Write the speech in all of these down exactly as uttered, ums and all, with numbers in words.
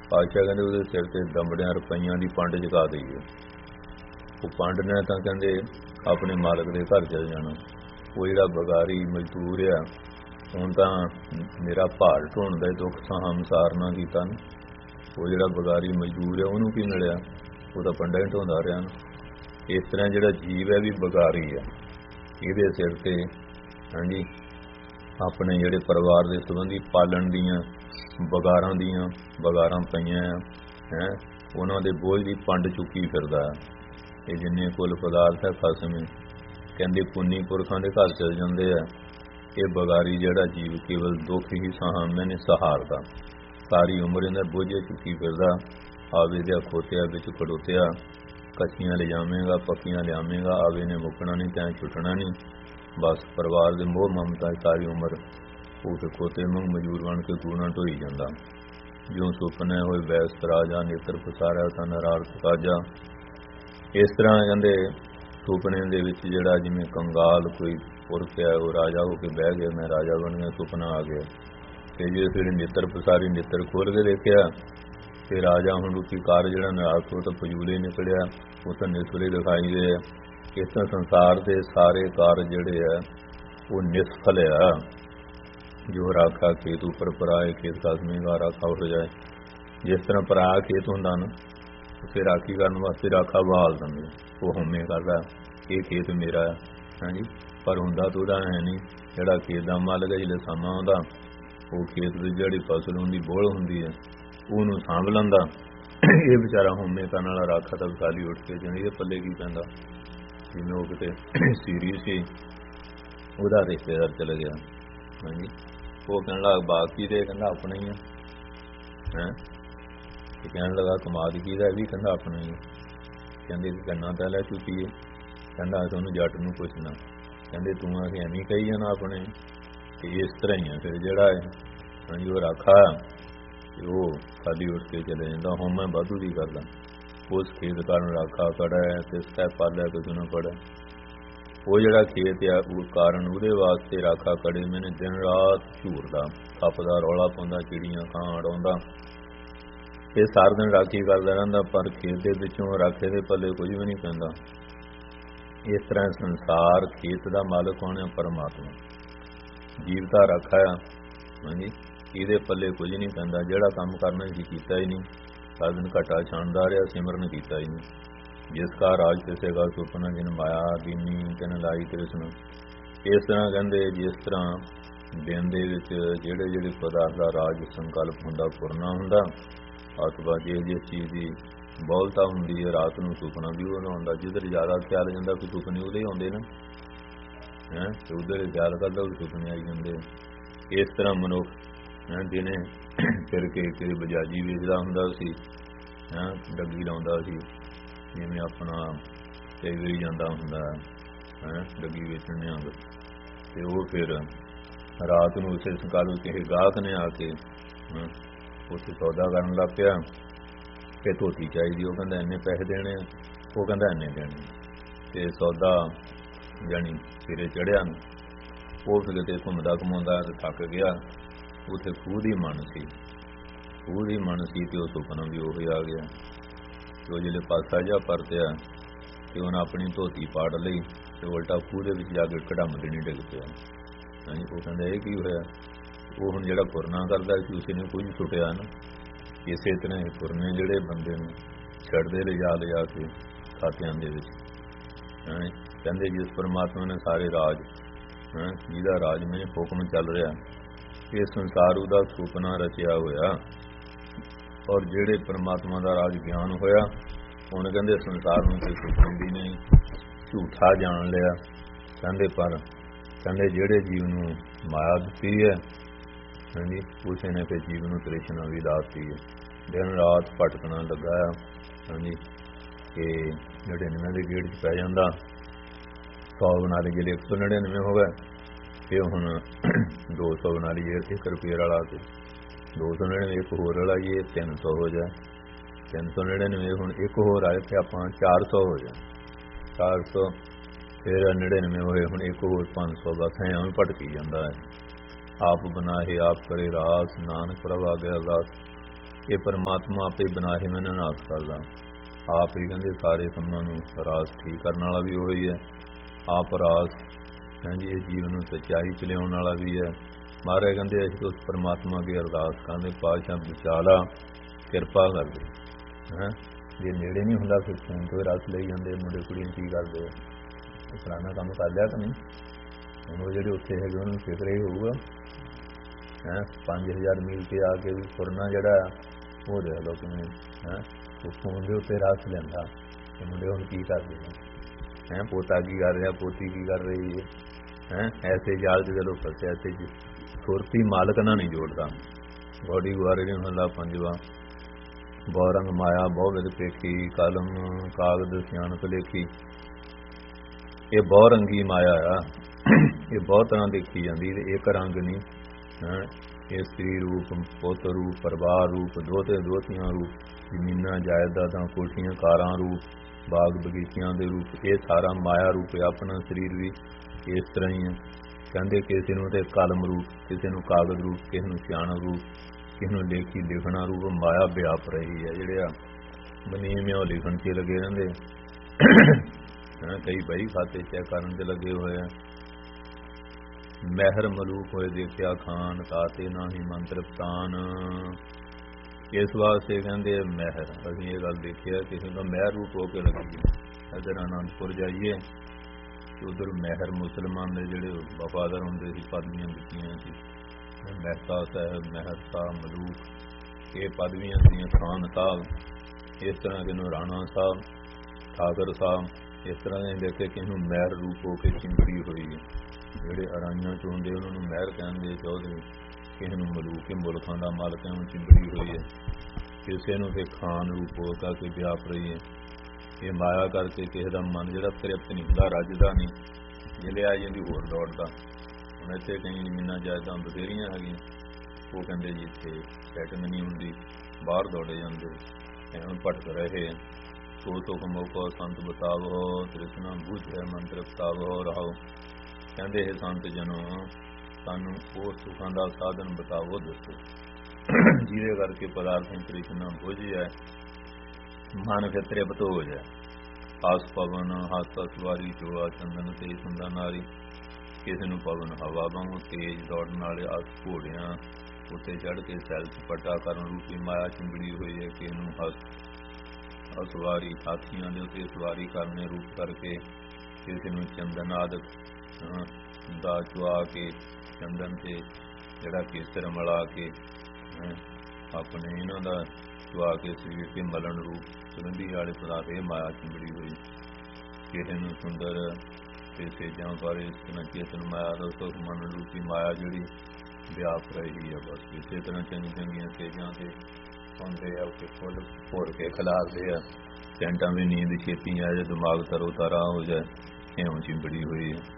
ਪਾਤਸ਼ਾਹ ਕਹਿੰਦੇ ਉਹਦੇ ਸਿਰ ਤੇ ਦੰਬੜਿਆਂ ਰੁਪਈਆਂ ਦੀ ਪੰਡ ਚੁਕਾ ਦਈਏ। ਉਹ ਪੰਡ ਨੇ ਤਾਂ ਕਹਿੰਦੇ ਆਪਣੇ ਮਾਲਕ ਦੇ ਘਰ ਚਲ ਜਾਣਾ। ਉਹ ਜਿਹੜਾ ਬਗਾਰੀ ਮਜ਼ਦੂਰ ਆ, ਹੁਣ ਤਾਂ ਮੇਰਾ ਭਾਰ ਢੋਣ ਦਾ ਦੁੱਖ ਤਾਂ ਹਮਸਾਰ ਨਾ ਕੀਤਾ ਨਾ। ਉਹ ਜਿਹੜਾ ਬਗਾਰੀ ਮਜ਼ਦੂਰ ਆ ਉਹਨੂੰ ਕੀ ਮਿਲਿਆ? ਉਹ ਤਾਂ ਪੰਡਾਂ ਹੀ ਢੋਂਦਾ ਰਿਹਾ ਨਾ। ਇਸ ਤਰ੍ਹਾਂ ਜਿਹੜਾ ਜੀਵ ਹੈ ਵੀ ਬਗਾਰੀ ਆ, ਇਹਦੇ ਸਿਰ ਤੇ ਹਾਂਜੀ ਆਪਣੇ ਜਿਹੜੇ ਪਰਿਵਾਰ ਦੇ ਸੰਬੰਧੀ ਪਾਲਣ ਦੀਆਂ ਬਗਾਰਾਂ ਦੀਆਂ ਬਗਾਰਾਂ ਪਈਆਂ ਆ ਹੈਂ, ਉਹਨਾਂ ਦੇ ਬੋਝ ਦੀ ਪੰਡ ਚੁੱਕੀ ਫਿਰਦਾ। ਇਹ ਜਿੰਨੇ ਕੁੱਲ ਪਦਾਰਥ ਹੈ ਖਸਮੇ ਕਹਿੰਦੇ ਪੁੰਨੀ ਪੁਰਖਾਂ ਦੇ ਘਰ ਚਲ ਜਾਂਦੇ ਆ। ਇਹ ਬਗਾਰੀ ਜਿਹੜਾ ਜੀਵ ਕੇਵਲ ਦੁੱਖ ਹੀ ਸਾਹਮਣੇ ਨੇ ਸਹਾਰਦਾ, ਸਾਰੀ ਉਮਰ ਇਹਨਾਂ ਬੋਝੇ ਚੁੱਕੀ ਫਿਰਦਾ। ਆਵੇ ਦੇ ਖੋਤਿਆ ਵਿੱਚ ਖੜੋਤਿਆ, ਕੱਚੀਆਂ ਲਿਜਾਵੇਂਗਾ ਪੱਕੀਆਂ ਲਿਆਵੇਂਗਾ, ਆਵੇ ਨੇ ਮੁੱਕਣਾ ਨਹੀਂ ਤੈਂ ਛੁੱਟਣਾ ਨਹੀਂ। ਬਸ ਪਰਿਵਾਰ ਦੇ ਮੋਹ ਮਮਤਾ ਸਾਰੀ ਉਮਰ ਉਹ ਤੇ ਖੋਤੇ ਮੰਗ ਮਜ਼ਦੂਰ ਬਣ ਕੇ ਕੂਣਾ ਢੋਈ ਜਾਂਦਾ। ਜਿਉਂ ਸੁਪਨੇ ਹੋਏ ਵੈਸ ਰਾਜਾ, ਨੇਤਰ ਪਸਾਰਿਆ ਤਾਂ ਨਰਾਰਥ ਕਾਜਾ। ਇਸ ਤਰ੍ਹਾਂ ਕਹਿੰਦੇ ਸੁਪਨੇ ਦੇ ਵਿੱਚ ਜਿਹੜਾ ਜਿਵੇਂ ਕੰਗਾਲ ਕੋਈ ਪੁਰਖ ਹੈ, ਉਹ ਰਾਜਾ ਹੋ ਕੇ ਬਹਿ ਗਿਆ, ਮੈਂ ਰਾਜਾ ਬਣ ਗਿਆ, ਸੁਪਨਾ ਆ ਗਿਆ। ਤੇ ਜੇ ਫਿਰ ਨੇਤਰ ਪਸਾਰੀ, ਨੇਤਰ ਖੋਲ ਕੇ ਦੇਖਿਆ ਤੇ ਰਾਜਾ ਹੁਣ ਰੂਪੀ ਕਾਰ ਜਿਹੜਾ ਨਰਾਰਥ ਉਹ ਤਾਂ ਫਜ਼ੂਲੇ ਨਿਕਲਿਆ, ਉਹ ਤਾਂ ਨਿਸਫਲੇ ਦਿਖਾਈ ਦੇ। ਇਸ ਤਰ੍ਹਾਂ ਸੰਸਾਰ ਦੇ ਸਾਰੇ ਕਾਰਜ ਜਿਹੜੇ ਆ ਉਹ ਨਿਸਫਲ ਆ। ਜੋ ਰਾਖਾ ਖੇਤ ਉੱਪਰ ਪਰਾਏ ਖੇਤ ਖਸਮੇ ਦਾ ਰਾਖਾ ਹੋ ਜਾਏ। ਜਿਸ ਤਰ੍ਹਾਂ ਪਰਾਇਆ ਖੇਤ ਹੁੰਦਾ ਨਾ, ਉੱਥੇ ਰਾਖੀ ਕਰਨ ਵਾਸਤੇ ਰਾਖਾ ਬਹਾਲ ਦਿੰਦੇ, ਉਹ ਹਉਮੈ ਕਰਦਾ ਇਹ ਖੇਤ ਮੇਰਾ ਹੈ ਹਾਂਜੀ, ਪਰ ਹੁੰਦਾ ਤਾਂ ਉਹਦਾ ਹੈ ਨਹੀਂ। ਜਿਹੜਾ ਖੇਤ ਦਾ ਮਾਲਕ ਹੈ, ਜਿਹੜਾ ਸਮਾਂ ਆਉਂਦਾ ਉਹ ਖੇਤ ਵਿੱਚ ਜਿਹੜੀ ਫਸਲ ਹੁੰਦੀ ਬੋਲ ਹੁੰਦੀ ਹੈ ਉਹਨੂੰ ਸਾਂਭ ਲੈਂਦਾ। ਇਹ ਵਿਚਾਰਾ ਹਉਮੈ ਕਰਨ ਵਾਲਾ ਰਾਖਾ ਤਾਂ ਵਿਸਾਲੀ ਉੱਠ ਕੇ ਜਾਂਦੀ, ਇਹ ਪੱਲੇ ਕੀ ਪੈਂਦਾ। ਜਿਵੇਂ ਉਹ ਕਿਤੇ ਸੀਰੀਅਸ ਸੀ, ਉਹਦਾ ਰਿਸ਼ਤੇਦਾਰ ਚਲੇ ਗਿਆ ਹਾਂਜੀ, ਉਹ ਕਹਿਣ ਲੱਗਾ ਬਾਕੀ ਦੇ ਕਹਿੰਦਾ ਆਪਣਾ ਹੀ ਆ ਹੈਂ, ਤੇ ਕਹਿਣ ਲੱਗਾ ਕਮਾਦ ਕੀ ਦਾ, ਵੀ ਕਹਿੰਦਾ ਆਪਣਾ ਹੀ ਆ। ਕਹਿੰਦੇ ਕਿ ਕੰਨਾਂ ਤਾਂ ਲੈ ਚੁੱਕੀ ਹੈ, ਕਹਿੰਦਾ ਤੁਹਾਨੂੰ ਜੱਟ ਨੂੰ ਪੁੱਛਣਾ, ਕਹਿੰਦੇ ਤੂੰ ਆ ਕੇ ਐਵੇਂ ਕਹੀ ਜਾਣਾ ਆਪਣੇ। ਤੇ ਇਸ ਤਰ੍ਹਾਂ ਹੀ ਆ ਫਿਰ ਜਿਹੜਾ ਹੈ ਹਾਂਜੀ ਉਹ ਰਾਖਾ ਤੇ ਉਹ ਖਾਲੀ ਉੱਠ ਕੇ ਚਲੇ ਜਾਂਦਾ। ਹੁਣ ਮੈਂ ਵਾਧੂ ਦੀ ਕਰਦਾ ਉਸ ਖੇਤ ਕਾਰਨ ਰਾਖਾ ਕੜਾ ਹੈ ਤੇ ਸਟੈ ਪਾਲਿਆ ਕਿਸੇ ਨੂੰ ਪੜਾ। ਉਹ ਜਿਹੜਾ ਖੇਤ ਆ ਉਹ ਕਾਰਨ ਉਹਦੇ ਵਾਸਤੇ ਰਾਖਾ ਕੜੇ ਮੈਨੇ ਦਿਨ ਰਾਤ ਝੂਰਦਾ, ਖੱਪਦਾ, ਰੌਲਾ ਪਾਉਂਦਾ, ਚਿੜੀਆਂ ਕਾਂ ਉਡਾਉਂਦਾ, ਇਹ ਸਾਰਾ ਦਿਨ ਰਾਖੀ ਕਰਦਾ ਰਹਿੰਦਾ। ਪਰ ਖੇਤ ਦੇ ਵਿੱਚੋਂ ਰਾਖੇ ਦੇ ਪੱਲੇ ਕੁਝ ਵੀ ਨਹੀਂ ਪੈਂਦਾ। ਇਸ ਤਰ੍ਹਾਂ ਸੰਸਾਰ ਖੇਤ ਦਾ ਮਾਲਕ ਹੋਣਾ ਪਰਮਾਤਮਾ, ਜੀਵ ਦਾ ਰਾਖਾ ਆ ਹਾਂਜੀ, ਇਹਦੇ ਪੱਲੇ ਕੁਝ ਨਹੀਂ ਪੈਂਦਾ। ਜਿਹੜਾ ਕੰਮ ਕਰਨਾ ਸੀ ਕੀਤਾ ਹੀ ਨਹੀਂ, ਸਾਰਾ ਦਿਨ ਘਟਾ ਛਾਣਦਾ ਰਿਹਾ, ਸਿਮਰਨ ਕੀਤਾ ਹੀ ਨਹੀਂ। ਜਿਸ ਕਾ ਰਾਜ ਕਿਸੇ ਦਾ ਸੁਪਨਾ, ਜਿਨ ਮਾਇਆ ਦੀਨੀ ਤਿਨ ਲਾਈ ਕ੍ਰਿਸ਼ਨ। ਇਸ ਤਰ੍ਹਾਂ ਕਹਿੰਦੇ ਜਿਸ ਤਰ੍ਹਾਂ ਦਿਨ ਦੇ ਵਿੱਚ ਜਿਹੜੇ ਜਿਹੜੇ ਪਦਾਰਥ ਦਾ ਰਾਜ ਸੰਕਲਪ ਹੁੰਦਾ ਪੂਰਨਾ ਹੁੰਦਾ, ਅਥਵਾ ਜੇ ਜਿਸ ਚੀਜ਼ ਦੀ ਬਹੁਲਤਾ ਹੁੰਦੀ ਹੈ ਰਾਤ ਨੂੰ ਸੁਪਨਾ ਵੀ ਉਹ ਆਉਂਦਾ। ਜਿੱਧਰ ਜ਼ਿਆਦਾ ਖਿਆਲ ਜਾਂਦਾ ਕੋਈ ਸੁਪਨੇ ਉਹਦੇ ਆਉਂਦੇ ਨਾ ਹੈਂ, ਤੇ ਉੱਧਰ ਖਿਆਲ ਕਰਦਾ ਉਹ ਸੁਪਨੇ ਆਈ ਜਾਂਦੇ। ਇਸ ਤਰ੍ਹਾਂ ਮਨੁੱਖ ਹੈਂ ਦਿਨੇ ਫਿਰ ਕੇ ਕਿਸੇ ਬਜਾਜੀ ਵੇਚਦਾ ਹੁੰਦਾ ਸੀ ਹੈਂ, ਡੱਗੀ ਲਾਉਂਦਾ ਸੀ, ਜਿਵੇਂ ਆਪਣਾ ਕਈ ਜਾਂਦਾ ਹੁੰਦਾ ਹੈਂ ਡੱਗੀ ਵੇਚਣ ਨੇ ਆਉਂਦਾ। ਤੇ ਉਹ ਫਿਰ ਰਾਤ ਨੂੰ ਉਸੇ ਸੰਕਾਲ ਕਿਸੇ ਗਾਹਕ ਨੇ ਆ ਕੇ ਉੱਥੇ ਸੌਦਾ ਕਰਨ ਲੱਗ ਪਿਆ ਕਿ ਧੋਤੀ ਚਾਹੀਦੀ, ਉਹ ਕਹਿੰਦਾ ਇੰਨੇ ਪੈਸੇ ਦੇਣੇ, ਉਹ ਕਹਿੰਦਾ ਇੰਨੇ ਦੇਣੇ। ਤੇ ਸੌਦਾ ਜਾਣੀ ਸਿਰੇ ਚੜਿਆ, ਉਹ ਫਿਰ ਕਿਤੇ ਘੁੰਮਦਾ ਘੁੰਮਾਉਂਦਾ ਤੇ ਥੱਕ ਗਿਆ। ਉੱਥੇ ਖੂਹ ਦੀ ਮਨ ਸੀ, ਖੂਹ ਦੀ ਮਨ ਸੀ ਤੇ ਉਹ ਸੁਪਨਾ ਵੀ ਉਹ ਆ ਗਿਆ। ਤੇ ਉਹ ਜਿਹੜੇ ਪਾਸਾ ਜਿਹਾ ਪਰਤਿਆ ਤੇ ਉਹਨੇ ਆਪਣੀ ਧੋਤੀ ਪਾੜ ਲਈ ਤੇ ਉਲਟਾ ਖੂਹ ਦੇ ਵਿੱਚ ਜਾ ਕੇ ਕਢੰਮ ਦੇਣੀ ਡਿੱਗ ਪਿਆ ਹਾਂਜੀ। ਉਹ ਕਹਿੰਦਾ ਇਹ ਕੀ ਹੋਇਆ? ਉਹ ਹੁਣ ਜਿਹੜਾ ਪੁਰਨਾ ਕਰਦਾ ਸੀ ਉਸੇ ਨੇ ਕੁਝ ਸੁੱਟਿਆ ਨਾ। ਇਸੇ ਤਰ੍ਹਾਂ ਇਹ ਪੁਰਨੇ ਜਿਹੜੇ ਬੰਦੇ ਨੂੰ ਛੱਡਦੇ ਲਿਜਾ ਲਿਜਾ ਕੇ ਖਾਤਿਆਂ ਦੇ ਵਿੱਚ ਕਹਿੰਦੇ ਜਿਸ ਪਰਮਾਤਮਾ ਨੇ ਸਾਰੇ ਰਾਜ ਹੈਂ ਜਿਹਦਾ ਰਾਜ ਮੇ ਹੁਕਮ ਚੱਲ ਰਿਹਾ, ਇਹ ਸੰਸਾਰ ਉਹਦਾ ਸੁਪਨਾ ਰਚਿਆ ਹੋਇਆ। ਔਰ ਜਿਹੜੇ ਪਰਮਾਤਮਾ ਦਾ ਰਾਜ ਗਿਆਨ ਹੋਇਆ, ਉਹਨੇ ਕਹਿੰਦੇ ਸੰਸਾਰ ਨੂੰ ਕੋਈ ਸੁਪਨੇ ਵੀ ਨਹੀਂ, ਝੂਠਾ ਜਾਣ ਲਿਆ ਕਹਿੰਦੇ। ਪਰ ਕਹਿੰਦੇ ਜਿਹੜੇ ਜੀਵ ਨੂੰ ਮਾਇਆ ਦਿੱਤੀ ਹੈ ਹਾਂਜੀ, ਉਸੇ ਨੇ ਫਿਰ ਜੀਵ ਨੂੰ ਤ੍ਰਿਸ਼ਨਾ ਵੀ ਲਾਤੀ ਹੈ। ਦਿਨ ਰਾਤ ਭਟਕਣਾ ਲੱਗਾ ਹਾਂਜੀ, ਕਿ ਨੜਿਨਵੇਂ ਦੇ ਗੇੜ 'ਚ ਪੈ ਜਾਂਦਾ। ਸੌ ਬਣਾ ਲਈ ਜਿਹੜੇ ਇੱਕ ਸੌ ਨੜਿਨਵੇਂ ਹੋ ਗਏ, ਇਹ ਹੁਣ ਦੋ ਸੌ ਬਣਾ ਲਈਏ ਇੱਕ ਰੁਪਏ ਵਾਲਾ, ਤੇ ਦੋ ਸੌ ਨੜਿਨਵੇਂ ਇੱਕ ਹੋਰ ਵਾਲਾ ਜੀ ਤਿੰਨ ਸੌ ਹੋ ਜਾਏ, ਤਿੰਨ ਸੌ ਨੜਿਨਵੇਂ ਹੁਣ ਇੱਕ ਹੋਰ ਆਏ ਤੇ ਆਪਾਂ ਚਾਰ ਸੌ ਹੋ ਜਾਏ, ਚਾਰ ਸੌ ਫਿਰ ਨੜਿਨਵੇਂ ਹੋਏ ਹੁਣ ਇੱਕ ਹੋਰ ਪੰਜ ਸੌ। ਬਸ ਐਂ ਭਟਕੀ ਜਾਂਦਾ ਹੈ। ਆਪ ਬਣਾਏ ਆਪ ਕਰੇ ਰਾਸ, ਨਾਨਕ ਪ੍ਰਭ ਆ ਗਿਆ ਅਰਦਾਸ। ਇਹ ਪਰਮਾਤਮਾ ਆਪੇ ਬਣਾਏ ਮੈਨੂੰ ਨਾਸ ਕਰਦਾ। ਆਪ ਹੀ ਕਹਿੰਦੇ ਸਾਰੇ ਕੰਮਾਂ ਨੂੰ ਰਾਸ ਠੀਕ ਕਰਨ ਵਾਲਾ ਵੀ ਉਹੀ ਹੈ, ਆਪ ਰਾਸ ਹਾਂਜੀ ਇਹ ਜੀਵਨ ਨੂੰ ਸੱਚਾਈ ਚ ਲਿਆਉਣ ਵਾਲਾ ਵੀ ਹੈ। ਮਹਾਰਾਜ ਕਹਿੰਦੇ ਅਸੀਂ ਉਸ ਪਰਮਾਤਮਾ ਦੀ ਅਰਦਾਸ ਕਰਦੇ, ਪਾਤਸ਼ਾਹ ਵਿਚਾਲਾ ਕਿਰਪਾ ਕਰਦੇ ਹੈਂ। ਜੇ ਨੇੜੇ ਨਹੀਂ ਹੁੰਦਾ ਫਿਰ ਫੋਨ ਤੋਂ ਰਸ ਲਈ ਜਾਂਦੇ ਮੁੰਡੇ ਕੁੜੀਆਂ ਕੀ ਕਰਦੇ ਆ, ਫਲਾਣਾ ਕੰਮ ਕਰ ਲਿਆ ਕਿ ਨਹੀਂ। ਹੁਣ ਉਹ ਜਿਹੜੇ ਉੱਥੇ ਹੈਗੇ ਉਹਨਾਂ ਨੂੰ ਫਿਕਰ ਹੀ ਹੋਊਗਾ ਹੈਂ। ਪੰਜ ਹਜ਼ਾਰ ਮੀਲ ਤੇ ਆ ਕੇ ਵੀ ਤੁਰਨਾ ਜਿਹੜਾ ਉਹ ਦੇਖ ਲਓ ਕਿਵੇਂ ਹੈਂ। ਉਹ ਫੋਨ ਦੇ ਉੱਤੇ ਰਸ ਲੈਂਦਾ ਤੇ ਮੁੰਡੇ ਹੁਣ ਕੀ ਕਰਦੇ ਹੈਂ। ਪੋਤਾ ਕੀ ਕਰ ਰਿਹਾ, ਪੋਤੀ ਕੀ ਕਰ ਰਹੀ ਹੈ ਹੈਂ। ਐਸੇ ਜਾਲ ਚ ਜਦੋਂ ਫਸੇ ਐਸੇ ਚ ਸੁਰਤੀ ਮਾਲਕ ਨਾਲ ਨਹੀਂ ਜੋੜਦਾ। ਗੋਡੀ ਗੁਆਰੇ ਨੇ ਮਹੱਲਾ ਪੰਜਵਾਂ। ਬਹੁ ਰੰਗ ਮਾਇਆ ਬਹੁ ਵਿਦ ਪੇਖੀ, ਕਲਮ ਕਾਗਦ ਸਿਆਣਪ ਲੇਖੀ। ਇਹ ਬਹੁ ਰੰਗੀ ਮਾਇਆ ਆ, ਇਹ ਬਹੁਤ ਤਰ੍ਹਾਂ ਦੇਖੀ ਜਾਂਦੀ ਤੇ ਇੱਕ ਰੰਗ ਨਹੀਂ ਹੈਂ। ਇਹ ਸਤਰੀ ਰੂਪ, ਪੁੱਤ ਰੂਪ, ਪਰਿਵਾਰ ਰੂਪ, ਦੋਹਤੇ ਦੋਹਤੀਆਂ ਰੂਪ, ਜ਼ਮੀਨਾਂ ਜਾਇਦਾਦਾਂ ਕੋਠੀਆਂ ਕਾਰਾਂ ਰੂਪ, ਬਾਗ ਬਗੀਚਿਆਂ ਦੇ ਰੂਪ, ਇਹ ਸਾਰਾ ਮਾਇਆ ਰੂਪ ਹੈ। ਆਪਣਾ ਸਰੀਰ ਵੀ ਇਸ ਤਰ੍ਹਾਂ ਹੀ ਹੈ। ਕਹਿੰਦੇ ਕਿਸੇ ਨੂੰ ਤੇ ਕਲਮ ਰੂਪ, ਕਿਸੇ ਨੂੰ ਕਾਗਜ਼ ਰੂਪ, ਕਿਸੇ ਨੂੰ ਸਿਆਣਪ ਰੂਪ, ਕਿਸੇ ਨੂੰ ਲੇਖੀ ਲਿਖਣਾ ਰੂਪ। ਮਾਇਆ ਵਿਆਪ ਰਹੀ ਹੈ। ਜਿਹੜੇ ਆ ਬਨੀਮ ਉਹ ਲਿਖਣ 'ਚ ਲੱਗੇ ਰਹਿੰਦੇ ਕਈ ਬਈ ਖਾਤੇ ਚੈੱਕ ਕਰਨ 'ਚ ਲੱਗੇ ਹੋਏ ਆ। ਮਹਿਰ ਮਲੂਕ ਹੋਏ ਦੇਖਿਆ ਖਾਨ, ਤਾਤੇ ਨਾ ਹੀ ਮੰਤਰ ਪਤਾਨ। ਇਸ ਵਾਸਤੇ ਕਹਿੰਦੇ ਮਹਿਰ, ਅਸੀਂ ਇਹ ਗੱਲ ਦੇਖਿਆ ਕਿਸੇ ਦਾ ਮਹਿਰ ਰੂਪ ਹੋ ਕੇ ਲੱਗੀ। ਇੱਧਰ ਅਨੰਦਪੁਰ ਜਾਈਏ ਉਧਰ ਮਹਿਰ ਮੁਸਲਮਾਨ ਦੇ ਜਿਹੜੇ ਵਫਾਦਾਰ ਹੁੰਦੇ ਸੀ ਪਦਵੀਆਂ ਦਿੱਤੀਆਂ ਸੀ। ਮਹਿਤਾ ਸਾਹਿਬ, ਮਹਿਰ ਸਾਹਿਬ, ਮਲੂਕ, ਇਹ ਪਦਵੀਆਂ ਸੀਆਂ। ਖਾਨ ਸਾਹਿਬ, ਇਸ ਤਰ੍ਹਾਂ ਕਿਨੂੰ ਰਾਣਾ ਸਾਹਿਬ, ਠਾਕਰ ਸਾਹਿਬ, ਇਸ ਤਰ੍ਹਾਂ ਦੇ ਦੇਖੇ ਕਿ ਇਹਨੂੰ ਮਹਿਰ ਰੂਪ ਹੋ ਕੇ ਚਿੰਬੜੀ ਹੋਈ ਹੈ। ਜਿਹੜੇ ਅਰਾਈਆਂ ਚ ਹੁੰਦੇ ਉਹਨਾਂ ਨੂੰ ਮਹਿਰ ਕਹਿੰਦੇ ਚੌਧਰੀ, ਕਿਸੇ ਨੂੰ ਮਲੂਕ ਮੁਲਕਾਂ ਦਾ ਮਾਲਕ ਹੈ ਉਹ ਚਿੰਬੜੀ ਹੋਈ ਹੈ। ਕਿਸੇ ਨੂੰ ਫਿਰ ਖਾਨ ਰੂਪ ਹੋ ਕੇ ਵਿਆਪ ਰਹੀ ਹੈ। ਇਹ ਮਾਇਆ ਕਰਕੇ ਕਿਸੇ ਦਾ ਮਨ ਜਿਹੜਾ ਤ੍ਰਿਪਤ ਨਹੀਂ ਹੁੰਦਾ, ਰੱਜਦਾ ਨਹੀਂ, ਜਿਹੜੇ ਆ ਜਾਂਦੀ ਹੋਰ ਦੌੜਦਾ। ਹੁਣ ਇੱਥੇ ਕਈ ਜ਼ਮੀਨਾਂ ਜਾਇਦਾਦਾਂ ਬਥੇਰੀਆਂ ਹੈਗੀਆਂ, ਉਹ ਕਹਿੰਦੇ ਜੀ ਇੱਥੇ ਸੈਟਿੰਗ ਨਹੀਂ ਹੁੰਦੀ, ਬਾਹਰ ਦੌੜੇ ਜਾਂਦੇ ਹੁਣ ਭਟਕ ਰਹੇ। ਸੋ ਸੋ ਮੌਕਾ ਸੰਤ ਬਤਾਵੋ, ਤ੍ਰਿਸ਼ਨਾ ਬੁਝੈ ਮੰਤਰ ਬਤਾਵੋ ਰਹਾਓ। ਕਹਿੰਦੇ ਇਹ ਸੰਤ ਜਨੋ ਸਾਨੂੰ ਉਹ ਸੁੱਖਾਂ ਦਾ ਸਾਧਨ ਬਤਾਵੋ, ਦੱਸੋ ਜਿਹਦੇ ਕਰਕੇ ਪਦਾਰਥਾਂ ਤ੍ਰਿਸ਼ਨਾ ਬੁਝ ਜਾਏ, ਮਨ ਫਿਰ ਤ੍ਰਿਪਤ ਹੋ ਜਾਏ। ਆਸ ਪਵਨ ਹੱਥ ਸਵਾਰੀ ਚੋਆ ਚੰਦਨ ਤੇ ਸੁੰਦਾ ਨਾਰੀ। ਕਿਸੇ ਨੂੰ ਪਵਨ ਹਵਾ ਵਾਂਗੂ ਤੇਜ਼ ਦੌੜਨ ਵਾਲੇ ਆਸ ਘੋੜਿਆਂ ਉੱਤੇ ਚੜ੍ਹ ਕੇ ਸੈਲ ਸਪਾਟਾ ਕਰਨ ਰੂਪੀ ਮਾਇਆ ਚਿੰਬੜੀ ਹੋਈ ਹੈ। ਕਿਸੇ ਨੂੰ ਹੱਥ ਅਸਵਾਰੀ ਹਾਥੀਆਂ ਦੇ ਉੱਤੇ ਸਵਾਰੀ ਕਰਨੇ ਰੂਪ ਕਰਕੇ, ਕਿਸੇ ਨੂੰ ਚੰਦਨ ਆਦਿਕ ਦਾ ਚੁਆ ਕੇ ਚੰਦਨ ਤੇ ਜਿਹੜਾ ਕੇਸਰ ਮਿਲਾ ਕੇ ਆਪਣੇ ਇਹਨਾਂ ਦਾ ਚੁਆ ਕੇ ਸਰੀਰ ਤੇ ਮਲਣ ਰੂਪ ਸੁਗੰਧੀ ਵਾਲੇ ਪਦਾਰਥ ਇਹ ਮਾਇਆ ਚਿੰਬੜੀ ਹੋਈ। ਕਿਸੇ ਨੂੰ ਸੁੰਦਰ ਤੇ ਸੇਜਾਂ ਬਾਰੇ ਇਸ ਤਰ੍ਹਾਂ ਚੇਤਨ ਮਾਇਆ ਦਾ ਸੁਖ ਮਨ ਰੂਪੀ ਮਾਇਆ ਜਿਹੜੀ ਵਿਆਪ ਰਹੀ ਹੈ। ਬਸ ਇਸੇ ਤਰ੍ਹਾਂ ਚੰਗੀ ਚੰਗੀਆਂ ਸੇਜਾਂ ਤੇ ਆਉਂਦੇ ਆ, ਉੱਥੇ ਫੁੱਲ ਭੋਰ ਕੇ ਖਿਲਾਰਦੇ ਆ। ਸੈਂਟਾਂ ਵੀ ਨੀਂਦ ਛੇਤੀ ਆ ਜਾਏ, ਦਿਮਾਗ ਤਰੋ ਤਾਰਾ ਹੋ ਜਾਏ, ਇਉਂ ਚਿੰਬੜੀ ਹੋਈ ਹੈ।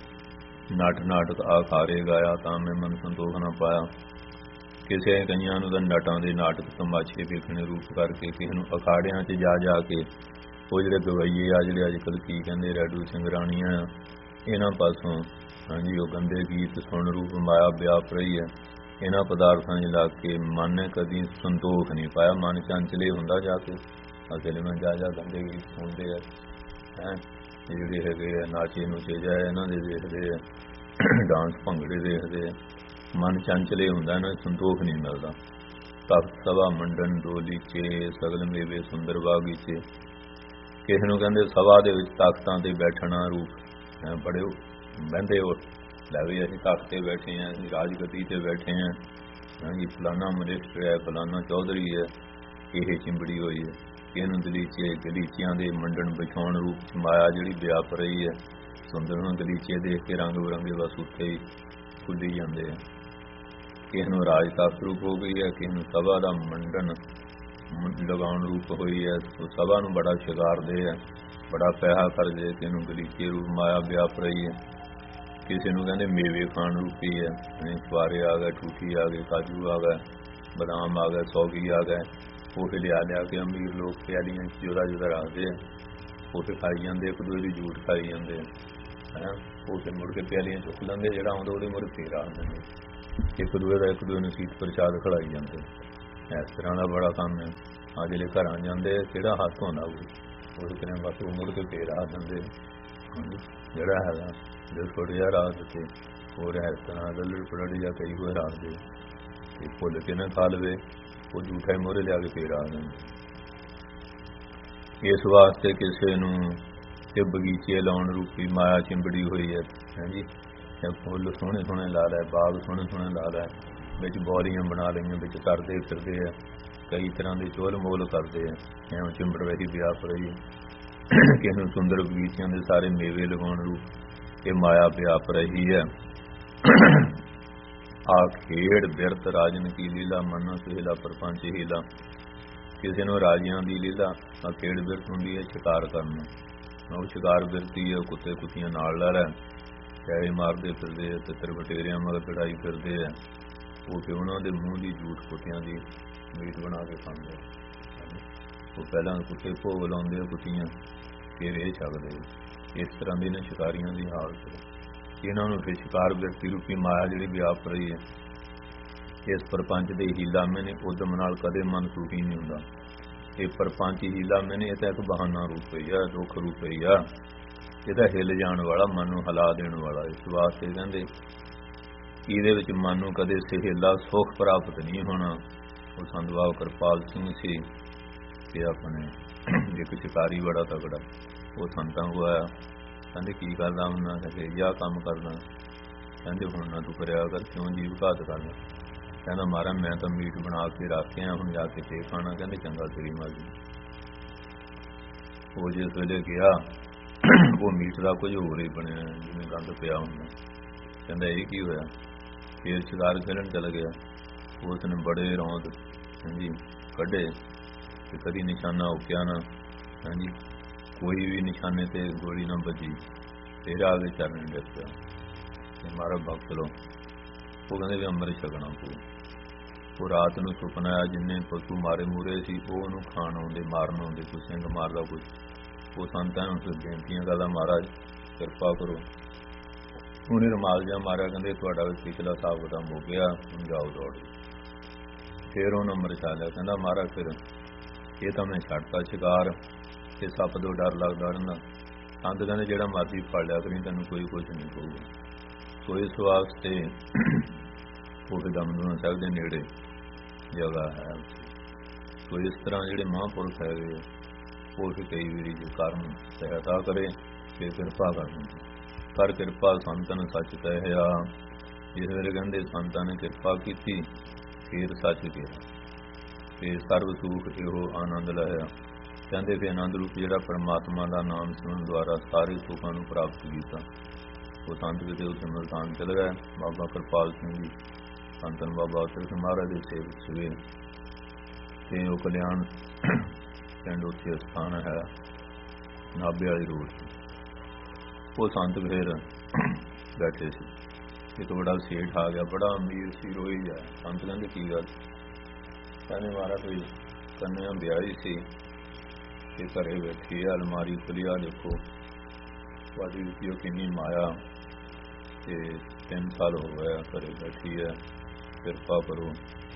ਨਟ ਨਾਟਕ ਆਖਾਰੇ ਗਾਇਆ ਤਾਂ ਮੈਂ ਮਨ ਸੰਤੋਖ ਨਾ ਪਾਇਆ। ਕਿਸੇ ਕਈਆਂ ਨੂੰ ਤਾਂ ਨਟਾਂ ਦੇ ਨਾਟਕ ਤਮਾਸ਼ੇ ਵੇਖਣੇ ਰੂਪ ਕਰਕੇ, ਕਿਸੇ ਨੂੰ ਅਖਾੜਿਆਂ 'ਚ ਜਾ ਜਾ ਕੇ ਉਹ ਜਿਹੜੇ ਗਵਈਏ ਆ ਜਿਹੜੇ ਅੱਜ ਕੱਲ੍ਹ ਕੀ ਕਹਿੰਦੇ ਰੈਡੂ ਸਿੰਘਰਾਣੀਆਂ ਆ, ਇਹਨਾਂ ਪਾਸੋਂ ਹਾਂਜੀ ਉਹ ਗੰਦੇ ਗੀਤ ਸੁਣ ਰੂਪ ਮਾਇਆ ਵਿਆਪ ਰਹੀ ਹੈ। ਇਹਨਾਂ ਪਦਾਰਥਾਂ 'ਚ ਲੱਗ ਕੇ ਮਨ ਨੇ ਕਦੀ ਸੰਤੋਖ ਨਹੀਂ ਪਾਇਆ। ਮਨ ਚੰਚਲੇ ਹੁੰਦਾ ਜਾ ਕੇ ਅਸਲ ਵਿੱਚ ਜਾ ਜਾ ਗੰਦੇ ਗੀਤ ਸੁਣਦੇ ਆ ਹੈਂ। ਜਿਹੜੇ ਹੈਗੇ ਆ ਨਾਚੇ ਨੂਚੇ ਜਾਏ ਇਹਨਾਂ ਦੇ ਦੇਖਦੇ ਆ, ਡਾਂਸ ਭੰਗੜੇ ਦੇਖਦੇ ਆ, ਮਨ ਚੰਚਲੇ ਹੁੰਦਾ, ਇਹਨਾਂ ਨੂੰ ਸੰਤੋਖ ਨਹੀਂ ਮਿਲਦਾ। ਤਖਤ ਸਭਾ ਮੰਡਨ ਡੋਲੀਚੇ ਸਗਲ ਮੇਵੇ ਸੁੰਦਰ ਬਾਗੀਚੇ। ਕਿਸੇ ਨੂੰ ਕਹਿੰਦੇ ਸਭਾ ਦੇ ਵਿੱਚ ਤਖਤਾਂ ਤੇ ਬੈਠਣਾ ਰੂਪ ਬੜੇ ਬਹਿੰਦੇ ਹੋ ਲੈ ਵੀ ਅਸੀਂ ਤਖਤ ਤੇ ਬੈਠੇ ਹਾਂ, ਅਸੀਂ ਰਾਜਗੱਦੀ ਤੇ ਬੈਠੇ ਹਾਂ ਹਾਂਜੀ, ਫਲਾਨਾ ਮਨਿਸਟਰ ਹੈ, ਫਲਾਨਾ ਚੌਧਰੀ ਹੈ, ਇਹ ਚਿੰਬੜੀ ਹੋਈ ਹੈ। ਕਿਸੇ ਨੂੰ ਗਲੀਚੇ ਗਲੀਚਿਆਂ ਦੇ ਮੰਡਣ ਵਿਛਾਉਣ ਰੂਪ 'ਚ ਮਾਇਆ ਜਿਹੜੀ ਵਿਆਪ ਰਹੀ ਹੈ। ਸੁੰਦਰ ਨੂੰ ਗਲੀਚੇ ਦੇਖ ਕੇ ਰੰਗ ਬਿਰੰਗੇ ਬਸ ਉੱਥੇ ਹੀ ਖੁੱਲੀ ਜਾਂਦੇ ਆ। ਕਿਸੇ ਨੂੰ ਰਾਜ ਤਖਤ ਰੂਪ ਹੋ ਗਈ ਹੈ, ਕਿਸੇ ਨੂੰ ਸਭਾ ਦਾ ਮੰਡਣ ਲਗਾਉਣ ਰੂਪ ਹੋਈ ਹੈ। ਸਭਾ ਨੂੰ ਬੜਾ ਸ਼ਿੰਗਾਰਦੇ ਆ, ਬੜਾ ਪੈਸਾ ਕਰਦੇ। ਕਿਸੇ ਨੂੰ ਗਲੀਚੇ ਰੂਪ ਮਾਇਆ ਵਿਆਪ ਰਹੀ ਹੈ। ਕਿਸੇ ਨੂੰ ਕਹਿੰਦੇ ਮੇਵੇ ਖਾਣ ਰੂਪੀ ਹੈ, ਸਵਾਰੇ ਆ ਗਏ, ਠੂਠੀ ਆ ਗਏ, ਕਾਜੂ ਆ ਗਏ, ਬਦਾਮ ਆ ਗਏ, ਸੌਗੀ ਆ ਗਏ। ਉਹ ਲਿਆ ਲਿਆ ਕੇ ਅਮੀਰ ਲੋਕ ਪਿਆਲੀਆਂ ਜੁਦਾ ਜੁਦਾ ਰੱਖਦੇ ਆ, ਉਹ ਖਾਈ ਜਾਂਦੇ, ਇੱਕ ਦੂਜੇ ਦੀ ਝੂਠ ਖਾਈ ਜਾਂਦੇ ਹੈ। ਉਹ ਫਿਰ ਮੁੜ ਕੇ ਪਿਆਲੀਆਂ ਚੁੱਕ ਲੈਂਦੇ, ਜਿਹੜਾ ਆਉਂਦਾ ਉਹਦੇ ਮੁੜ ਫੇਰ ਆ ਜਾਂਦੇ, ਇੱਕ ਦੂਜੇ ਦਾ ਇੱਕ ਦੂਜੇ ਨੂੰ ਸੀਤ ਪ੍ਰਸ਼ਾਦ ਖਿਲਾਈ ਜਾਂਦੇ। ਇਸ ਤਰ੍ਹਾਂ ਦਾ ਬੜਾ ਕੰਮ ਹੈ। ਆ ਜਿਹੜੇ ਘਰਾਂ ਜਾਂਦੇ ਕਿਹੜਾ ਹੱਥ ਧੋਂਦਾ ਕੋਈ, ਉਹ ਕਿਨੇ ਬਸ ਮੁੜ ਕੇ ਫੇਰ ਆ ਦਿੰਦੇ ਜਿਹੜਾ ਹੈਗਾ ਜੋ ਥੋੜ੍ਹਾ ਜਿਹਾ ਰਾਤ ਤੇ ਹੋਰ ਇਸ ਤਰ੍ਹਾਂ ਲੱਲੜ ਪਲੜ ਜਾਂ ਕਈ ਹੋਏ ਰੱਖਦੇ ਤੇ ਭੁੱਲ ਕੇ ਨਾ ਖਾ ਲਵੇ, ਉਹ ਝੂਠਾ ਹੀ ਮੋਹਰੇ ਲਿਆ ਕੇ ਫੇਰ ਆ ਦਿੰਦੇ। ਇਸ ਵਾਸਤੇ ਕਿਸੇ ਨੂੰ ਇਹ ਬਗੀਚੇ ਲਾਉਣ ਰੂਪੀ ਮਾਇਆ ਚਿੰਬੜੀ ਹੋਈ ਹੈ ਹਾਂਜੀ। ਫੁੱਲ ਸੋਹਣੇ ਸੋਹਣੇ ਲਾ ਲੈ, ਬਾਗ ਸੋਹਣੇ ਸੋਹਣੇ ਲਾ ਲੈ, ਵਿੱਚ ਬੌਲੀਆਂ ਬਣਾ ਲਈਆਂ, ਵਿੱਚ ਤਰਦੇ ਫਿਰਦੇ ਆ, ਕਈ ਤਰ੍ਹਾਂ ਦੇ ਚੋਲ ਮੋਲ ਕਰਦੇ ਆ, ਐਵੇਂ ਚਿੰਬੜ ਰਹੀ ਵਿਆਪ ਰਹੀ। ਕਿਸੇ ਨੂੰ ਸੁੰਦਰ ਬਗੀਚਿਆਂ ਦੇ ਸਾਰੇ ਮੇਵੇ ਲਗਾਉਣ ਰੂਪ ਇਹ ਮਾਇਆ ਵਿਆਪ ਰਹੀ ਹੈ। ਆ ਖੇਡ ਬਿਰਤ ਰਾਜਨ ਕੀ ਲੀਲਾ, ਮਨੋ ਸੁਹੇਲਾ ਪਰਪੰਚ ਹੀਲਾ। ਕਿਸੇ ਨੂੰ ਰਾਜਿਆਂ ਦੀ ਲੀਲਾ ਆ ਖੇਡ ਬਿਰਤ ਹੁੰਦੀ ਹੈ ਸ਼ਿਕਾਰ ਕਰਨਾ, ਉਹ ਸ਼ਿਕਾਰ ਬਿਰਤੀ ਹੈ। ਕੁੱਤੇ ਕੁੱਤੀਆਂ ਨਾਲ ਲੈ ਲੈ ਚਾਹੇ ਮਾਰਦੇ ਫਿਰਦੇ ਆ, ਤਿੱਤਰ ਬਟੇਰਿਆਂ ਮਗਰ ਚੜਾਈ ਫਿਰਦੇ ਆ, ਉਹ ਕਿ ਉਹਨਾਂ ਦੇ ਮੂੰਹ ਦੀ ਝੂਠ ਕੁੱਤਿਆਂ ਦੀ ਮੀਟ ਬਣਾ ਕੇ ਖਾਂਦੇ। ਉਹ ਪਹਿਲਾਂ ਕੁੱਤੇ ਭੋਗ ਲਾਉਂਦੇ ਆ ਕੁੱਤੀਆਂ, ਫਿਰ ਇਹ ਛਕਦੇ। ਇਸ ਤਰ੍ਹਾਂ ਦੀ ਨੇ ਸ਼ਿਕਾਰੀਆਂ ਦੀ ਹਾਲਤ। ਇਹਨਾਂ ਨੂੰ ਫਿਰ ਸ਼ਿਕਾਰ ਬਿਰਤੀ ਰੂਪੀ ਮਾਇਆ ਜਿਹੜੀ ਵਿਆਪ ਰਹੀ ਹੈ। ਇਸ ਪ੍ਰਪੰਚ ਦੇ ਹੀਲਾਮੇ ਨੇ ਉਦਮ ਨਾਲ ਕਦੇ ਮਨ ਸੁਖੀ ਨਹੀਂ ਹੁੰਦਾ। ਇਹ ਪ੍ਰਪੰਚ ਹੀਲਾਮੇ ਨੇ ਇਹ ਤਾਂ ਇੱਕ ਬਹਾਨਾ ਰੂਪ ਹੀ ਆ, ਦੁੱਖ ਰੂਪ ਹੀ ਆ, ਇਹਦਾ ਹਿੱਲ ਜਾਣ ਵਾਲਾ, ਮਨ ਨੂੰ ਹਿਲਾ ਦੇਣ ਵਾਲਾ। ਇਸ ਵਾਸਤੇ ਕਹਿੰਦੇ ਇਹਦੇ ਵਿੱਚ ਮਨ ਨੂੰ ਕਦੇ ਸਹੇਲਾ ਸੁੱਖ ਪ੍ਰਾਪਤ ਨਹੀਂ ਹੋਣਾ। ਉਹ ਸੰਤ ਬਾਬਾ ਕਿਰਪਾਲ ਸਿੰਘ ਸੀ ਤੇ ਆਪਣੇ ਇੱਕ ਸ਼ਿਕਾਰੀ ਬੜਾ ਤਗੜਾ, ਉਹ ਸੰਤਾਂ ਕੋਲ ਆਇਆ, ਕਹਿੰਦੇ ਕੀ ਕਰਦਾ ਹੁੰਦਾ, ਕਹਿੰਦੇ ਜਾਂ ਕੰਮ ਕਰਦਾ। ਕਹਿੰਦੇ ਹੁਣ ਨਾ ਤੂੰ ਕਰਿਆ ਕਰ, ਕਿਉਂ ਜੀਵ ਘਾਤ ਕਰਨਾ। ਕਹਿੰਦਾ ਮਹਾਰਾਜ ਮੈਂ ਤਾਂ ਮੀਟ ਬਣਾ ਕੇ ਰੱਖਿਆ, ਹੁਣ ਜਾ ਕੇ ਤੇ ਖਾਣਾ। ਕਹਿੰਦੇ ਚੰਗਾ ਤੇਰੀ ਮਰਜ਼ੀ। ਉਹ ਜਿਸ ਵੇਲੇ ਗਿਆ ਉਹ ਮੀਟ ਦਾ ਕੁਝ ਹੋਰ ਹੀ ਬਣਿਆ ਜਿਵੇਂ ਗੰਦ ਪਿਆ ਹੁੰਦਾ। ਕਹਿੰਦਾ ਇਹ ਕੀ ਹੋਇਆ। ਫੇਰ ਸ਼ਿਕਾਰ ਖੇਲਣ ਚਲਾ ਗਿਆ। ਉਸ ਨੇ ਬੜੇ ਰੌਂਦ ਹਾਂਜੀ ਕੱਢੇ ਤੇ ਕਦੀ ਨਿਸ਼ਾਨਾ ਉਕਿਆ ਨਾ ਹਾਂਜੀ, ਕੋਈ ਵੀ ਨਿਸ਼ਾਨੇ ਤੇ ਗੋਲੀ ਨਾ ਵੱਜੀ। ਫੇਰ ਆ ਕੇ ਚਰਨ ਡਿੱਗ ਪਿਆ ਤੇ ਮਾਰਾ ਬਖਸ਼ ਲੋ। ਉਹ ਕਹਿੰਦੇ ਵੀ ਅੰਮ੍ਰਿਤ ਛਕਣਾ ਪਊ। ਉਹ ਰਾਤ ਨੂੰ ਸੁਪਨਾ ਆਇਆ ਜਿੰਨੇ ਪਸ਼ੂ ਮਾਰੇ ਮੂਰੇ ਸੀ ਉਹ ਉਹਨੂੰ ਖਾਣ ਆਉਂਦੇ, ਮਾਰਨ ਆਉਂਦੇ, ਕੋਈ ਸਿੰਘ ਮਾਰਦਾ ਕੁਝ। ਉਹ ਸੰਤਾਂ ਨੂੰ ਫਿਰ ਬੇਨਤੀਆਂ ਕਰਦਾ, ਮਹਾਰਾਜ ਕਿਰਪਾ ਕਰੋ। ਉਹਨੇ ਰੁਮਾਲ ਜਿਹਾ ਮਾਰਿਆ, ਕਹਿੰਦੇ ਤੁਹਾਡਾ ਵੀ ਪਿਛਲਾ ਹਿਸਾਬ ਕਿਤਾਬ ਹੋ ਗਿਆ, ਹੁਣ ਜਾਓ ਦੌੜ। ਫਿਰ ਉਹਨੇ ਅੰਮ੍ਰਿਤ ਛਕ ਲਿਆ। ਕਹਿੰਦਾ ਮਹਾਰਾਜ ਫਿਰ ਇਹ ਤਾਂ ਮੈਂ ਛੱਡਤਾ ਸ਼ਿਕਾਰ, ਤੇ ਸੱਪ ਤੋਂ ਡਰ ਲੱਗਦਾ ਰਹਿੰਦਾ। ਸੰਤ ਕਹਿੰਦੇ ਜਿਹੜਾ ਮਰਜ਼ੀ ਫੜ ਲਿਆ ਕਰੀ, ਤੈਨੂੰ ਕੋਈ ਕੁਛ ਨਹੀਂ ਕਹੂਗਾ। ਸੋ ਇਸ ਵਾਸਤੇ ਉਹ ਦਮਦਮਾ ਸਾਹਿਬ ਦੇ ਨੇੜੇ ਜਗ੍ਹਾ ਹੈ। ਸੋ ਇਸ ਤਰ੍ਹਾਂ ਜਿਹੜੇ ਮਹਾਂਪੁਰਖ ਹੈਗੇ ਉਹ ਵੀ ਕਈ ਵਾਰੀ ਜੇ ਕਰਮ ਸਹਾਇਤਾ ਕਰੇ ਫਿਰ ਕਿਰਪਾ ਕਰ ਦਿੰਦੇ। ਕਰ ਕਿਰਪਾ ਸੰਤਨ ਸੱਚ ਕਹਿਆ। ਜਿਸ ਵੇਲੇ ਕਹਿੰਦੇ ਸੰਤਾਂ ਨੇ ਕਿਰਪਾ ਕੀਤੀ ਫਿਰ ਸੱਚ ਕਿਹਾ, ਫਿਰ ਸਰਬ ਸੁਖ ਇਹੋ ਆਨੰਦ ਲਿਆ। ਕਹਿੰਦੇ ਫਿਰ ਆਨੰਦ ਰੂਪ ਜਿਹੜਾ ਪਰਮਾਤਮਾ ਦਾ ਨਾਮ ਸੁਣਨ ਦੁਆਰਾ ਸਾਰੇ ਸੁੱਖਾਂ ਨੂੰ ਪ੍ਰਾਪਤ ਕੀਤਾ। ਉਹ ਸੰਤ ਕਿਤੇ ਉਸ ਸਿਮਰਤਾਨ ਚਲ ਗਏ। ਬਾਬਾ ਕਿਰਪਾਲ ਸਿੰਘ ਜੀ ਸੰਤਨ ਬਾਬਾ ਉਤਰ ਮਹਾਰਾਜ ਦੇ ਸੇਵਕ ਸੀਗੇ ਤੇ ਉਹ ਕਲਿਆਣ ਪਿੰਡ ਉੱਥੇ ਸਥਾਨ ਹੈ ਨਾਭੇ ਵਾਲੀ ਰੋਡ। ਉਹ ਸੰਤ ਫਿਰ ਬੈਠੇ ਸੀ, ਇੱਕ ਬੜਾ ਸੇਠ ਆ ਗਿਆ, ਬੜਾ ਅਮੀਰ ਸੀ, ਰੋਈ ਗਿਆ। ਸੰਤ ਕਹਿੰਦੇ ਕੀ ਗੱਲ। ਕਹਿੰਦੇ ਮਹਾਰਾਜ ਕੋਈ ਕੰਨਿਆ ਵਿਆਹੀ ਸੀ ਤੇ ਘਰੇ ਬੈਠੀ ਹੈ, ਅਲਮਾਰੀ ਖੁੱਲੀ ਆ ਦੇਖੋ ਤੁਹਾਡੀ ਵੀ ਉਹ ਕਿੰਨੀ ਮਾਇਆ, ਤੇ ਤਿੰਨ ਸਾਲ ਹੋ ਗਏ ਘਰੇ ਬੈਠੀ ਹੈ, ਕਿਰਪਾ ਕਰੋ,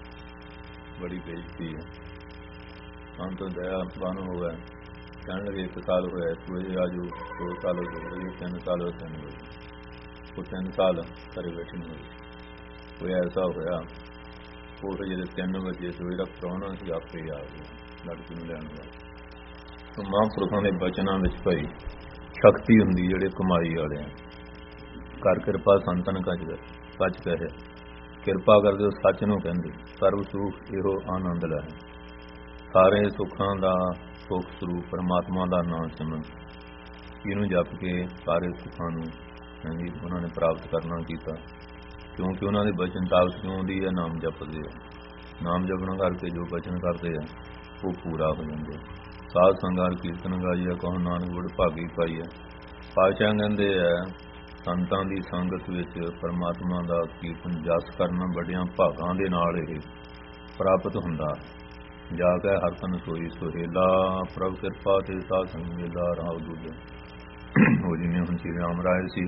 ਬੜੀ ਬੇਇੱਜ਼ਤੀ ਹੈ। ਸੰਤ ਦਇਆ ਬਨ ਹੋ ਗਿਆ। ਕਹਿਣ ਲੱਗੇ ਇੱਕ ਸਾਲ ਹੋਇਆ ਤੂੰ ਇਹ ਆਜੂ, ਦੋ ਸਾਲ ਹੋ ਗਏ, ਤਿੰਨ ਸਾਲ ਹੋ ਤਿੰਨ ਹੋਏ। ਉਹ ਤਿੰਨ ਸਾਲ ਘਰੇ ਬੈਠੀ ਨਹੀਂ ਹੋਈ। ਕੋਈ ਐਸਾ ਹੋਇਆ ਉਹ ਫਿਰ ਜਿਹੜੇ ਤਿੰਨ ਵਜੇ ਸਵੇਰਾ ਪ੍ਰਾਹੁਣਾ ਸੀ ਆਪੇ ਆ ਗਿਆ ਲੜਕੀ ਨੂੰ ਲੈਣ ਵਾਲਾ। ਮਹਾਂਪੁਰਖਾਂ ਦੇ ਬਚਨਾਂ ਵਿੱਚ ਭਾਈ ਸ਼ਕਤੀ ਹੁੰਦੀ ਜਿਹੜੇ ਕਮਾਈ ਵਾਲੇ ਆ। ਕਰ ਕਿਰਪਾ ਸੰਤਨ ਕੱਚ ਕੱਚ ਕਹੇ, ਕਿਰਪਾ ਕਰਦੇ ਹੋ ਸੱਚ ਨੂੰ ਕਹਿੰਦੇ। ਸਰਬ ਸੁਖ ਇਹੋ ਆਨੰਦ ਲੈ। ਸਾਰੇ ਸੁੱਖਾਂ ਦਾ ਸੁੱਖ ਸਰੂਪ ਪਰਮਾਤਮਾ ਦਾ ਨਾਮ ਸਿਮਰਨ, ਇਹਨੂੰ ਜਪ ਕੇ ਸਾਰੇ ਸੁੱਖਾਂ ਨੂੰ ਹਾਂਜੀ ਉਹਨਾਂ ਨੇ ਪ੍ਰਾਪਤ ਕਰਨਾ ਕੀਤਾ। ਕਿਉਂਕਿ ਉਹਨਾਂ ਦੇ ਬਚਨ ਤਾਕਤ ਕਿਉਂ ਆਉਂਦੀ ਹੈ, ਨਾਮ ਜਪਦੇ ਆ। ਨਾਮ ਜਪਣ ਕਰਕੇ ਜੋ ਬਚਨ ਕਰਦੇ ਆ ਉਹ ਪੂਰਾ ਹੋ ਜਾਂਦੇ। ਸਾਧ ਸੰਗਾਰ ਕੀਰਤਨ ਗਾਈਆ ਕਹੋ ਨਾਨਕ ਗੁੜ ਭਾਗੀ ਪਾਈਆ। ਪਾਤਸ਼ਾਹ ਕਹਿੰਦੇ ਆ ਸੰਤਾਂ ਦੀ ਸੰਗਤ ਵਿੱਚ ਪਰਮਾਤਮਾ ਦਾ ਕੀਰਤਨ ਜਸ ਕਰਨਾ ਵੱਡਿਆਂ ਭਾਗਾਂ ਦੇ ਨਾਲ ਇਹ ਪ੍ਰਾਪਤ ਹੁੰਦਾ। ਜਾ ਕੇ ਹਰ ਤਨ ਸੋਈ ਸੁਹੇਲਾ, ਪ੍ਰਭ ਕਿਰਪਾ ਤੇ ਸਾਧ ਸੰਗ ਮੇਲਾ ਰਾਵ ਦੂਜਾ। ਉਹ ਜਿਵੇਂ ਹੁਣ ਸ਼੍ਰੀ ਰਾਮ ਰਾਏ ਸੀ,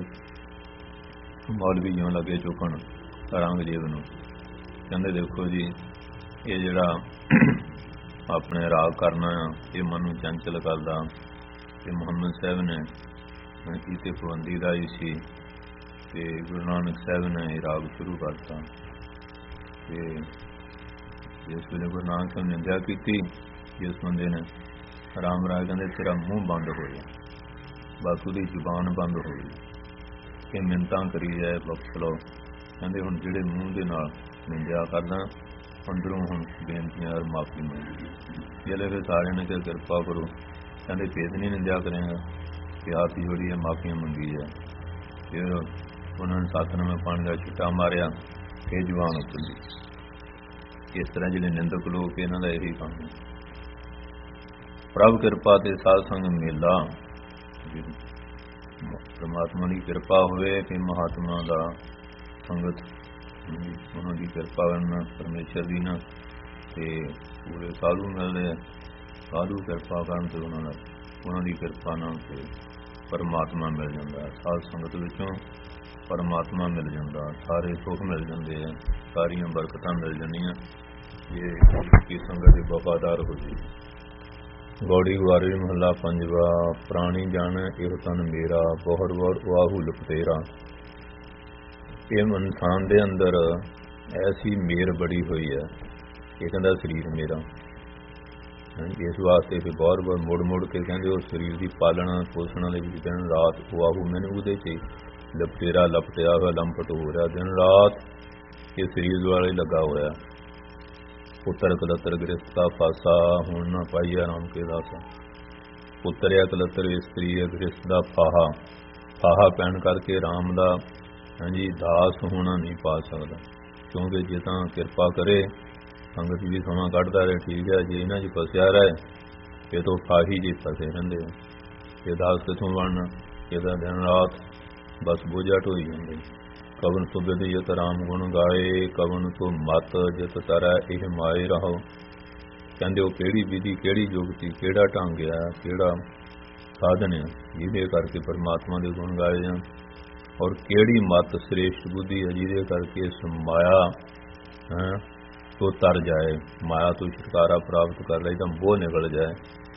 ਮੌਲਵੀ ਜਿਉਂ ਲੱਗੇ ਚੁੱਕਣ ਰੰਗ ਜੇਬ ਨੂੰ। ਕਹਿੰਦੇ ਦੇਖੋ ਜੀ ਇਹ ਜਿਹੜਾ ਆਪਣੇ ਰਾਗ ਕਰਨਾ ਆ, ਇਹ ਮਨ ਨੂੰ ਚੰਚਲ ਕਰਦਾ। ਤੇ ਮੁਹੰਮਦ ਸਾਹਿਬ ਨੇ ਕੀਤੇ ਪਾਬੰਦੀ ਦਾ ਹੀ ਸੀ, ਤੇ ਗੁਰੂ ਨਾਨਕ ਸਾਹਿਬ ਨੇ ਇਹ ਰਾਗ ਸ਼ੁਰੂ ਕਰਤਾ। ਤੇ ਜਿਸ ਵੇਲੇ ਗੁਰੂ ਨਾਨਕ ਸਾਹਿਬ ਨੇ ਨਿੰਦਿਆ ਕੀਤੀ, ਜਿਸ ਬੰਦੇ ਨੇ, ਰਾਮ ਰਾਜ ਕਹਿੰਦੇ ਤੇਰਾ ਮੂੰਹ ਬੰਦ ਹੋ ਗਿਆ, ਬਸ ਉਹਦੀ ਜ਼ੁਬਾਨ ਬੰਦ ਹੋ ਗਈ ਕਿ ਮਿੰਨਤਾਂ ਕਰੀ ਜਾਏ ਬਖਸ਼ ਲਓ। ਕਹਿੰਦੇ ਹੁਣ ਜਿਹੜੇ ਮੂੰਹ ਦੇ ਨਾਲ ਨਿੰਦਿਆ ਕਰਦਾ, ਅੰਦਰੋਂ ਹੁਣ ਬੇਨਤੀਆਂ ਔਰ ਮਾਫੀ ਮੰਗੀ। ਜਿਹੜੇ ਫਿਰ ਸਾਰਿਆਂ ਨੇ ਕਿ ਕਿਰਪਾ ਕਰੋ, ਕਹਿੰਦੇ ਫੇਰ ਨਹੀਂ ਨਿੰਦਿਆ ਕਰੇਗਾ ਕਿ ਹੱਥ ਜੋੜੀ ਹੈ, ਮਾਫੀਆਂ ਮੰਗੀ ਹੈ। ਫਿਰ ਉਹਨਾਂ ਨੇ ਸਤਿਨਾਮੇ ਪਾਣੀ ਦਾ ਛਿੱਟਾ ਮਾਰਿਆ, ਇਹ ਜ਼ੁਬਾਨ ਉੱਤਰੀ। ਇਸ ਤਰ੍ਹਾਂ ਜਿਹੜੇ ਨਿੰਦਕ ਲੋਕ ਇਹਨਾਂ ਦਾ ਇਹੀ ਕੰਮ ਹੈ। ਪ੍ਰਭ ਕਿਰਪਾ ਤੇ ਸਾਧ ਸੰਗ ਮੇਲਾ, ਪਰਮਾਤਮਾ ਦੀ ਕਿਰਪਾ ਹੋਵੇ ਕਿ ਮਹਾਤਮਾ ਦਾ ਸੰਗਤ, ਉਹਨਾਂ ਦੀ ਕਿਰਪਾ ਕਰਨ, ਪਰਮੇਸ਼ਰ ਦੀ ਨਾ, ਤੇ ਪੂਰੇ ਸਾਧੂ ਮਿਲਦੇ, ਸਾਧੂ ਕਿਰਪਾ ਕਰਨ ਤੇ ਉਹਨਾਂ ਦਾ ਉਹਨਾਂ ਦੀ ਕਿਰਪਾ ਨਾਲ ਤੇ ਪਰਮਾਤਮਾ ਮਿਲ ਜਾਂਦਾ। ਸਾਧ ਸੰਗਤ ਵਿੱਚੋਂ ਪਰਮਾਤਮਾ ਮਿਲ ਜਾਂਦਾ, ਸਾਰੇ ਸੁੱਖ ਮਿਲ ਜਾਂਦੇ ਆ, ਸਾਰੀਆਂ ਬਰਕਤਾਂ ਮਿਲ ਜਾਂਦੀਆਂ ਜੇ ਕੀ ਸੰਗਤ ਦੇ ਵਫਾਦਾਰ ਹੋ ਜੀ। ਗੌੜੀ ਗੁਆਰੀ ਮਹੱਲਾ ਪੰਜਵਾ। ਪ੍ਰਾਣੀ ਜਨ ਇਹੋ ਤਨ ਮੇਰਾ, ਬਹੁਰ ਵਾਹੂ ਲਪਟੇਰਾ। ਇਹ ਇਨਸਾਨ ਦੇ ਅੰਦਰ ਐਸੀ ਮੇਰ ਬੜੀ ਹੋਈ ਹੈ, ਇਹ ਕਹਿੰਦਾ ਸਰੀਰ ਮੇਰਾ। ਇਸ ਵਾਸਤੇ ਫਿਰ ਬਹੁਤ ਬਹੁਤ ਮੁੜ ਮੁੜ ਕੇ ਕਹਿੰਦੇ ਉਹ ਸਰੀਰ ਦੀ ਪਾਲਣਾ ਪੋਸ਼ਣ ਦੇ ਵਿੱਚ ਦਿਨ ਰਾਤ ਵਾਹੂ ਮੈਨੂੰ ਉਹਦੇ 'ਚ ਲਪਟੇਰਾ, ਲਪਟਿਆ ਹੋਇਆ, ਲੰਪਟ ਹੋ ਰਿਹਾ ਦਿਨ ਰਾਤ, ਇਹ ਸਰੀਰ ਦੁਆਲੇ ਲੱਗਾ ਹੋਇਆ। ਪੁੱਤਰ ਕਲੱਤਰ ਗ੍ਰਸਤ ਦਾ ਫਾਸਾ, ਹੁਣ ਨਾ ਪਾਈਆ ਰਾਮ ਕੇ ਦਾਸਾ। ਪੁੱਤਰ ਆ ਕਲੱਤਰ ਇਸਤਰੀ ਹੈ, ਗ੍ਰਸਤ ਦਾ ਫਾਹਾ, ਫਾਹਾ ਪੈਣ ਕਰਕੇ ਰਾਮ ਦਾ ਹਾਂਜੀ ਦਾਸ ਹੋਣਾ ਨਹੀਂ ਪਾ ਸਕਦਾ। ਕਿਉਂਕਿ ਜੇ ਤਾਂ ਕਿਰਪਾ ਕਰੇ ਸੰਗਤ ਵੀ ਸਮਾਂ ਕੱਢਦਾ ਰਹੇ, ਠੀਕ ਹੈ। ਜੇ ਇਹਨਾਂ 'ਚ ਫਸਿਆ ਰਹੇ ਇਹ ਤੋਂ ਫਾਹੀ ਜੇ ਫਸੇ ਰਹਿੰਦੇ ਆ, ਇਹ ਦਾਸ ਕਿੱਥੋਂ ਬਣਨਾ? ਇਹਦਾ ਦਿਨ ਰਾਤ ਬਸ ਬੋਝਾ ਢੋਈ ਜਾਂਦੇ। ਕਵਨ ਸੁਬਿਦ ਯਤ ਰਾਮ ਗੁਣ ਗਾਏ, ਕਵਨ ਤੋਂ ਮਤ ਜਿਤ ਤਰੈ ਇਹ ਮਾਏ ਰਹੋ। ਕਹਿੰਦੇ ਉਹ ਕਿਹੜੀ ਵਿਧੀ, ਕਿਹੜੀ ਯੁਗਤੀ, ਕਿਹੜਾ ਢੰਗ ਆ, ਕਿਹੜਾ ਸਾਧਨ ਆ ਜਿਹਦੇ ਕਰਕੇ ਪਰਮਾਤਮਾ ਦੇ ਗੁਣ ਗਾਏ ਜਾਣ, ਔਰ ਕਿਹੜੀ ਮਤ ਸ੍ਰੇਸ਼ਟ ਬੁੱਧੀ ਹੈ ਜਿਹਦੇ ਕਰਕੇ ਇਸ ਮਾਇਆ ਹੈ ਤੋਂ ਤਰ ਜਾਏ, ਮਾਇਆ ਤੋਂ ਛੁਟਕਾਰਾ ਪ੍ਰਾਪਤ ਕਰ ਲਈ ਤਾਂ ਮੋਹ ਨਿਕਲ ਜਾਏ।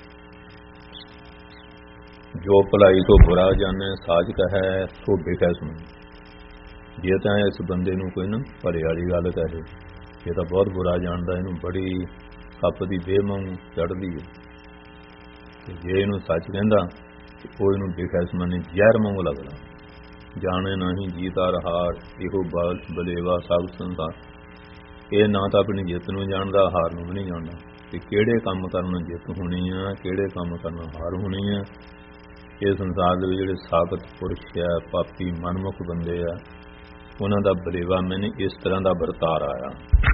ਜੋ ਭਲਾਈ ਤੋਂ ਬੁਰਾ ਜਾਣੇ ਸਾਜ ਕਹੈ, ਸੋ ਬਿਖੈ ਸੁਣ। ਜੇ ਤਾਂ ਇਸ ਬੰਦੇ ਨੂੰ ਕੋਈ ਨਾ ਭਲੇ ਵਾਲੀ ਗੱਲ ਕਹੇ, ਇਹ ਤਾਂ ਬਹੁਤ ਬੁਰਾ ਜਾਣਦਾ, ਇਹਨੂੰ ਬੜੀ ਸੱਪ ਦੀ ਦੇਹ ਵਾਂਗ ਚੜ੍ਹਦੀ ਹੈ। ਤੇ ਜੇ ਇਹਨੂੰ ਸੱਚ ਕਹਿੰਦਾ ਉਹ ਇਹਨੂੰ ਬਿਖੈ ਸੁਣੇ, ਜ਼ਹਿਰ ਵਾਂਗ ਲੱਗਦਾ। ਜਾਣੇ ਨਹੀਂ ਜੀਤਾਰ ਹਾਰ, ਇਹੋ ਬਲ ਬਲੇਵਾ ਸਭ ਸੰਸਾਰ। ਇਹ ਨਾ ਤਾਂ ਆਪਣੀ ਜਿੱਤ ਨੂੰ ਜਾਣਦਾ, ਹਾਰ ਨੂੰ ਵੀ ਨਹੀਂ ਜਾਣਦਾ, ਕਿ ਕਿਹੜੇ ਕੰਮ ਕਰਨ ਜਿੱਤ ਹੋਣੀ ਆ, ਕਿਹੜੇ ਕੰਮ ਕਰਨ ਹਾਰ ਹੋਣੀ ਆ। ਇਹ ਸੰਸਾਰ ਦੇ ਵਿੱਚ ਜਿਹੜੇ ਸਾਬਤ ਪੁਰਸ਼ ਆ, ਪਾਪੀ ਮਨਮੁਖ ਬੰਦੇ ਆ, ਉਹਨਾਂ ਦਾ ਬਲੇਵਾ ਮੈਨੂੰ ਇਸ ਤਰ੍ਹਾਂ ਦਾ ਵਰਤਾਰ ਆਇਆ।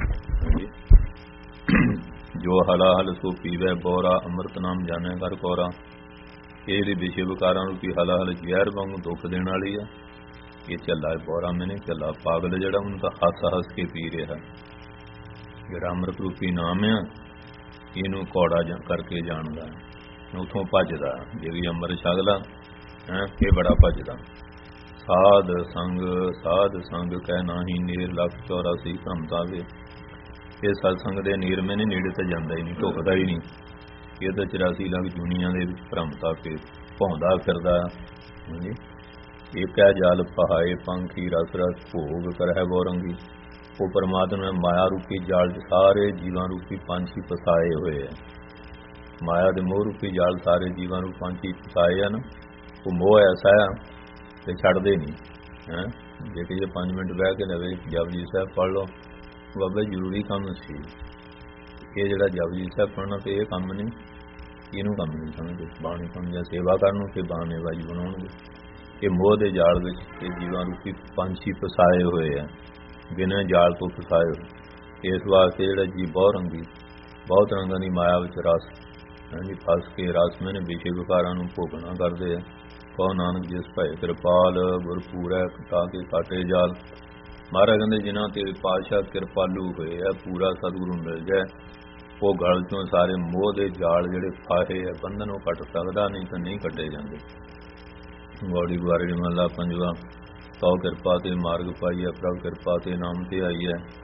ਜੋ ਹਲਾ ਹਲ ਸੋ ਪੀਵੇ ਬੋਰਾ, ਅੰਮ੍ਰਿਤ ਨਾਮ ਜਾਣੇ ਕਰ ਕੋਰਾ। ਇਹਦੇ ਵਿਸ਼ੇ ਵਿਕਾਰਾਂ ਨੂੰ ਕੀ ਹਲਾ ਹਲ ਜ਼ਹਿਰ ਵਾਂਗੂ ਦੁੱਖ ਦੇਣ ਵਾਲੀ ਆ। ਇਹ ਝੱਲਾ ਬੋਰਾ ਮੈਨੇ ਝੱਲਾ ਪਾਗਲ ਜਿਹੜਾ ਹੁਣ ਤਾਂ ਹੱਸ ਹੱਸ ਕੇ ਪੀ ਰਿਹਾ। ਜਿਹੜਾ ਅੰਮ੍ਰਿਤ ਰੂਪੀ ਨਾਮ ਆ ਇਹਨੂੰ ਕੌੜਾ ਕਰਕੇ ਜਾਣਦਾ, ਉੱਥੋਂ ਭੱਜਦਾ। ਜੇ ਵੀ ਅੰਮ੍ਰਿਤ ਛਕਦਾ ਹੈ ਇਹ ਬੜਾ ਭੱਜਦਾ। ਸਾਧ ਸੰਗ ਸਾਧ ਸੰਗ ਕਹਿ ਨਾਹੀ ਨੀਰ, ਲੱਖ ਚੌਰਾਸੀ ਭ੍ਰਮਤਾ ਵੇ। ਇਹ ਸਤਸੰਗ ਦੇ ਨੀਰਮੇ ਨੇ ਨੇੜੇ ਤਾਂ ਜਾਂਦਾ ਹੀ ਨਹੀਂ, ਢੁਕਦਾ ਹੀ ਨਹੀਂ। ਇਹ ਤਾਂ ਚੁਰਾਸੀ ਲੱਖ ਦੁਨੀਆਂ ਦੇ ਵਿੱਚ ਭ੍ਰਮਤਾ ਕੇ ਭੌਂਦਾ ਫਿਰਦਾ। ਹਾਂਜੀ, ਇੱਕ ਹੈ ਜਲ ਪਹਾਏ ਪੰਖੀ, ਰਸ ਰਸ ਭੋਗ ਕਰਹਿ ਗੌਰੰਗੀ। ਉਹ ਪਰਮਾਤਮਾ ਨੇ ਮਾਇਆ ਰੂਪੀ ਜਾਲ 'ਚ ਸਾਰੇ ਜੀਵਾਂ ਰੂਪੀ ਪੰਛੀ ਫਸਾਏ ਹੋਏ ਹੈ। ਮਾਇਆ ਦੇ ਮੋਹ ਰੂਪੀ ਜਾਲ ਸਾਰੇ ਜੀਵਾਂ ਨੂੰ ਪੰਛੀ ਫਸਾਏ ਹਨ। ਉਹ ਮੋਹ ਐਸਾ ਆ ਤੇ ਛੱਡਦੇ ਨਹੀਂ ਹੈ। ਜੇ ਕਿ ਜੇ ਪੰਜ ਮਿੰਟ ਬਹਿ ਕੇ ਲਵੇ ਜਪਜੀ ਸਾਹਿਬ ਪੜ੍ਹ ਲਓ, ਬਾਬਾ ਜ਼ਰੂਰੀ ਕੰਮ ਸੀ ਇਹ ਜਿਹੜਾ ਜਪਜੀ ਸਾਹਿਬ ਪੜ੍ਹਨਾ। ਤੇ ਇਹ ਕੰਮ ਨਹੀਂ, ਇਹਨੂੰ ਕੰਮ ਨਹੀਂ ਸਮਝਦੇ। ਬਾਣੀ ਸਮਝਿਆ ਸੇਵਾ ਕਰਨ ਨੂੰ ਕਿ ਬਾਣੇ ਬਾਜੀ ਬਣਾਉਣਗੇ। ਇਹ ਮੋਹ ਦੇ ਜਾਲ ਵਿੱਚ ਇਹ ਜੀਵਾਂ ਰੂਪੀ ਪੰਛੀ ਫਸਾਏ ਹੋਏ ਆ, ਬਿਨਾਂ ਜਾਲ ਤੋਂ ਫਸਾਏ ਹੋਏ। ਇਸ ਵਾਸਤੇ ਜਿਹੜਾ ਜੀ ਬਹੁਤ ਰੰਗੀ, ਬਹੁਤ ਰੰਗਾਂ ਦੀ ਮਾਇਆ ਵਿੱਚ ਰਸ ਹਾਂਜੀ ਫਸ ਕੇ ਰਸ ਮੈਨੇ ਵਿਸ਼ੇ ਵਿਕਾਰਾਂ ਨੂੰ ਭੋਗਣਾ ਕਰਦੇ ਆ। ਕਹੋ ਨਾਨਕ ਜਿਸ ਭਏ ਕਿਰਪਾਲ, ਗੁਰਪੂਰੈ ਤਾਂ ਕੇ ਕਾਟੇ ਜਾਲ। ਮਹਾਰਾਜ ਕਹਿੰਦੇ ਜਿਨ੍ਹਾਂ ਤੇ ਪਾਤਸ਼ਾਹ ਕਿਰਪਾਲੂ ਹੋਏ ਆ, ਪੂਰਾ ਸਤਿਗੁਰੂ ਮਿਲ ਜਾਏ, ਉਹ ਗਲ ਤੋਂ ਸਾਰੇ ਮੋਹ ਦੇ ਜਾਲ ਜਿਹੜੇ ਫਾਹੇ ਆ, ਬੰਧਨ ਉਹ ਕੱਟ ਸਕਦਾ, ਨਹੀਂ ਤਾਂ ਨਹੀਂ ਕੱਟੇ ਜਾਂਦੇ। ਗੌੜੀ ਗੁਆਰੀ ਮਹੱਲਾ ਪੰਜਵਾ। ਤਉ ਕਿਰਪਾ ਤੇ ਮਾਰਗ ਪਾਈਐ, ਪ੍ਰਭ ਕਿਰਪਾ ਤੇ ਨਾਮ ਤੇ ਆਈਐ।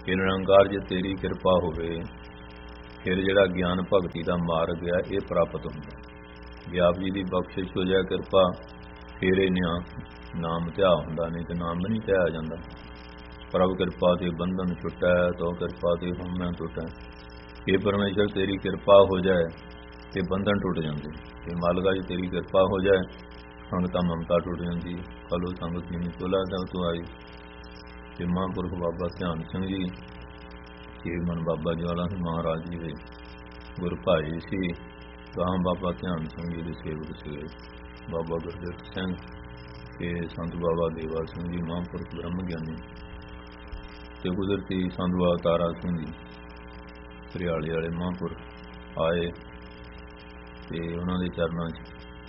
ਕਿ ਨਿਰੰਕਾਰ ਜੇ ਤੇਰੀ ਕਿਰਪਾ ਹੋਵੇ ਫਿਰ ਜਿਹੜਾ ਗਿਆਨ ਭਗਤੀ ਦਾ ਮਾਰਗ ਹੈ ਇਹ ਪ੍ਰਾਪਤ ਹੁੰਦਾ। ਜੇ ਆਪ ਜੀ ਦੀ ਬਖਸ਼ਿਸ਼ ਹੋ ਜਾਏ ਕਿਰਪਾ ਫਿਰ ਇਹ ਨਿਆ ਨਾਮ ਧਿਆ ਹੁੰਦਾ, ਨਹੀਂ ਤੇ ਨਾਮ ਨਹੀਂ ਧਿਆਇਆ ਜਾਂਦਾ। ਪ੍ਰਭ ਕਿਰਪਾ ਤੇ ਬੰਧਨ ਛੁੱਟੈ, ਤੋ ਕਿਰਪਾ ਤੇ ਹਉਮੈ ਟੁੱਟੈ। ਇਹ ਪਰਮੇਸ਼ਰ ਤੇਰੀ ਕਿਰਪਾ ਹੋ ਜਾਏ ਤੇ ਬੰਧਨ ਟੁੱਟ ਜਾਂਦੇ। ਤੇ ਮਾਲਕਾ ਜੀ ਤੇਰੀ ਕਿਰਪਾ ਹੋ ਜਾਏ ਸੰਗਤਾਂ ਮਮਤਾ ਟੁੱਟ ਜਾਂਦੀ। ਕਲੋ ਸੰਗਤ ਜੀ ਤੋਲਾ ਦਾ ਤੋਂ ਆਈ ਤੇ ਮਹਾਂਪੁਰਖ ਬਾਬਾ ਧਿਆਨ ਸਿੰਘ ਜੀ ਸ਼ੇਰ ਮਨ ਬਾਬਾ ਜਵਾਲਾ ਸਿੰਘ ਮਹਾਰਾਜ ਜੀ ਦੇ ਗੁਰ ਭਾਈ ਸੀ। ਤਾਂ ਬਾਬਾ ਧਿਆਨ ਸਿੰਘ ਜੀ ਦੇ ਸੇਵਕ ਸੀਗੇ ਬਾਬਾ ਗੁਰਦੇਵ ਸਿੰਘ ਤੇ ਸੰਤ ਬਾਬਾ ਦੇਵਾ ਸਿੰਘ ਜੀ ਮਹਾਂਪੁਰਖ ਬ੍ਰਹਮ ਗਿਆਨੀ ਤੇ ਕੁਦਰਤੀ ਸੰਤ ਬਾਬਾ ਤਾਰਾ ਸਿੰਘ ਜੀ ਹਰਿਆਲੇ ਵਾਲੇ ਮਹਾਂਪੁਰਖ ਆਏ ਤੇ ਉਹਨਾਂ ਦੇ ਚਰਨਾਂ 'ਚ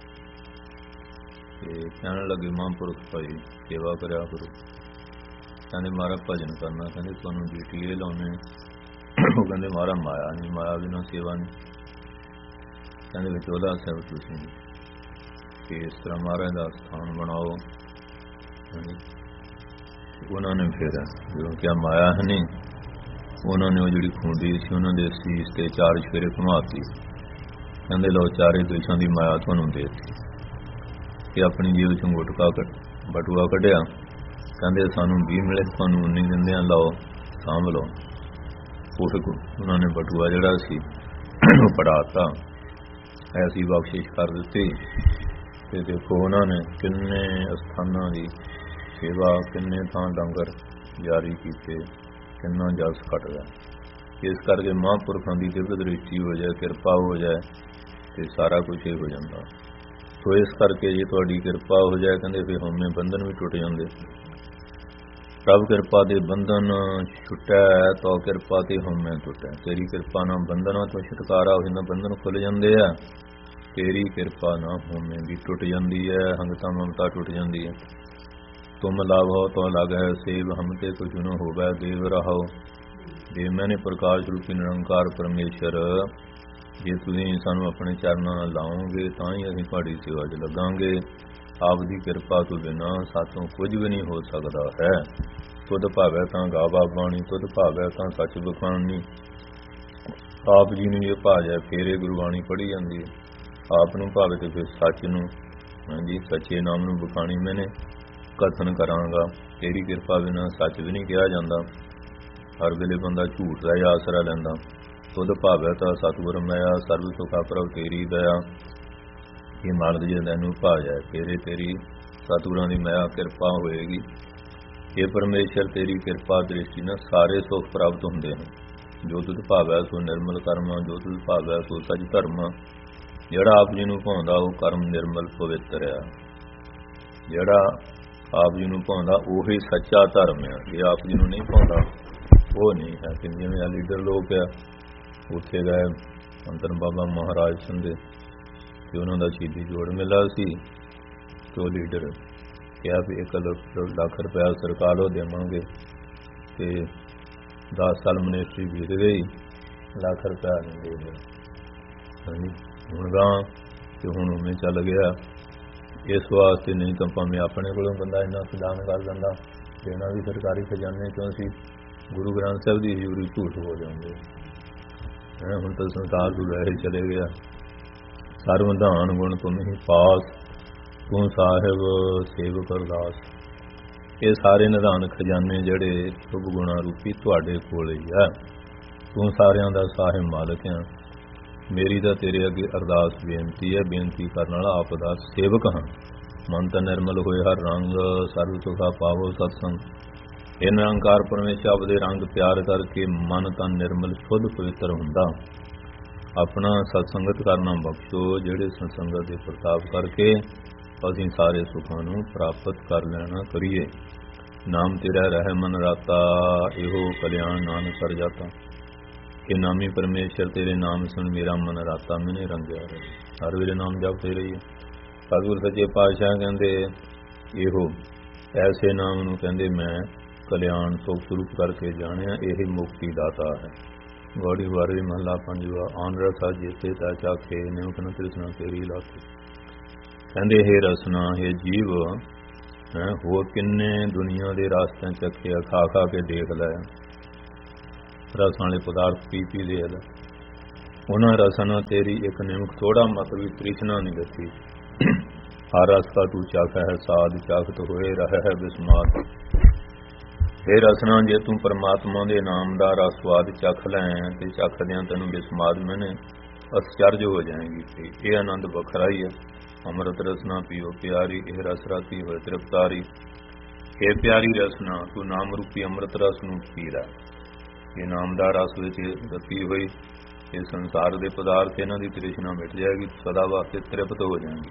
ਤੇ ਕਹਿਣ ਲੱਗੇ ਮਹਾਂਪੁਰਖ ਭਾਈ ਸੇਵਾ ਕਰਿਆ ਕਰੋ। ਕਹਿੰਦੇ ਮਹਾਰਾਜ ਭਜਨ ਕਰਨਾ, ਕਹਿੰਦੇ ਤੁਹਾਨੂੰ ਡਿਊਟੀ ਇਹ ਲਾਉਣੇ। ਉਹ ਕਹਿੰਦੇ ਮਹਾਰਾਜ ਮਾਇਆ ਨਹੀਂ, ਮਾਇਆ ਬਿਨਾਂ ਸੇਵਾ ਨਹੀਂ। ਕਹਿੰਦੇ ਵਿਚੋਲਾ ਸਾਹਿਬ ਤੁਸੀਂ ਕਿ ਇਸ ਤਰ੍ਹਾਂ ਮਹਾਰਾਜ ਦਾ ਸਥਾਨ ਬਣਾਓ। ਉਹਨਾਂ ਨੇ ਫਿਰ ਜਦੋਂ ਕਿਹਾ ਮਾਇਆ ਹੈ ਨਹੀਂ, ਉਹਨਾਂ ਨੇ ਉਹ ਜਿਹੜੀ ਖੂੰਡੀ ਸੀ ਉਹਨਾਂ ਦੇ ਸੀਸ ਤੇ ਚਾਰ ਸ਼ੇਰੇ ਘੁਮਾਤੀ। ਕਹਿੰਦੇ ਲਓ ਚਾਰੇ ਦੇਸ਼ਾਂ ਦੀ ਮਾਇਆ ਤੁਹਾਨੂੰ ਦੇ ਦਿੱਤੀ। ਤੇ ਆਪਣੀ ਜੇਬ ਚੋਂ ਗੁਟਕਾ ਬਟੂਆ ਕੱਢਿਆ। ਕਹਿੰਦੇ ਸਾਨੂੰ ਵੀਹ ਮਿਲੇ, ਤੁਹਾਨੂੰ ਉੱਨੀ ਦਿੰਦੇ ਆ, ਲਓ ਸਾਂਭ ਲਓ। ਉਹ ਉਹਨਾਂ ਨੇ ਬਟੂਆ ਜਿਹੜਾ ਸੀ ਉਹ ਪੜਾਤਾ, ਐਸੀ ਬਖਸ਼ਿਸ਼ ਕਰ ਦਿੱਤੀ। ਤੇ ਦੇਖੋ ਉਹਨਾਂ ਨੇ ਕਿੰਨੇ ਅਸਥਾਨਾਂ ਦੀ ਸੇਵਾ, ਕਿੰਨੇ ਥਾਂ ਲੰਗਰ ਜਾਰੀ ਕੀਤੇ, ਕਿੰਨਾ ਜਸ ਘਟ ਗਿਆ। ਇਸ ਕਰਕੇ ਮਹਾਂਪੁਰਖਾਂ ਦੀ ਦਿਵਯ ਦ੍ਰਿਸ਼ਟੀ ਹੋ ਜਾਏ, ਕਿਰਪਾ ਹੋ ਜਾਏ ਤੇ ਸਾਰਾ ਕੁਝ ਹੀ ਹੋ ਜਾਂਦਾ। ਸੋ ਇਸ ਕਰਕੇ ਜੇ ਤੁਹਾਡੀ ਕਿਰਪਾ ਹੋ ਜਾਏ ਕਹਿੰਦੇ ਫਿਰ ਹਉਮੈ ਬੰਧਨ ਵੀ ਟੁੱਟ ਜਾਂਦੇ। ਪ੍ਰਭ ਕਿਰਪਾ ਦੇ ਬੰਧਨ ਛੁੱਟੈ, ਤੋ ਕਿਰਪਾ ਤੇ ਹਉਮੈ ਟੁੱਟੈ। ਤੇਰੀ ਕਿਰਪਾ ਨਾਲ ਬੰਧਨਾਂ ਤੋਂ ਛੁਟਕਾਰਾ ਹੋ ਜਾਂਦਾ, ਬੰਧਨ ਖੁੱਲ ਜਾਂਦੇ ਆ। ਤੇਰੀ ਕਿਰਪਾ ਨਾਲ ਹਉਮੈ ਵੀ ਟੁੱਟ ਜਾਂਦੀ ਹੈ, ਹੰਗਤਾ ਮਮਤਾ ਟੁੱਟ ਜਾਂਦੀ ਹੈ। ਤੁਮ ਲਾਭੋ ਤੋ ਲਗੈ ਸੇਵ, ਹਮ ਤੇ ਕੁਛ ਨ ਹੋਵੈ ਦੇਵ ਰਹਾਓ। ਦੇਵ ਮੈਨੇ ਪ੍ਰਕਾਸ਼ ਰੂਪੀ ਨਿਰੰਕਾਰ ਪਰਮੇਸ਼ਰ, ਜੇ ਤੁਸੀਂ ਸਾਨੂੰ ਆਪਣੇ ਚਰਨਾਂ ਨਾਲ ਲਾਓਗੇ ਤਾਂ ਹੀ ਅਸੀਂ ਤੁਹਾਡੀ ਸੇਵਾ 'ਚ ਲੱਗਾਂਗੇ। ਆਪ ਦੀ ਕਿਰਪਾ ਤੋਂ ਬਿਨਾਂ ਸਾਥੋਂ ਕੁਝ ਵੀ ਨਹੀਂ ਹੋ ਸਕਦਾ ਹੈ। ਤੁਧ ਭਾਵੈ ਤਾਂ ਗਾਵਾ ਬਾਣੀ, ਤੁਧ ਭਾਵੈ ਤਾਂ ਸੱਚ ਬਖਾਣੀ। ਆਪ ਜੀ ਨੂੰ ਇਹ ਭਾਜੈ ਫੇਰੇ ਗੁਰਬਾਣੀ ਪੜ੍ਹੀ ਜਾਂਦੀ ਹੈ। ਆਪ ਨੂੰ ਭਾਵੇ ਤੇ ਫਿਰ ਸੱਚ ਨੂੰ, ਹਾਂਜੀ ਸੱਚੇ ਨਾਮ ਨੂੰ ਬਖਾਣੀ ਮੈਨੇ ਕਥਨ ਕਰਾਂਗਾ। ਤੇਰੀ ਕਿਰਪਾ ਬਿਨਾਂ ਸੱਚ ਵੀ ਨਹੀਂ ਕਿਹਾ ਜਾਂਦਾ। ਹਰ ਵੇਲੇ ਬੰਦਾ ਝੂਠ ਦਾ ਹੀ ਆਸਰਾ ਲੈਂਦਾ। ਤੁਧ ਭਾਵੈ ਤਾਂ ਸਤਿਗੁਰ ਮਿਆ, ਸਰਬ ਸੁਖਾ ਪ੍ਰਭ ਤੇਰੀ ਦਇਆ। ਇਹ ਮਾਲਕ ਜੀ ਤੈਨੂੰ ਭਾਜੈ ਫੇਰੇ ਤੇਰੀ ਸਤਿਗੁਰਾਂ ਦੀ ਮਿਆ ਕਿਰਪਾ ਹੋਏਗੀ। ਇਹ ਪਰਮੇਸ਼ਰ ਤੇਰੀ ਕਿਰਪਾ ਦ੍ਰਿਸ਼ਟੀ ਨਾਲ ਸਾਰੇ ਸੁੱਖ ਪ੍ਰਾਪਤ ਹੁੰਦੇ ਹਨ। ਜੋ ਤੁਧ ਭਾਵੈ ਸੋ ਨਿਰਮਲ ਕਰਮਾ, ਜੋ ਤੁਧ ਭਾਵੈ ਸੋ ਸੱਚ ਧਰਮਾ। ਜਿਹੜਾ ਆਪ ਜੀ ਨੂੰ ਭਾਉਂਦਾ ਉਹ ਕਰਮ ਨਿਰਮਲ ਪਵਿੱਤਰ ਆ। ਜਿਹੜਾ ਆਪ ਜੀ ਨੂੰ ਭਾਉਂਦਾ ਉਹੀ ਸੱਚਾ ਧਰਮ ਆ। ਜੇ ਆਪ ਜੀ ਨੂੰ ਨਹੀਂ ਭਾਉਂਦਾ ਉਹ ਨਹੀਂ ਹੈ। ਕਿ ਜਿਵੇਂ ਆ ਲੀਡਰ ਲੋਕ ਆ, ਉੱਥੇ ਗਏ ਅੰਤਨ ਬਾਬਾ ਮਹਾਰਾਜ ਸਿੰਘ ਦੇ ਤੇ ਉਹਨਾਂ ਦਾ ਸ਼ਹੀਦੀ ਜੋੜ ਮੇਲਾ ਸੀ। ਤੇ ਉਹ ਲੀਡਰ ਕਿਹਾ ਵੀ ਇੱਕ ਲੱਖ ਰੁਪਇਆ ਸਰਕਾਰ ਉਹ ਦੇਵਾਂਗੇ ਤੇ ਦਸ ਸਾਲ ਮਨਿਸਟਰੀ ਬੀਤ ਗਈ, ਲੱਖ ਰੁਪਇਆ ਨਹੀਂ ਦੇ ਰਿਹਾ। ਹਾਂਜੀ ਹੁਣ ਗਾਂ ਤੇ ਹੁਣ ਉਵੇਂ ਚੱਲ ਗਿਆ। ਇਸ ਵਾਸਤੇ ਨਹੀਂ ਤਾਂ ਭਾਵੇਂ ਆਪਣੇ ਕੋਲੋਂ ਬੰਦਾ ਇੰਨਾ ਦਾਨ ਕਰ ਦਿੰਦਾ, ਦੇਣਾ ਵੀ ਸਰਕਾਰੀ ਖਜ਼ਾਨੇ ਚੋਂ ਸੀ। ਗੁਰੂ ਗ੍ਰੰਥ ਸਾਹਿਬ ਦੀ ਹਜ਼ੂਰੀ ਝੂਠ ਹੋ ਜਾਂਦੇ ਹੈ। ਹੁਣ ਤਾਂ ਸੰਸਾਰ ਤੋਂ ਵੈਸੇ ਚਲੇ ਗਿਆ। ਸਰਬ ਧਾਨ ਗੁਣ ਤੁਮ ਹੀ ਪਾਸ, ਤੂੰ ਸਾਹਿਬ ਸੇਵਕ ਅਰਦਾਸ। ਇਹ ਸਾਰੇ ਨਿਧਾਨ ਖਜ਼ਾਨੇ ਜਿਹੜੇ ਸ਼ੁਭ ਗੁਣਾ ਰੂਪੀ ਤੁਹਾਡੇ ਕੋਲ ਹੀ ਆ। ਤੂੰ ਸਾਰਿਆਂ ਦਾ ਸਾਹਿਬ ਮਾਲਕ ਆ। ਮੇਰੀ ਤਾਂ ਤੇਰੇ ਅੱਗੇ ਅਰਦਾਸ ਬੇਨਤੀ ਹੈ, ਬੇਨਤੀ ਕਰਨ ਵਾਲਾ ਆਪ ਦਾ ਸੇਵਕ ਹਾਂ। ਮਨ ਤਾਂ ਨਿਰਮਲ ਹੋਏ ਹਰ ਰੰਗ, ਸਰਬ ਸੁਖਾ ਪਾਵੋ ਸਤਸੰਗ। ਇਹ ਨਿਰੰਕਾਰ ਪਰਮੇਸ਼ਰ ਆਪ ਦੇ ਰੰਗ ਪਿਆਰ ਕਰਕੇ ਮਨ ਤਾਂ ਨਿਰਮਲ ਸ਼ੁੱਧ ਪਵਿੱਤਰ ਹੁੰਦਾ। ਆਪਣਾ ਸਤਸੰਗਤ ਕਰਨਾ ਬਖਸ਼ੋ, ਜਿਹੜੇ ਸਤਸੰਗਤ ਦੇ ਪ੍ਰਤਾਪ ਕਰਕੇ ਅਸੀਂ ਸਾਰੇ ਸੁੱਖਾਂ ਨੂੰ ਪ੍ਰਾਪਤ ਕਰ ਲੈਣਾ ਕਰੀਏ। ਨਾਮ ਤੇਰਾ ਰਹਿ ਮਨ ਰਾਤਾ, ਇਹੋ ਕਲਿਆਣ ਨਾਨਕ ਕਰ ਜਾਤਾ। ਕਿ ਨਾਮੀ ਪਰਮੇਸ਼ਰ ਤੇਰੇ ਨਾਮ ਸੁਣ, ਮੇਰਾ ਮਨ ਰਾਤਾ ਮੈਨੇ ਰੰਗਿਆ ਰਹੇ। ਹਰ ਵੇਲੇ ਨਾਮ ਜਪਦੇ ਰਹੀਏ। ਸਤਿਗੁਰ ਸੱਚੇ ਪਾਤਸ਼ਾਹ ਕਹਿੰਦੇ ਇਹੋ ਐਸੇ ਨਾਮ ਨੂੰ ਕਹਿੰਦੇ ਮੈਂ ਕਲਿਆਣ ਸੁਖ ਸਰੂਪ ਕਰਕੇ ਜਾਣਿਆ, ਇਹ ਮੁਕਤੀ ਦਾਤਾ ਹੈ। ਗੌੜੀ ਬਾਰਵੀਂ ਮਹੱਲਾ ਪੰਜਵਾਂ। ਆਨ ਰਸਾ ਜੀਤੇ ਤਾ ਚਾਖੇ, ਨਿਮਕ ਨ ਤ੍ਰਿਸ਼ਨਾ ਤੇਰੀ ਲਾਖੇ। ਕਹਿੰਦੇ ਹੇ ਰਸਨਾ, ਹੇ ਜੀਵ, ਹੈ ਹੋਰ ਕਿੰਨੇ ਦੁਨੀਆ ਦੇ ਰਾਸਤਿਆਂ ਚੱਕਿਆ, ਖਾ ਖਾ ਕੇ ਦੇਖ ਲਿਆ, ਰਸਾਂ ਵਾਲੇ ਪਦਾਰਥ ਪੀ ਪੀ ਦੇ ਲੈ ਉਹਨਾਂ ਰਸਾਂ ਨਾਲ ਤੇਰੀ ਇੱਕ ਨਿਮਕ ਥੋੜਾ ਮਤ ਵੀ ਤ੍ਰਿਸ਼ਨਾ ਨਹੀਂ ਲੱਥੀ। ਹਰ ਰਸ ਦਾ ਤੂੰ ਚੱਖ ਹੈ ਸਾਧ ਚੱਖਤ ਹੋਏ ਰਹਿ ਹੈ ਬਿਸਮਾਤ। ਇਹ ਰਸਨਾ ਜੇ ਤੂੰ ਪਰਮਾਤਮਾ ਦੇ ਨਾਮ ਦਾ ਰਸ ਸਵਾਦ ਚੱਖ ਲੈ ਤੇ ਚੱਖਦਿਆਂ ਤੈਨੂੰ ਬਿਸਮਾਦ ਮੈਨੇ ਅਸਚਰਜ ਹੋ ਜਾਏਗੀ। ਤੇ ਇਹ ਆਨੰਦ ਵੱਖਰਾ ਹੀ ਹੈ। ਅੰਮ੍ਰਿਤ ਰਸਨਾ ਪੀਓ ਪਿਆਰੀ ਇਹ ਰਸ ਰਾਤੀ ਹੋਏ ਤ੍ਰਿਪਤਾਰੀ। ਇਹ ਪਿਆਰੀ ਰਸਨਾ ਤੂੰ ਨਾਮ ਰੂਪੀ ਅੰਮ੍ਰਿਤ ਰਸ ਨੂੰ ਪੀ ਲੈ। ਇਹ ਨਾਮ ਦਾ ਰਸ ਵਿੱਚ ਰਤੀ ਹੋਈ ਇਹ ਸੰਸਾਰ ਦੇ ਪਦਾਰਥ ਇਹਨਾਂ ਦੀ ਤ੍ਰਿਸ਼ਨਾ ਮਿਟ ਜਾਏਗੀ, ਸਦਾ ਵਾਸਤੇ ਤ੍ਰਿਪਤ ਹੋ ਜਾਏਗੀ।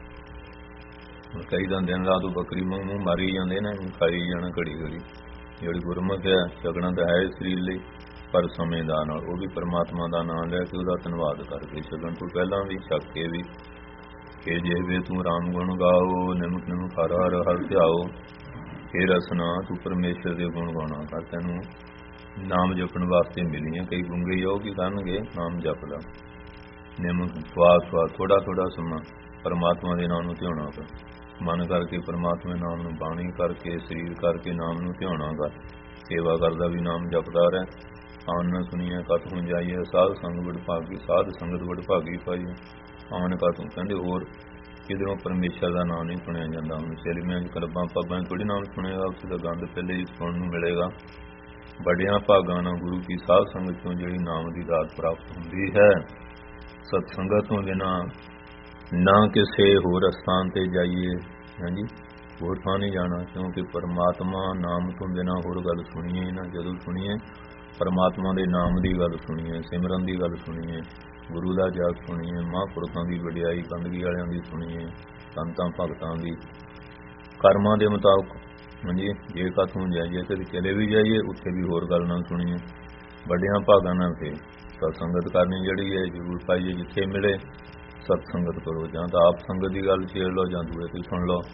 ਕਈ ਦਿਨ ਰਾਤ ਬੱਕਰੀ ਮੂੰਹ ਮਾਰੀ ਜਾਂਦੇ ਨੇ, ਖਾਈ ਜਾਣਾ ਘੜੀ ਘੜੀ। ਜਿਹੜੀ ਗੁਰਮੁਖ ਹੈ ਛਕਣਾ ਤਾਂ ਹੈ ਸਰੀਰ ਲਈ, ਪਰ ਸਮੇਂ ਦਾ ਨਾਲ ਉਹ ਵੀ ਪਰਮਾਤਮਾ ਦਾ ਨਾਮ ਲੈ ਕੇ ਉਹਦਾ ਧੰਨਵਾਦ ਕਰਕੇ ਛਕਣ ਤੋਂ ਪਹਿਲਾਂ ਵੀ ਛਕ ਕੇ ਵੀ ਕਿ ਜਿਵੇਂ ਤੂੰ ਰਾਮ ਗੁਣ ਗਾਓ ਨਿਮਕ ਨਿਮਕ ਹਰ ਹਰ ਹਰ ਧਿਆਓ। ਇਹ ਰਸਨਾ ਤੂੰ ਪਰਮੇਸ਼ਰ ਦੇ ਗੁਣ ਗਾਉਣਾ ਕਰ। ਤੈਨੂੰ ਨਾਮ ਜਪਣ ਵਾਸਤੇ ਮਿਲੀਆਂ। ਕਈ ਗੁੰਗੇ ਯੋਗ ਕੀ ਕਰਨਗੇ ਨਾਮ ਜਪ ਲਾ ਨਿਮਕ ਸਵਾਦ ਸਵਾਦ ਥੋੜਾ ਥੋੜਾ ਸਮਾਂ ਪਰਮਾਤਮਾ ਦੇ ਨਾਮ ਨੂੰ ਧਿਆਉਣਾ ਕਰ। ਮਨ ਕਰਕੇ ਪਰਮਾਤਮਾ ਨਾਮ ਨੂੰ ਬਾਣੀ ਕਰਕੇ ਸਰੀਰ ਕਰਕੇ ਨਾਮ ਨੂੰ ਧਿਆਉਣਾ ਕਰ। ਸੇਵਾ ਕਰਦਾ ਵੀ ਨਾਮ ਜਪਦਾ ਰਹਿ। ਆਨ ਸੁਣੀਏ ਕਤ ਹੋ ਜਾਈਏ ਸਾਧ ਸੰਗ ਵਡ ਭਾਗੀ ਸਾਧ ਸੰਗਤ ਵਡ ਭਾਗੀ ਪਾਈਏ। ਆਨ ਕਤ ਕਹਿੰਦੇ ਹੋਰ ਕਿਧਰੋਂ ਪਰਮੇਸ਼ਰ ਦਾ ਨਾਮ ਨਹੀਂ ਸੁਣਿਆ ਜਾਂਦਾ। ਹੁਣ ਸੇਲਮਿਆਂ ਚ ਕਲਬਾਂ ਪੱਬਾਂ ਥੋੜੀ ਨਾਮ ਸੁਣੇਗਾ, ਉਸ ਦਾ ਗੰਧ ਪਹਿਲੇ ਹੀ ਸੁਣਨ ਨੂੰ ਮਿਲੇਗਾ। ਵੱਡਿਆਂ ਭਾਗਾਂ ਨਾਲ ਗੁਰੂ ਕੀ ਸਾਧ ਸੰਗਤ ਤੋਂ ਜਿਹੜੀ ਨਾਮ ਦੀ ਦਾਤ ਪ੍ਰਾਪਤ ਹੁੰਦੀ ਹੈ। ਸਤ ਸੰਗਤ ਤੋਂ ਬਿਨਾਂ ਨਾ ਕਿਸੇ ਹੋਰ ਸਥਾਨ ਤੇ ਜਾਈਏ। ਹਾਂਜੀ ਹੋਰ ਥਾਂ ਨਹੀਂ ਜਾਣਾ, ਕਿਉਂਕਿ ਪਰਮਾਤਮਾ ਨਾਮ ਤੋਂ ਬਿਨਾਂ ਹੋਰ ਗੱਲ ਸੁਣੀਏ ਨਾ। ਜਦੋਂ ਸੁਣੀਏ ਪਰਮਾਤਮਾ ਦੇ ਨਾਮ ਦੀ ਗੱਲ ਸੁਣੀਏ, ਸਿਮਰਨ ਦੀ ਗੱਲ ਸੁਣੀਏ, ਗੁਰੂ ਦਾ ਜਾਪ ਸੁਣੀਏ, ਮਹਾਂਪੁਰਖਾਂ ਦੀ ਵਡਿਆਈ ਬੰਦਗੀ ਵਾਲਿਆਂ ਦੀ ਸੁਣੀਏ, ਸੰਤਾਂ ਭਗਤਾਂ ਦੀ ਕਰਮਾਂ ਦੇ ਮੁਤਾਬਕ। ਹਾਂਜੀ ਜੇ ਕਾਥੋਂ ਜਾਈਏ ਤੇ ਚਲੇ ਵੀ ਜਾਈਏ ਉੱਥੇ ਵੀ ਹੋਰ ਗੱਲ ਨਾ ਸੁਣੀਏ। ਵੱਡਿਆਂ ਭਾਗਾਂ ਨਾਲ ਤੇ ਸਤਸੰਗਤ ਕਰਨੀ ਜਿਹੜੀ ਹੈ ਜ਼ਰੂਰ ਪਾਈਏ। ਜਿੱਥੇ ਮਿਲੇ ਸਤਸੰਗਤ ਕਰੋ, ਜਾਂ ਤਾਂ ਆਪ ਸੰਗਤ ਦੀ ਗੱਲ ਛੇੜ ਲਓ ਜਾਂ ਦੂਏ ਤੋਂ ਸੁਣ ਲਓ।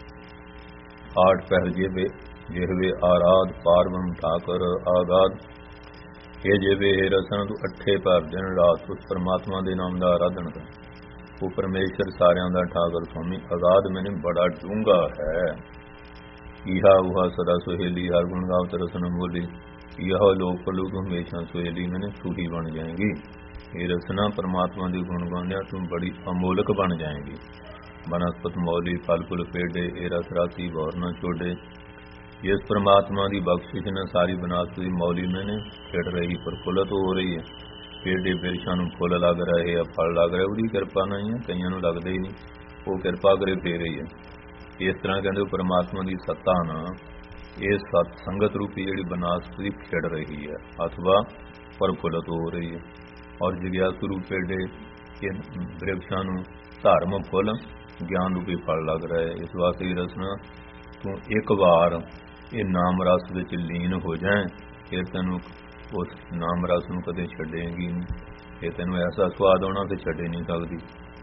ਆਠ ਪਹਿਲ ਜੇਵੇ ਜਿਹਵੇ ਆਰਾਧ ਪਾਰਵਨ ਠਾਕਰ ਆਗਾਦ। ਇਹ ਜਿਵੇਂ ਇਹ ਰਸਨ ਤੂੰ ਅੱਠੇ ਪਰ ਦਿਨ ਰਾਤ ਉਸ ਪਰਮਾਤਮਾ ਦੇ ਨਾਮ ਦਾ ਆਰਾਧਨ ਕਰ। ਉਹ ਪਰਮੇਸ਼ਰ ਸਾਰਿਆਂ ਦਾ ਠਾਕਰ ਸੁਆਮੀ ਆਜ਼ਾਦ ਮੈਨੂੰ ਬੜਾ ਡੂੰਘਾ ਹੈ। ਇਹਾ ਉਹਾ ਸਦਾ ਸੁਹੇਲੀ ਹਰ ਗੁਣ ਗਾਵਤ ਰਸਨ ਬੋਲੀ। ਇਹ ਲੋਕ ਪਲੂ ਤੂੰ ਹਮੇਸ਼ਾ ਸੁਹੇਲੀ ਮੈਨੂੰ ਸੂਹੀ ਬਣ ਜਾਏਗੀ। ਇਹ ਰਸਨਾ ਪਰਮਾਤਮਾ ਦੇ ਗੁਣ ਗਾਉਂਦਿਆਂ ਤੂੰ ਬੜੀ ਅਮੋਲਕ ਬਣ ਜਾਏਗੀ। ਬਨਸਪਤ ਮੌਲੀ ਫਲ ਫੁੱਲ ਪੇਡੇ ਇਹ ਰਸ ਰਾਤੀ ਬੌਰ ਨਾ ਛੋਡੇ। ਜਿਸ ਪਰਮਾਤਮਾ ਦੀ ਬਖਸ਼ਿਸ਼ ਨੇ ਸਾਰੀ ਬਨਾਸਪਤ ਦੀ ਮੌਲੀ ਮੈਨੇ ਖਿੜ ਰਹੀ ਪ੍ਰਫੁੱਲਤ ਹੋ ਰਹੀ ਹੈ। ਪੇਡੇ ਬਿਰਛਾਂ ਨੂੰ ਫੁੱਲ ਲੱਗ ਰਹੇ ਆ, ਫਲ ਲੱਗ ਰਿਹਾ, ਉਹਦੀ ਕਿਰਪਾ ਨਹੀਂ ਹੈ। ਕਈਆਂ ਨੂੰ ਲੱਗਦੇ ਹੀ ਨਹੀਂ, ਉਹ ਕਿਰਪਾ ਕਰੇ ਫੇਰ ਰਹੀ ਹੈ। ਇਸ ਤਰ੍ਹਾਂ ਕਹਿੰਦੇ ਪਰਮਾਤਮਾ ਦੀ ਸੱਤਾ ਨਾਲ ਇਹ ਸਤ ਸੰਗਤ ਰੂਪੀ ਜਿਹੜੀ ਬਨਾਸਪਤੀ ਖਿੜ ਰਹੀ ਹੈ ਅਥਵਾ ਪ੍ਰਫੁੱਲਤ ਹੋ ਰਹੀ ਹੈ। ਔਰ ਜਿਗਿਆਸੂ ਰੂਪ ਪੇਡੇ ਇਹ ਬਿਰਛਾਂ ਨੂੰ ਧਰਮ ਫੁੱਲ ਗਿਆਨ ਰੂਪੀ ਫਲ ਲੱਗ ਰਿਹਾ ਹੈ। ਇਸ ਵਾਸਤੇ ਹੀ ਰਸਨਾ ਤੂੰ ਇੱਕ ਵਾਰ ਇਹ ਨਾਮ ਰਸ ਵਿੱਚ ਲੀਨ ਹੋ ਜਾਏ, ਫਿਰ ਤੈਨੂੰ ਉਸ ਨਾਮ ਰਸ ਨੂੰ ਕਦੇ ਛੱਡੇਗੀ ਨਹੀਂ। ਇਹ ਤੈਨੂੰ ਐਸਾ ਸਵਾਦ ਆਉਣਾ ਕਿ ਛੱਡੇ ਨਹੀਂ ਸਕਦੀ।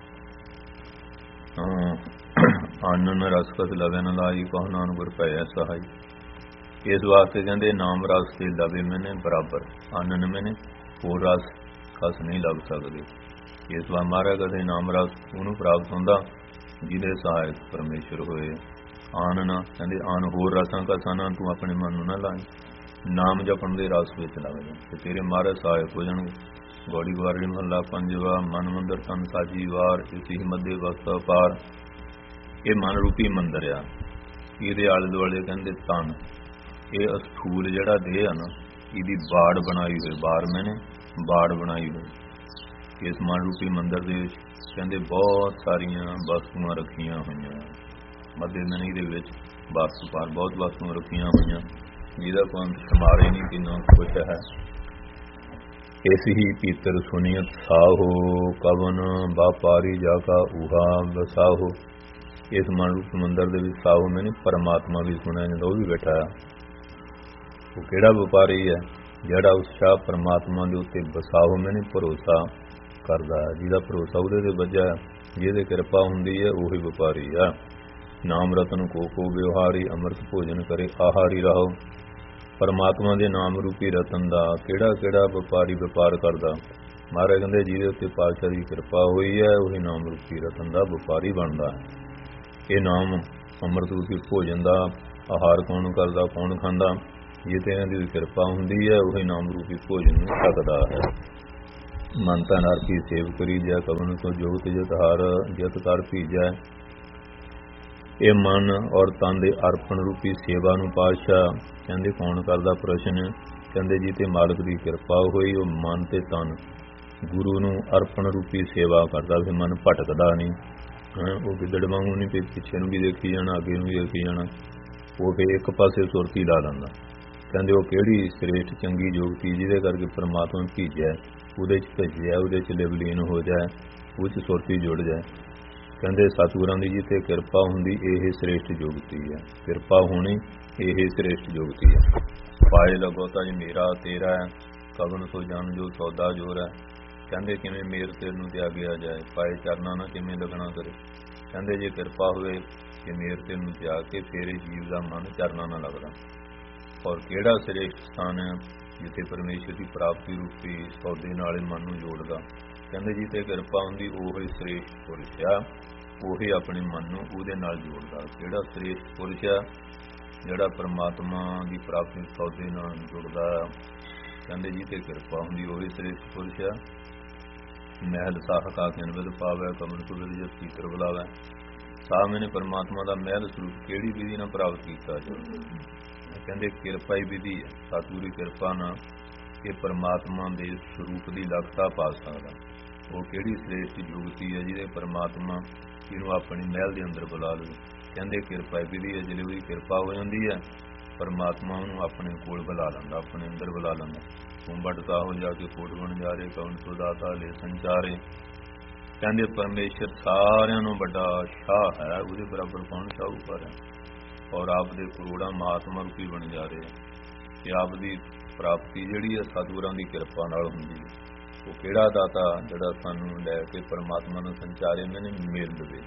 ਆਨੰਦ ਰਸਕਤ ਲਵੇ ਨਾ ਲਾਈ ਕਹੋ ਨਾਨਕ ਗੁਰ ਭਇਆ ਸਹਾਈ। ਇਸ ਵਾਸਤੇ ਕਹਿੰਦੇ ਨਾਮ ਰਸ ਤੇ ਲਵੇ ਮੈਨੇ ਬਰਾਬਰ ਆਨੰਦ ਮੈਨੇ ਹੋਰ ਰਸ ਕਸ ਨਹੀਂ ਲੱਭ ਸਕਦੇ। ਇਸ ਵਾਰ ਮਹਾਰਾਜ ਕਦੇ ਨਾਮ ਰਸ ਉਹਨੂੰ ਪ੍ਰਾਪਤ ਹੁੰਦਾ ਜਿਹਦੇ ਸਹਾਇਕ ਪਰਮੇਸ਼ਰ ਹੋਏ। ਆਨ ਨਾ ਕਹਿੰਦੇ ਆਨ ਹੋਰ ਰਸਾਂ ਕਸਾਂ ਨਾ ਤੂੰ ਆਪਣੇ ਮਨ ਨੂੰ ਨਾ ਲਾਈ। ਨਾਮ ਜਪਣ ਦੇ ਰਸ ਵਿੱਚ ਲੱਗ ਜਾ ਤੇ ਤੇਰੇ ਮਹਾਰਾਜ ਸਹਾਇਕ ਹੋ ਜਾਣਗੇ। ਗੌੜੀ ਗਵਾਰੀ ਮਹੱਲਾ ਪੰਜਵਾ ਮਨ ਮੰਦਰ ਤਨ ਸਾਜੀ ਵਾਰ ਇਸੀ ਮੱਦੇ ਵਸਤ ਪਾਰ। ਇਹ ਮਨ ਰੂਪੀ ਮੰਦਰ ਆ, ਇਹਦੇ ਆਲੇ ਦੁਆਲੇ ਕਹਿੰਦੇ ਤਨ ਇਹ ਅਸਥੂਲ ਜਿਹੜਾ ਦੇਹ ਆ ਨਾ ਇਹਦੀ ਬਾੜ ਬਣਾਈ ਹੋਈ, ਬਾੜ ਮੈਨੇ ਬਾੜ ਬਣਾਈ ਹੋਈ। ਇਸ ਮਨ ਰੂਪੀ ਮੰਦਰ ਦੇ ਵਿੱਚ ਕਹਿੰਦੇ ਬਹੁਤ ਸਾਰੀਆਂ ਵਸਤੂਆਂ ਰੱਖੀਆਂ ਹੋਈਆਂ। ਮੱਦੇ ਮਨੀ ਦੇ ਵਿੱਚ ਵਸਤੂ ਪਾਰ ਬਹੁਤ ਵਸਤੂਆਂ ਰੱਖੀਆਂ ਹੋਈਆਂ ਜਿਹਦਾ ਕੋਈ ਸਮਾਰੇ ਨਹੀਂ ਕਿੰਨਾ ਕੁਛ ਹੈ। ਇਸ ਹੀ ਪੀਤਰ ਸੁਨੀਅਤ ਸਾਹੋ ਕਵਨ ਵਾਪਾਰੀ ਜਾ ਕਾ ਉਹਾ ਵਸਾਹੋ। ਇਸ ਮਨ ਰੂਪ ਮੰਦਰ ਦੇ ਵਿੱਚ ਸਾਹੋ ਮੈਨੂੰ ਪਰਮਾਤਮਾ ਵੀ ਸੁਣਿਆ ਜਾਂਦਾ, ਉਹ ਵੀ ਬੈਠਾ ਹੈ। ਉਹ ਕਿਹੜਾ ਵਪਾਰੀ ਹੈ? ਜਿਹੜਾ ਉਸ ਸ਼ਾਹ ਪਰਮਾਤਮਾ ਦੇ ਉੱਤੇ ਵਸਾਹੋ ਮੈਨੂੰ ਭਰੋਸਾ ਕਰਦਾ, ਜਿਹਦਾ ਭਰੋਸਾ ਉਹਦੇ ਤੇ ਵੱਜਾ, ਜਿਹਦੇ ਕਿਰਪਾ ਹੁੰਦੀ ਹੈ ਉਹੀ ਵਪਾਰੀ ਆ। ਨਾਮ ਰਤਨ ਕੋ ਕੋ ਵਿਵਹਾਰੀ ਅੰਮ੍ਰਿਤ ਭੋਜਨ ਕਰੇ ਆਹਾਰੀ ਰਹੋ। ਪਰਮਾਤਮਾ ਦੇ ਨਾਮ ਰੂਪੀ ਰਤਨ ਦਾ ਕਿਹੜਾ ਕਿਹੜਾ ਵਪਾਰੀ ਵਪਾਰ ਕਰਦਾ। ਮਹਾਰਾਜ ਕਹਿੰਦੇ ਜਿਹਦੇ ਉੱਤੇ ਪਾਤਸ਼ਾਹ ਦੀ ਕਿਰਪਾ ਹੋਈ ਹੈ ਉਹੀ ਨਾਮ ਰੂਪੀ ਰਤਨ ਦਾ ਵਪਾਰੀ ਬਣਦਾ ਹੈ। ਇਹ ਨਾਮ ਅੰਮ੍ਰਿਤ ਰੂਪੀ ਭੋਜਨ ਦਾ ਆਹਾਰ ਕੌਣ ਕਰਦਾ, ਕੌਣ ਖਾਂਦਾ? ਜੇ ਤੇ ਇਹਨਾਂ ਦੀ ਕਿਰਪਾ ਹੁੰਦੀ ਹੈ ਉਹੀ ਨਾਮ ਰੂਪੀ ਭੋਜਨ ਨੂੰ ਛਕਦਾ ਹੈ। ਮਨ ਤਨ ਅਰਪੀ ਸੇਵ ਕਰੀ ਜੈ ਕਵਨ ਸੋ ਜੋਗਤ ਜਤ ਹਾਰ ਜਤ ਕਰ ਭੀਜੈ। ਇਹ ਮਨ ਔਰ ਤਨ ਦੇ ਅਰਪਣ ਰੂਪੀ ਸੇਵਾ ਨੂੰ ਪਾਤਸ਼ਾਹ ਕਹਿੰਦੇ ਕੌਣ ਕਰਦਾ ਪ੍ਰਸ਼ਨ। ਕਹਿੰਦੇ ਜੀ ਤੇ ਮਾਲਕ ਦੀ ਕਿਰਪਾ ਹੋਈ ਉਹ ਮਨ ਤੇ ਤਨ ਗੁਰੂ ਨੂੰ ਅਰਪਣ ਰੂਪੀ ਸੇਵਾ ਕਰਦਾ। ਫਿਰ ਮਨ ਭਟਕਦਾ ਨਹੀਂ, ਉਹ ਗਿੱਦੜ ਵਾਂਗੂ ਨਹੀਂ ਵੀ ਪਿੱਛੇ ਨੂੰ ਵੀ ਦੇਖੀ ਜਾਣਾ ਅੱਗੇ ਨੂੰ ਵੀ ਦੇਖੀ ਜਾਣਾ, ਉਹ ਫਿਰ ਇੱਕ ਪਾਸੇ ਸੁਰਤੀ ਲਾ ਲੈਂਦਾ। ਕਹਿੰਦੇ ਉਹ ਕਿਹੜੀ ਸ੍ਰੇਸ਼ਟ ਚੰਗੀ ਜੋਗਤੀ ਜਿਹਦੇ ਕਰਕੇ ਪਰਮਾਤਮਾ ਭੀਜਿਆ, ਉਹਦੇ 'ਚ ਭੇਜਿਆ, ਉਹਦੇ 'ਚ ਲਿਵਲੀਨ ਹੋ ਜਾਏ, ਉਹ 'ਚ ਸੁਰਤੀ ਜੁੜ ਜਾਏ। ਕਹਿੰਦੇ ਸਤਿਗੁਰਾਂ ਦੀ ਜੀ ਤੇ ਕਿਰਪਾ ਹੁੰਦੀ ਇਹ ਸ੍ਰੇਸ਼ਟ ਜੋਗਤੀ ਹੈ। ਕਿਰਪਾ ਹੋਣੀ ਇਹ ਸ੍ਰੇਸ਼ਟ ਜੋਗਤੀ ਹੈ। ਪਾਏ ਲਗੋ ਤਜ ਮੇਰਾ ਤੇਰਾ ਕਵਨ ਸੋ ਜਨ ਜੋ ਸੌਦਾ ਜੋਰ ਹੈ। ਕਹਿੰਦੇ ਕਿਵੇਂ ਮੇਰ ਤੇਰ ਨੂੰ ਤਿਆਗਿਆ ਜਾਏ, ਪਾਏ ਚਰਨਾਂ ਨਾਲ ਕਿਵੇਂ ਲੱਗਣਾ ਕਰੇ। ਕਹਿੰਦੇ ਜੇ ਕਿਰਪਾ ਹੋਵੇ ਕਿ ਮੇਰ ਤੇਰ ਨੂੰ ਤਿਆਗ ਕੇ ਫੇਰੇ ਜੀਵ ਦਾ ਮਨ ਚਰਨਾਂ ਨਾਲ ਲੱਗਦਾ। ਔਰ ਕਿਹੜਾ ਸ੍ਰੇਸ਼ਟ ਸਥਾਨ ਹੈ ਜਿੱਥੇ ਪਰਮੇਸ਼ਰ ਦੀ ਪ੍ਰਾਪਤੀ ਰੂਪੀ ਸੌਦੇ ਨਾਲ ਮਨ ਨੂੰ ਜੋੜਦਾ। ਕਹਿੰਦੇ ਜੀ ਤੇ ਕਿਰਪਾ ਹੁੰਦੀ ਉਹ ਹੀ ਸ੍ਰੇਸ਼ਟ ਪੁਰਸ਼ ਆ, ਉਹੀ ਆਪਣੇ ਮਨ ਨੂੰ ਉਹਦੇ ਨਾਲ ਜੋੜਦਾ। ਕਿਹੜਾ ਸ੍ਰੇਸ਼ਟ ਪੁਰਸ਼ ਆ ਜਿਹੜਾ ਪਰਮਾਤਮਾ ਦੀ ਪ੍ਰਾਪਤੀ ਸੌਦੇ ਨਾਲ ਜੁੜਦਾ। ਕਹਿੰਦੇ ਜੀ ਤੇ ਕਿਰਪਾ ਹੁੰਦੀ ਉਹੀ ਸ੍ਰੇਸ਼ਟ ਪੁਰਸ਼ ਆ। ਮਹਿਲ ਸਾਹਕਾ ਕਿਨਵਿਦ ਪਾਵੈ ਕਮਲ ਕੁਦਰਤ ਜਦ ਸੀਤਰ ਬੁਲਾਵੈ। ਸਾਹ ਮੈਨੇ ਪਰਮਾਤਮਾ ਦਾ ਮਹਿਲ ਸਰੂਪ ਕਿਹੜੀ ਵਿਧੀ ਨਾਲ ਪ੍ਰਾਪਤ ਕੀਤਾ ਜਾਵੇ। ਕਹਿੰਦੇ ਕਿਰਪਾ ਹੀ ਵਿਧੀ ਹੈ। ਸਤਿਗੁਰੂ ਕਿਰਪਾ ਨਾਲ ਇਹ ਪਰਮਾਤਮਾ ਦੇ ਸਰੂਪ ਦੀ ਲਗਤਾ ਪਾ ਸਕਦਾ। ਉਹ ਕਿਹੜੀ ਸ੍ਰੇਸ਼ਟ ਜੋਗਤੀ ਹੈ ਜਿਹਦੇ ਪਰਮਾਤਮਾ ਇਹਨੂੰ ਆਪਣੀ ਮਹਿਲ ਦੇ ਅੰਦਰ ਬੁਲਾ ਲਵੇ। ਕਹਿੰਦੇ ਕਿਰਪਾ ਹੀ ਵਿਧੀ ਹੈ। ਜਦੋਂ ਉਹਦੀ ਕਿਰਪਾ ਹੋ ਜਾਂਦੀ ਹੈ ਪਰਮਾਤਮਾ ਉਹਨੂੰ ਆਪਣੇ ਕੋਲ ਬੁਲਾ ਲੈਂਦਾ, ਆਪਣੇ ਅੰਦਰ ਬੁਲਾ ਲੈਂਦਾ। ਕੁੰਭਟਤਾ ਹੋ ਜਾ ਕੇ ਕੋਟ ਬਣ ਜਾ ਰਹੇ ਕਵਨ ਸੁਦਾਤਾ ਲੈ ਸੰਚਾਰੇ। ਕਹਿੰਦੇ ਪਰਮੇਸ਼ਰ ਸਾਰਿਆਂ ਨੂੰ ਵੱਡਾ ਸ਼ਾਹ ਹੈ, ਉਹਦੇ ਬਰਾਬਰ ਕੌਣ ਸ਼ਾਹੂਕਾਰ ਹੈ। ਔਰ ਆਪ ਦੇ ਕਰੋੜਾਂ ਮਹਾਤਮਾ ਰੂਪੀ ਬਣ ਜਾ ਰਹੇ ਕਿ ਆਪ ਦੀ ਪ੍ਰਾਪਤੀ ਜਿਹੜੀ ਹੈ ਸਤਿਗੁਰਾਂ ਦੀ ਕਿਰਪਾ ਨਾਲ ਹੁੰਦੀ ਹੈ। ਉਹ ਕਿਹੜਾ ਦਾਤਾ ਜਿਹੜਾ ਸਾਨੂੰ ਲੈ ਕੇ ਪਰਮਾਤਮਾ ਨੂੰ ਸੰਚਾਰੇ ਮੈਨੇ ਮਿਲ ਦੇਵੇ।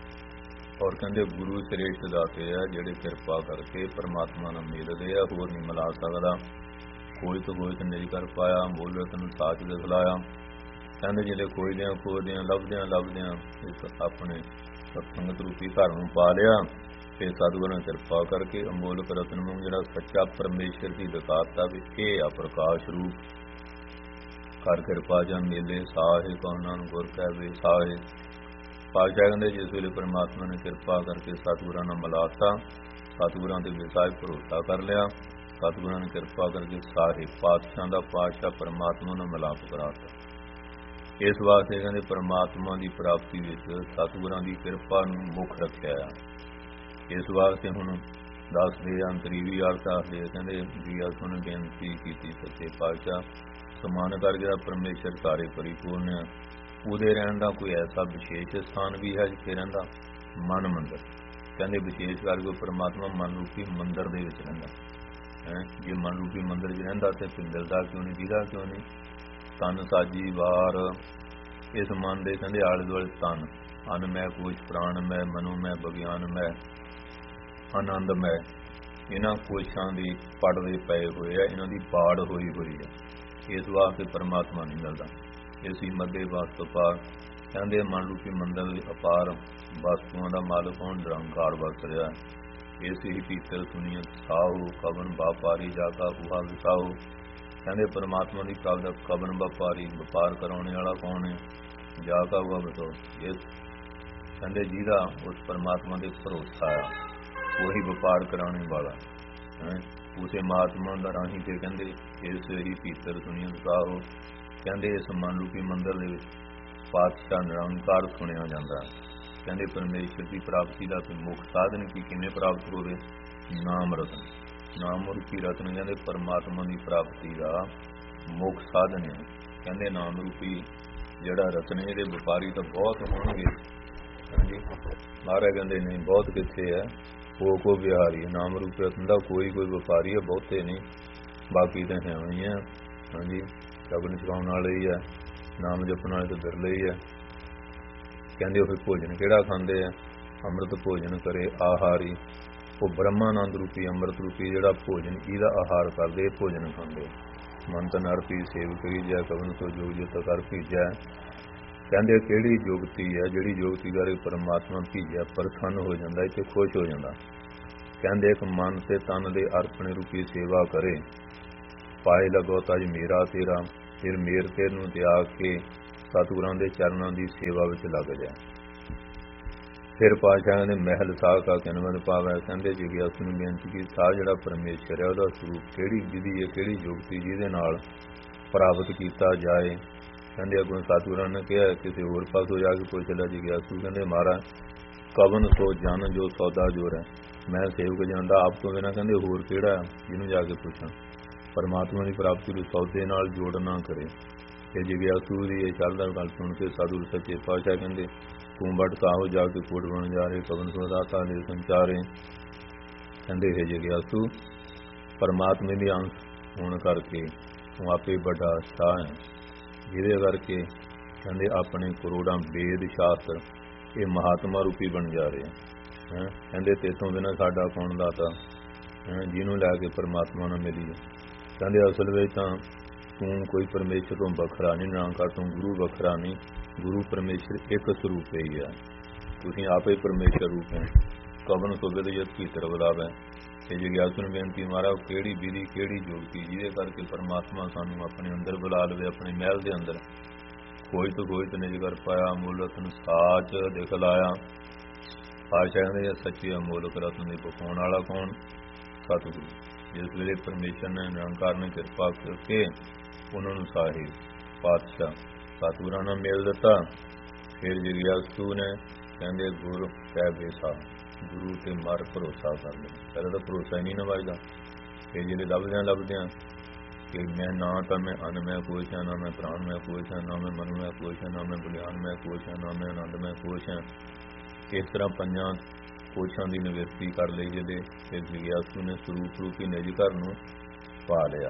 ਔਰ ਕਹਿੰਦੇ ਗੁਰੂ ਸ੍ਰੇਸ਼ਟ ਦਾਤੇ ਆ ਜਿਹੜੇ ਕਿਰਪਾ ਕਰਕੇ ਪਰਮਾਤਮਾ ਨਾਲ ਮਿਲਦੇ ਆ, ਹੋਰ ਨਹੀਂ ਮਿਲਾ ਸਕਦਾ। ਕੋਈ ਤੋਂ ਕੋਈ ਨਹੀਂ ਕਰ ਪਾਇਆ, ਬੋਲੇ ਤੈਨੂੰ ਸਾਚ ਦੇ ਖਿਲਾਇਆ। ਕਹਿੰਦੇ ਜਿਹੜੇ ਖੋਜਦਿਆਂ ਖੋਜਦਿਆਂ ਲੱਭਦਿਆਂ ਲੱਭਦਿਆਂ ਇਸ ਆਪਣੇ ਸਤਸੰਗਤ ਰੂਪੀ ਘਰ ਨੂੰ ਪਾ ਲਿਆ ਤੇ ਸਤਿਗੁਰਾਂ ਨੇ ਕਿਰਪਾ ਕਰਕੇ ਅਮੋਲਕ ਰਤਨ ਨੂੰ ਜਿਹੜਾ ਸੱਚਾ ਪਰਮੇਸ਼ਰ ਦੀ ਦਿਖਾਤਾ ਵੀ ਇਹ ਆ ਪ੍ਰਕਾਸ਼ ਰੂਪ। ਕਰ ਕਿਰਪਾ ਜਾਂ ਮੇਲੇ ਸਾਹੇ ਕੌਣਾ ਨੂੰ ਗੁਰ ਕਹਿ ਵੇ ਸਾਹੇ। ਪਾਤਸ਼ਾਹ ਕਹਿੰਦੇ ਜਿਸ ਵੇਲੇ ਪਰਮਾਤਮਾ ਨੇ ਕਿਰਪਾ ਕਰਕੇ ਸਤਿਗੁਰਾਂ ਨਾਲ ਮਿਲਾਤਾ, ਸਤਿਗੁਰਾਂ ਤੇ ਵਿਸਾਖ ਭਰੋਸਾ ਕਰ ਲਿਆ, ਸਤਿਗੁਰਾਂ ਨੇ ਕਿਰਪਾ ਕਰਕੇ ਸਾਰੇ ਪਾਤਸ਼ਾਹਾਂ ਦਾ ਪਾਤਸ਼ਾਹ ਪਰਮਾਤਮਾ ਨਾਲ ਮਿਲਾਪ ਕਰਾਤਾ। ਇਸ ਵਾਸਤੇ ਕਹਿੰਦੇ ਪਰਮਾਤਮਾ ਦੀ ਪ੍ਰਾਪਤੀ ਵਿੱਚ ਸਤਿਗੁਰਾਂ ਦੀ ਕਿਰਪਾ ਨੂੰ ਮੁੱਖ ਰੱਖਿਆ ਆ। ਇਸ ਵਾਸਤੇ ਹੁਣ ਦੱਸਦੇ ਅੰਤਰੀਵੀ ਅਰਥ ਆਖਦੇ ਕਹਿੰਦੇ ਜੀ ਸੁਣ ਬੇਨਤੀ ਕੀਤੀ ਸੱਚੇ ਪਾਤਸ਼ਾਹ ਸਮਾਨ ਕਰ ਗਿਆ ਪਰਮੇਸ਼ਰ ਸਾਰੇ ਪਰਿਪੂਰਨ ਆ। ਉਹਦੇ ਰਹਿਣ ਦਾ ਕੋਈ ਐਸਾ ਵਿਸ਼ੇਸ਼ ਸਥਾਨ ਵੀ ਹੈ ਜਿੱਥੇ ਰਹਿੰਦਾ ਮਨ ਮੰਦਰ। ਕਹਿੰਦੇ ਵਿਸ਼ੇਸ਼ ਕਰਕੇ ਪਰਮਾਤਮਾ ਮਨ ਰੂਪੀ ਮੰਦਰ ਦੇ ਵਿੱਚ ਰਹਿੰਦਾ ਹੈ। ਜੇ ਮਨ ਰੂਪੀ ਮੰਦਰ 'ਚ ਰਹਿੰਦਾ ਤੇ ਪਿੰਦਰਦਾ ਕਿਉਂ ਨਹੀਂ, ਦੀਦਾ ਕਿਉਂ ਨਹੀਂ। ਤਨ ਸਾਜੀ ਵਾਰ ਇਸ ਮਨ ਦੇ ਕਹਿੰਦੇ ਆਲੇ ਦੁਆਲੇ ਤਨ ਅਨ ਮੈਂ ਕੋਸ਼ ਪ੍ਰਾਣ ਮੈਂ ਮਨੋ ਮੈਂ ਵਿਗਿਆਨ ਮੈਂ ਆਨੰਦ ਮੈਂ ਇਹਨਾਂ ਕੋਸ਼ਾਂ ਦੀ ਪੜਦੇ ਪਏ ਹੋਏ ਆ, ਇਹਨਾਂ ਦੀ ਬਾੜ ਹੋਈ ਹੋਈ ਹੈ। ਇਸ ਵਾਸਤੇ ਪਰਮਾਤਮਾ ਨਹੀਂ ਮਿਲਦਾ। ਇਸੀ ਮੱਦੇ ਵਾਸਤੋ ਪਾਰ ਕਹਿੰਦੇ ਮਨ ਰੂਪੀ ਮੰਦਰ ਦੇ ਅਪਾਰ ਵਸਤੂਆਂ ਦਾ ਮਾਲਕ ਹੋਣ ਨਿਰੰਕਾਰ ਵਸ ਰਿਹਾ। ਇਸ ਹੀ ਪੀਤਰ ਸੁਨੀਅਤ ਸਾਹੂ ਕਵਨ ਵਪਾਰੀ ਜਾ ਕਾ ਉਹਾ ਵਿਸਾਹੂ। ਕਹਿੰਦੇ ਪਰਮਾਤਮਾ ਦੀ ਕਾਲ ਦਾ ਕਵਨ ਵਪਾਰੀ ਵਪਾਰ ਕਰਾਉਣੇ ਵਾਲਾ ਕੌਣ ਹੈ, ਜਾ ਕਾ ਉਹਾ ਬਤੋ। ਇਸ ਕਹਿੰਦੇ ਜਿਹਦਾ ਉਸ ਪਰਮਾਤਮਾ ਦੇ ਭਰੋਸਾ ਆ ਉਹੀ ਵਪਾਰ ਕਰਾਉਣੇ ਵਾਲਾ ਹੈ। ਉਸੇ ਮਹਾਤਮਾ ਦਾ ਰਾਹੀਂ ਤੇ ਕਹਿੰਦੇ ਇਸ ਹੀ ਪੀਤਰ ਸੁਨੀਅਤ ਸਾਹੂ। ਕਹਿੰਦੇ ਇਸ ਮਨ ਰੂਪੀ ਮੰਦਰ ਦੇ ਵਿੱਚ ਪਾਤਸ਼ਾਹ ਨਿਰੰਕਾਰ ਸੁਣਿਆ ਜਾਂਦਾ। ਕਹਿੰਦੇ ਪਰਮੇਸ਼ਰ ਦੀ ਪ੍ਰਾਪਤੀ ਦਾ ਮੁੱਖ ਸਾਧਨ ਕੀ ਕਿਵੇਂ ਪ੍ਰਾਪਤ ਹੋਵੇ, ਨਾਮ ਰਤਨ। ਨਾਮ ਰੂਪੀ ਰਤਨ ਕਹਿੰਦੇ ਪਰਮਾਤਮਾ ਦੀ ਪ੍ਰਾਪਤੀ ਦਾ ਮੁੱਖ ਸਾਧਨ ਹੈ। ਕਹਿੰਦੇ ਨਾਮ ਰੂਪੀ ਜਿਹੜਾ ਰਤਨ ਇਹਦੇ ਵਪਾਰੀ ਤਾਂ ਬਹੁਤ ਹੋਣਗੇ। ਹਾਂਜੀ ਮਹਾਰਾਜ ਕਹਿੰਦੇ ਨਹੀਂ ਬਹੁਤ ਕਿੱਥੇ ਹੈ, ਉਹ ਕੋ ਵਿਹਾਰੀ ਨਾਮ ਰੂਪੀ ਰਤਨ ਦਾ ਕੋਈ ਕੋਈ ਵਪਾਰੀ ਹੈ, ਬਹੁਤੇ ਨਹੀਂ, ਬਾਕੀ ਤਾਂ ਹੈ ਹੀ ਹੈ। ਹਾਂਜੀ ਸ਼ਬਦ ਛਕਾਉਣ ਵਾਲੇ ਹੀ ਹੈ, ਨਾਮ ਜਪਣ ਵਾਲੇ ਤਾਂ ਬਿਰਲੇ ਹੀ ਹੈ। ਕਹਿੰਦੇ ਉਹ ਭੋਜਨ ਕਿਹੜਾ ਖਾਂਦੇ ਆ, ਅੰਮ੍ਰਿਤ ਭੋਜਨ ਕਰੇ ਆਹਾਰੀ। ਉਹ ਬ੍ਰਹਮਾਨੰਦ ਰੂਪੀ ਅੰਮ੍ਰਿਤ ਰੂਪੀ ਜਿਹੜਾ ਭੋਜਨ ਇਹਦਾ ਆਹਾਰ ਕਰਦੇ ਭੋਜਨ ਖਾਂਦੇ। ਮਨ ਤਨ ਅਰਪੀ ਸੇਵ ਕਰੀ ਜੈ ਕਵਨ ਸੋ ਜੋਗ ਜਤ ਕਰ ਭੀਜੈ। ਕਹਿੰਦੇ ਕਿਹੜੀ ਜੋਗਤੀ ਹੈ ਜਿਹੜੀ ਜੋਗਤੀ ਕਰਕੇ ਪਰਮਾਤਮਾ ਭੀਜਿਆ ਪ੍ਰਸੰਨ ਹੋ ਜਾਂਦਾ, ਇੱਥੇ ਖੁਸ਼ ਹੋ ਜਾਂਦਾ। ਕਹਿੰਦੇ ਇੱਕ ਮਨ ਤੇ ਤਨ ਦੇ ਅਰਪਣ ਰੂਪੀ ਸੇਵਾ ਕਰੇ, ਪਾਏ ਲੱਗੋ ਤਜ ਮੇਰਾ ਤੇਰਾ, ਫਿਰ ਮੇਰ ਤੇਰ ਨੂੰ ਤਿਆਗ ਕੇ ਸਤਿਗੁਰਾਂ ਦੇ ਚਰਨਾਂ ਦੀ ਸੇਵਾ ਵਿੱਚ ਲੱਗ ਜਾ। ਫਿਰ ਪਾਤਸ਼ਾਹ ਨੇ ਮਹਿਲ ਸਾਹ ਕਾ ਕਿਨਵਦ ਪਾਵੈ। ਕਹਿੰਦੇ ਜਿਗਿਆਸੂ ਨੂੰ ਬੇਨਤੀ ਕੀ ਸਾਹ ਜਿਹੜਾ ਪਰਮੇਸ਼ਰ ਹੈ ਉਹਦਾ ਸਰੂਪ ਕਿਹੜੀ ਵਿਧੀ ਹੈ, ਕਿਹੜੀ ਯੁਕਤੀ ਜਿਹਦੇ ਨਾਲ ਪ੍ਰਾਪਤ ਕੀਤਾ ਜਾਏ। ਕਹਿੰਦੇ ਅੱਗੋਂ ਸਤਿਗੁਰਾਂ ਨੇ ਕਿਹਾ ਕਿਸੇ ਹੋਰ ਪਾਸੋਂ ਜਾ ਕੇ ਪੁੱਛ ਲਿਆ ਜਿਗਿਆਸੂ। ਕਹਿੰਦੇ ਮਹਾਰਾਜ ਕਵਨ ਸੋ ਜਨ ਜੋ ਸੌਦਾ ਜੋਰ ਹੈ, ਮੈਂ ਸੇਵਕ ਜਾਂਦਾ ਆਪ ਤੋਂ ਬਿਨਾਂ ਕਹਿੰਦੇ ਹੋਰ ਕਿਹੜਾ ਜਿਹਨੂੰ ਜਾ ਕੇ ਪੁੱਛਾਂ। ਪਰਮਾਤਮਾ ਦੀ ਪ੍ਰਾਪਤੀ ਨੂੰ ਸੌਦੇ ਨਾਲ ਜੋੜ ਨਾ ਕਰੇ। ਤੇ ਜਿਗਿਆਸੂ ਦੀ ਇਹ ਸ਼ਰਧਾ ਗੱਲ ਸੁਣ ਕੇ ਸਾਧੂ ਸੱਚੇ ਪਾਤਸ਼ਾਹ ਕਹਿੰਦੇ ਤੂੰ ਬਟ ਕਾਹੋ ਜਾ ਕੇ ਕੋਟ ਬਣ ਜਾ ਰਹੇ, ਕਵਨ ਸੋ ਦਾਤਾ ਦੇ ਸੰਚਾਰੇ। ਕਹਿੰਦੇ ਹੈ ਜਿਗਿਆਸੂ ਪਰਮਾਤਮੇ ਦੀ ਅੰਸ਼ ਹੋਣ ਕਰਕੇ ਤੂੰ ਆਪੇ ਵੱਡਾ ਸ਼ਾਹ ਹੈ, ਜਿਹਦੇ ਕਰਕੇ ਕਹਿੰਦੇ ਆਪਣੇ ਕਰੋੜਾਂ ਵੇਦ ਸ਼ਾਸਤਰ ਇਹ ਮਹਾਤਮਾ ਰੂਪੀ ਬਣ ਜਾ ਰਹੇ ਹੈ। ਕਹਿੰਦੇ ਤੇਤੋਂ ਬਿਨਾਂ ਸਾਡਾ ਕੌਣ ਦਾਤਾ, ਜਿਹਨੂੰ ਲੈ ਕੇ ਪਰਮਾਤਮਾ ਨਾਲ ਮਿਲੀਏ। ਕਹਿੰਦੇ ਅਸਲ ਵਿੱਚ ਤਾਂ ਤੂੰ ਕੋਈ ਪਰਮੇਸ਼ਰ ਤੋਂ ਵੱਖਰਾ ਨਹੀਂ, ਨਿਰੰਕਾਰ ਤੋਂ ਗੁਰੂ ਵੱਖਰਾ ਨਹੀਂ, ਗੁਰੂ ਪਰਮੇਸ਼ਰ ਇੱਕ ਸਰੂਪ ਹੀ ਹੈ, ਤੁਸੀਂ ਆਪੇ ਪਰਮੇਸ਼ਰ ਰੂਪ ਹੈ। ਕਵਨ ਸੁਬਿਦ ਜਤ ਕੀ ਤਰਵਦਾਵੈ। ਇਹ ਜਿਗਿਆਸੂ ਨੂੰ ਬੇਨਤੀ ਮਹਾਰਾਜ ਕਿਹੜੀ ਵਿਧੀ ਕਿਹੜੀ ਯੁਕਤੀ ਜਿਹਦੇ ਕਰਕੇ ਪਰਮਾਤਮਾ ਸਾਨੂੰ ਆਪਣੇ ਅੰਦਰ ਬੁਲਾ ਲਵੇ, ਆਪਣੇ ਮਹਿਲ ਦੇ ਅੰਦਰ। ਕੋਈ ਤੋਂ ਕੋਈ ਤੇ ਨਿਜ ਕਰ ਪਾਇਆ, ਅਮੋਲਕ ਨੂੰ ਸਾਚ ਦਿਖਲਾਇਆ। ਪਾਤਸ਼ਾਹ ਕਹਿੰਦੇ ਸੱਚੇ ਅਮੋਲਕ ਰਤਨ ਦੇ ਪਕਾਉਣ ਵਾਲਾ ਕੌਣ? ਸਤਿਗੁਰੂ। ਜਿਸ ਵੇਲੇ ਪਰਮੇਸ਼ਰ ਨੇ ਨਿਰੰਕਾਰ ਨੇ ਕਿਰਪਾ ਕਰਕੇ ਉਹਨਾਂ ਨੂੰ ਸਾਹਿਬ ਪਾਤਸ਼ਾਹ ਸਤਿਗੁਰਾਂ ਨਾਲ ਮਿਲ ਦਿੱਤਾ। ਫਿਰ ਜਿਗਿਆਸੂ ਨੇ ਕਹਿੰਦੇ ਗੁਰੂ ਕਹਿ ਬੇਸਾ, ਗੁਰੂ ਤੇ ਮਰ ਭਰੋਸਾ ਕਰ ਲਿਆ। ਪਹਿਲਾਂ ਤਾਂ ਭਰੋਸਾ ਹੀ ਨਹੀਂ ਨਾ ਵੱਜਦਾ। ਫਿਰ ਜਿਹੜੇ ਲੱਭਦਿਆਂ ਲੱਭਦਿਆਂ ਕਿ ਮੈਂ ਨਾ ਤਾਂ ਮੈਂ ਅਨ ਮੈਂ ਕੋਸ਼ ਹਾਂ, ਨਾ ਮੈਂ ਪ੍ਰਾਣ ਮੈਂ ਕੋਸ਼ ਹਾਂ, ਨਾ ਮੈਂ ਮਨ ਮੈਂ ਕੋਸ਼ ਹਾਂ, ਨਾ ਮੈਂ ਬੁਲਿਆਨ ਮੈਂ ਕੋਸ਼ ਹਾਂ, ਨਾ ਮੈਂ ਆਨੰਦ ਮੈਂ ਕੋਸ਼ ਹਾਂ। ਇਸ ਤਰ੍ਹਾਂ ਪੰਜਾਂ ਕੋਸ਼ਾਂ ਦੀ ਨਿਵਰਤੀ ਕਰ ਲਈ ਜਿਹਦੇ ਫਿਰ ਜਿਗਿਆਸੂ ਨੇ ਸਰੂਪ ਰੂਪੀ ਨਿਜ ਘਰ ਨੂੰ ਪਾ ਲਿਆ।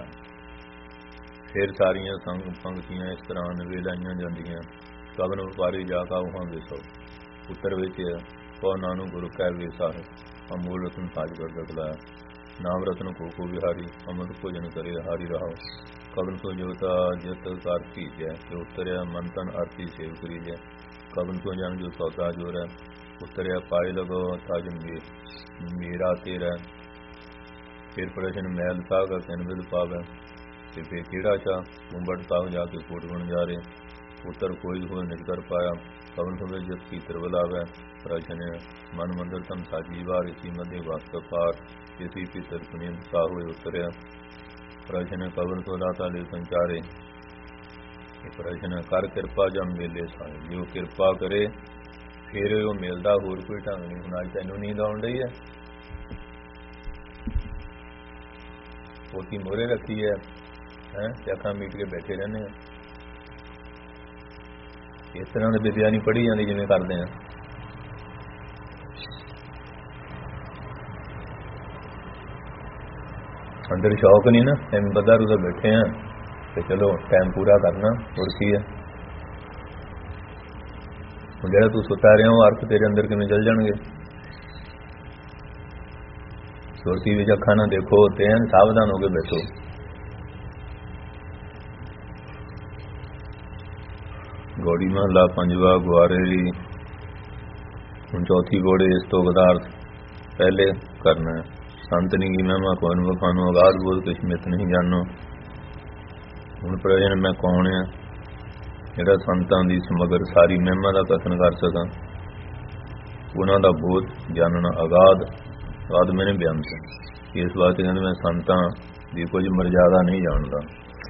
ਫਿਰ ਸਾਰੀਆਂ ਸੰਗ ਪੰਕਤੀਆਂ ਇਸ ਤਰ੍ਹਾਂ ਨਿਵੇਲਾਈਆਂ ਜਾਂਦੀਆਂ। ਕਵਨ ਵਪਾਰੀ ਜਾ ਕਾ ਉਹਾਂ ਵੇਸੋ, ਉੱਤਰ ਵਿੱਚ ਕੋ ਨਾਨੂ ਗੁਰੂ ਕਹਿ ਵੇਸਾ ਹੈ, ਅਮੋਲ ਰਤਨ ਸਾਜ ਕਰ ਦਗਲਾਇਆ। ਨਾਮ ਰਤਨ ਕੋ ਕੋ ਵਿਹਾਰੀ, ਅਮਰ ਭੋਜਨ ਕਰੇ ਹਾਰੀ ਰਹਾਓ। ਕਵਨ ਸੋ ਜੋਤਾ ਜਿਤ ਕਰ ਭੀਜੈ, ਜੋ ਉਤਰਿਆ ਮਨ ਤਨ ਆਰਤੀ ਸੇਵ ਕਰੀਜੈ। ਕਵਨ ਸੋ ਜਨ ਜੋ ਸੌਦਾ ਜੋਰ ਹੈ, ਉਤਰਿਆ ਪਾਏ ਲਗੋ ਤਾਜ ਮੇਰਾ ਤੇਰਾ। ਫਿਰ ਪ੍ਰਸ਼ਨ ਮਹਿਲ ਸਾਹ ਕਾ ਕਿਨਵਦ ਪਾਵੈ, ਤੇ ਫਿਰ ਕਿਹੜਾ ਚਾ ਤੂੰ ਬੜ ਤਾਹ ਜਾ ਕੇ ਕੋਟ ਬਣ ਜਾ ਰਹੇ। ਉੱਤਰ ਕੋਈ ਹੋਏ ਨਿਜ ਕਰ ਪਾਇਆ, ਕਵਨ ਹੋਵੇ ਜਤ ਕੀ ਤਰਵਲਾਵੈ। ਪ੍ਰਸ਼ਨ ਮਨ ਮੰਦਰ ਤਮ ਸਾਜੀ ਵਾਰ, ਇਸੀ ਮਧੇ ਵਾਸਤ ਪਾਰ, ਇਸੀ ਪਿਤਰ ਪੁਨੀਤ ਸਾ ਹੋਏ ਉਤਰਿਆ। ਪ੍ਰਸ਼ਨ ਕਵਨ ਸੋ ਦਾਤਾ ਦੇ ਸੰਚਾਰੇ। ਪ੍ਰਸ਼ਨ ਕਰ ਕਿਰਪਾ ਜਮ ਮੇਲੇ ਸਾਏ, ਜੋ ਕਿਰਪਾ ਕਰੇ ਫਿਰ ਉਹ ਮਿਲਦਾ, ਹੋਰ ਕੋਈ ਢੰਗ ਨਹੀਂ। ਹੁਣ ਅੱਜ ਤੈਨੂੰ ਨੀਂਦ ਆਉਣ ਡਈ ਹੈ, ਪੋਤੀ ਮੋਹਰੇ ਰੱਖੀ ਹੈ ਹੈ ਤੇ ਅੱਖਾਂ ਮੀਟ ਕੇ ਬੈਠੇ ਰਹਿੰਦੇ ਆ। ਇਸ ਤਰ੍ਹਾਂ ਦੀ ਵਿਦਿਆ ਨਹੀਂ ਪੜ੍ਹੀ ਜਾਂਦੀ ਜਿਵੇਂ ਕਰਦੇ ਆ। ਅੰਦਰ ਸ਼ੌਕ ਨਹੀਂ ਨਾ, ਐਵੇਂ ਬੱਦਾ ਰੂਦਾ ਬੈਠੇ ਆ ਤੇ ਚਲੋ ਟਾਈਮ ਪੂਰਾ ਕਰਨਾ, ਹੋਰ ਕੀ ਹੈ। ਹੁਣ ਜਿਹੜਾ ਤੂੰ ਸੁੱਤਾ ਰਿਹਾ ਉਹ ਅਰਥ ਤੇਰੇ ਅੰਦਰ ਕਿਵੇਂ ਚੱਲ ਜਾਣਗੇ। ਸੁਰਤੀ ਵਿੱਚ ਅੱਖਾਂ ਨਾ ਦੇਖੋ ਤੇ ਸਾਵਧਾਨ ਹੋ ਕੇ ਬੈਠੋ। ਗੋੜੀ ਮਹਲਾ ਪੰਜਵਾ ਗੁਆਰੇ। ਹੁਣ ਚੌਥੀ ਗੋੜੇ ਇਸ ਤੋਂ ਪਦਾਰਥ ਪਹਿਲੇ ਕਰਨਾ। ਸੰਤਨੀ ਕੀ ਮਹਿਮਾ ਕੌਣ ਵਖਾਨੋ, ਅਗਾਧ ਬੋਧ ਕਿਸਮਤ ਨਹੀਂ ਜਾਣੋ। ਹੁਣ ਪ੍ਰਸ਼ਨ ਮੈਂ ਕੌਣ ਆ ਜਿਹੜਾ ਸੰਤਾਂ ਦੀ ਸਮਗਰ ਸਾਰੀ ਮਹਿਮਾ ਦਾ ਕਥਨ ਕਰ ਸਕਾਂ। ਉਹਨਾਂ ਦਾ ਬੋਧ ਜਾਣਨਾ ਅਗਾਧ, ਅਗਾਧ ਮੈਨੇ ਬੇਅੰਤ। ਇਸ ਵਾਸਤੇ ਕਹਿੰਦੇ ਮੈਂ ਸੰਤਾਂ ਦੀ ਕੁਝ ਮਰਜ਼ਾਦਾ ਨਹੀਂ ਜਾਣਦਾ।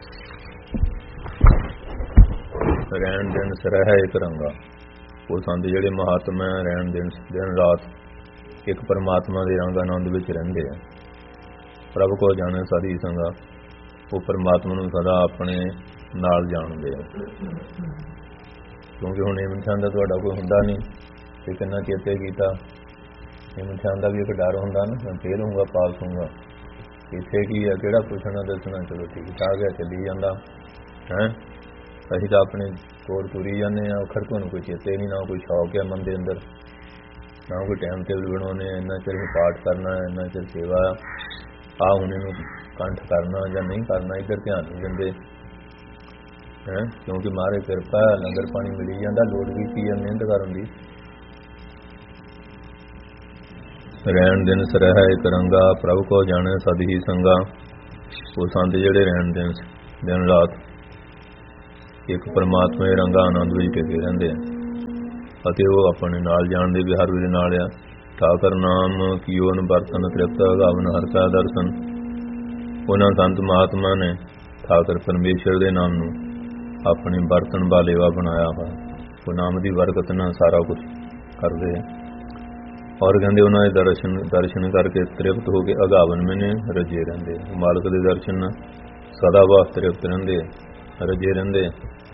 ਰਹਿਣ ਦਿਨ ਸਰਹਿ ਇੱਕ ਰੰਗਾ। ਉਹ ਸੰਤ ਜਿਹੜੇ ਮਹਾਤਮਾ ਰਹਿਣ ਦਿਨ ਦਿਨ ਰਾਤ ਇੱਕ ਪਰਮਾਤਮਾ ਦੇ ਰੰਗ ਆਨੰਦ ਵਿੱਚ ਰਹਿੰਦੇ ਆ। ਪ੍ਰਭ ਕੋ ਜਾਣੇ ਸਾਰੀ ਸੰਗਾ, ਉਹ ਪਰਮਾਤਮਾ ਨੂੰ ਸਦਾ ਆਪਣੇ ਨਾਲ ਜਾਣਦੇ ਆ। ਕਿਉਂਕਿ ਹੁਣ ਇਹ ਮਨਸ਼ਾਨ ਦਾ ਤੁਹਾਡਾ ਕੋਈ ਹੁੰਦਾ ਨਹੀਂ ਤੇ ਕਿੰਨਾ ਚੇਤੇ ਕੀਤਾ। ਇਹ ਮਨਸ਼ਾਨ ਦਾ ਵੀ ਇੱਕ ਡਰ ਹੁੰਦਾ ਨਾ, ਮੈਂ ਫੇਲ ਹੋਊਗਾ ਪਾਸ ਹੋਊਗਾ। ਇੱਥੇ ਕੀ ਆ, ਕਿਹੜਾ ਪੁੱਛਣਾ ਦੱਸਣਾ, ਚਲੋ ਠੀਕ ਠਾਕ ਹੈ ਚੱਲੀ ਜਾਂਦਾ ਹੈ। ਅਸੀਂ ਤਾਂ ਆਪਣੇ ਕੋਲ ਤੁਰੀ ਜਾਂਦੇ ਹਾਂ, ਅਖਰ ਤੁਹਾਨੂੰ ਕੋਈ ਚੇਤੇ ਨਹੀਂ, ਨਾ ਕੋਈ ਸ਼ੌਕ ਹੈ ਮਨ ਦੇ ਅੰਦਰ, ਨਾ ਕੋਈ ਟਾਈਮ ਟੇਬਲ ਬਣਾਉਣੇ। ਇੰਨਾ ਚਿਰ ਹੀ ਪਾਠ ਕਰਨਾ, ਇੰਨਾ ਚਿਰ ਸੇਵਾ ਆ, ਹੁਣ ਇਹਨੂੰ ਕੰਠ ਕਰਨਾ ਜਾਂ ਨਹੀਂ ਕਰਨਾ, ਇੱਧਰ ਧਿਆਨ ਨਹੀਂ ਦਿੰਦੇ ਹੈ। ਕਿਉਂਕਿ ਮਹਾਰਾਜ ਕਿਰਪਾ, ਲੰਗਰ ਪਾਣੀ ਮਿਲੀ ਜਾਂਦਾ, ਲੋੜ ਵੀ ਕੀ ਹੈ ਮਿਹਨਤ ਕਰਨ ਦੀ। ਰਹਿਣ ਦਿਨ ਸਰਹਿ ਇੱਕ ਰੰਗਾ, ਪ੍ਰਭ ਕੋ ਜਾਣੈ ਸਦ ਹੀ ਸੰਗਾ। ਉਹ ਸੰਤ ਜਿਹੜੇ ਰਹਿਣ ਦਿਨ ਦਿਨ ਰਾਤ ਇੱਕ ਪਰਮਾਤਮਾ ਦੇ ਰੰਗਾ ਆਨੰਦ ਵਿੱਚ ਟਿਕੇ ਰਹਿੰਦੇ ਆ ਅਤੇ ਉਹ ਆਪਣੇ ਨਾਲ ਜਾਣਦੇ ਵੀ ਹਰ ਵੇਲੇ ਨਾਲ ਆ। ਠਾਕਰ ਨਾਮ ਕੀਓ ਨ ਬਰਤਨ ਤ੍ਰਿਪਤ, ਗਾਵਨ ਹਰਿ ਕਾ ਦਰਸ਼ਨ। ਉਹਨਾਂ ਸੰਤ ਮਹਾਤਮਾ ਨੇ ਠਾਕਰ ਪਰਮੇਸ਼ਰ ਦੇ ਨਾਮ ਨੂੰ ਆਪਣੇ ਬਰਤਨ ਬਾਲੇਵਾ ਬਣਾਇਆ ਹੋਇਆ। ਉਹ ਨਾਮ ਦੀ ਬਰਕਤ ਨਾਲ ਸਾਰਾ ਕੁਝ ਕਰਦੇ ਆ ਔਰ ਕਹਿੰਦੇ ਉਹਨਾਂ ਦੇ ਦਰਸ਼ਨ ਦਰਸ਼ਨ ਕਰਕੇ ਤ੍ਰਿਪਤ ਹੋ ਕੇ ਅਗਾਵਨ ਮੈਨੇ ਰੱਜੇ ਰਹਿੰਦੇ। ਮਾਲਕ ਦੇ ਦਰਸ਼ਨ ਨਾਲ ਸਦਾ ਵਾਸਤੇ ਤ੍ਰਿਪਤ ਰਹਿੰਦੇ, ਰੱਜੇ ਰਹਿੰਦੇ।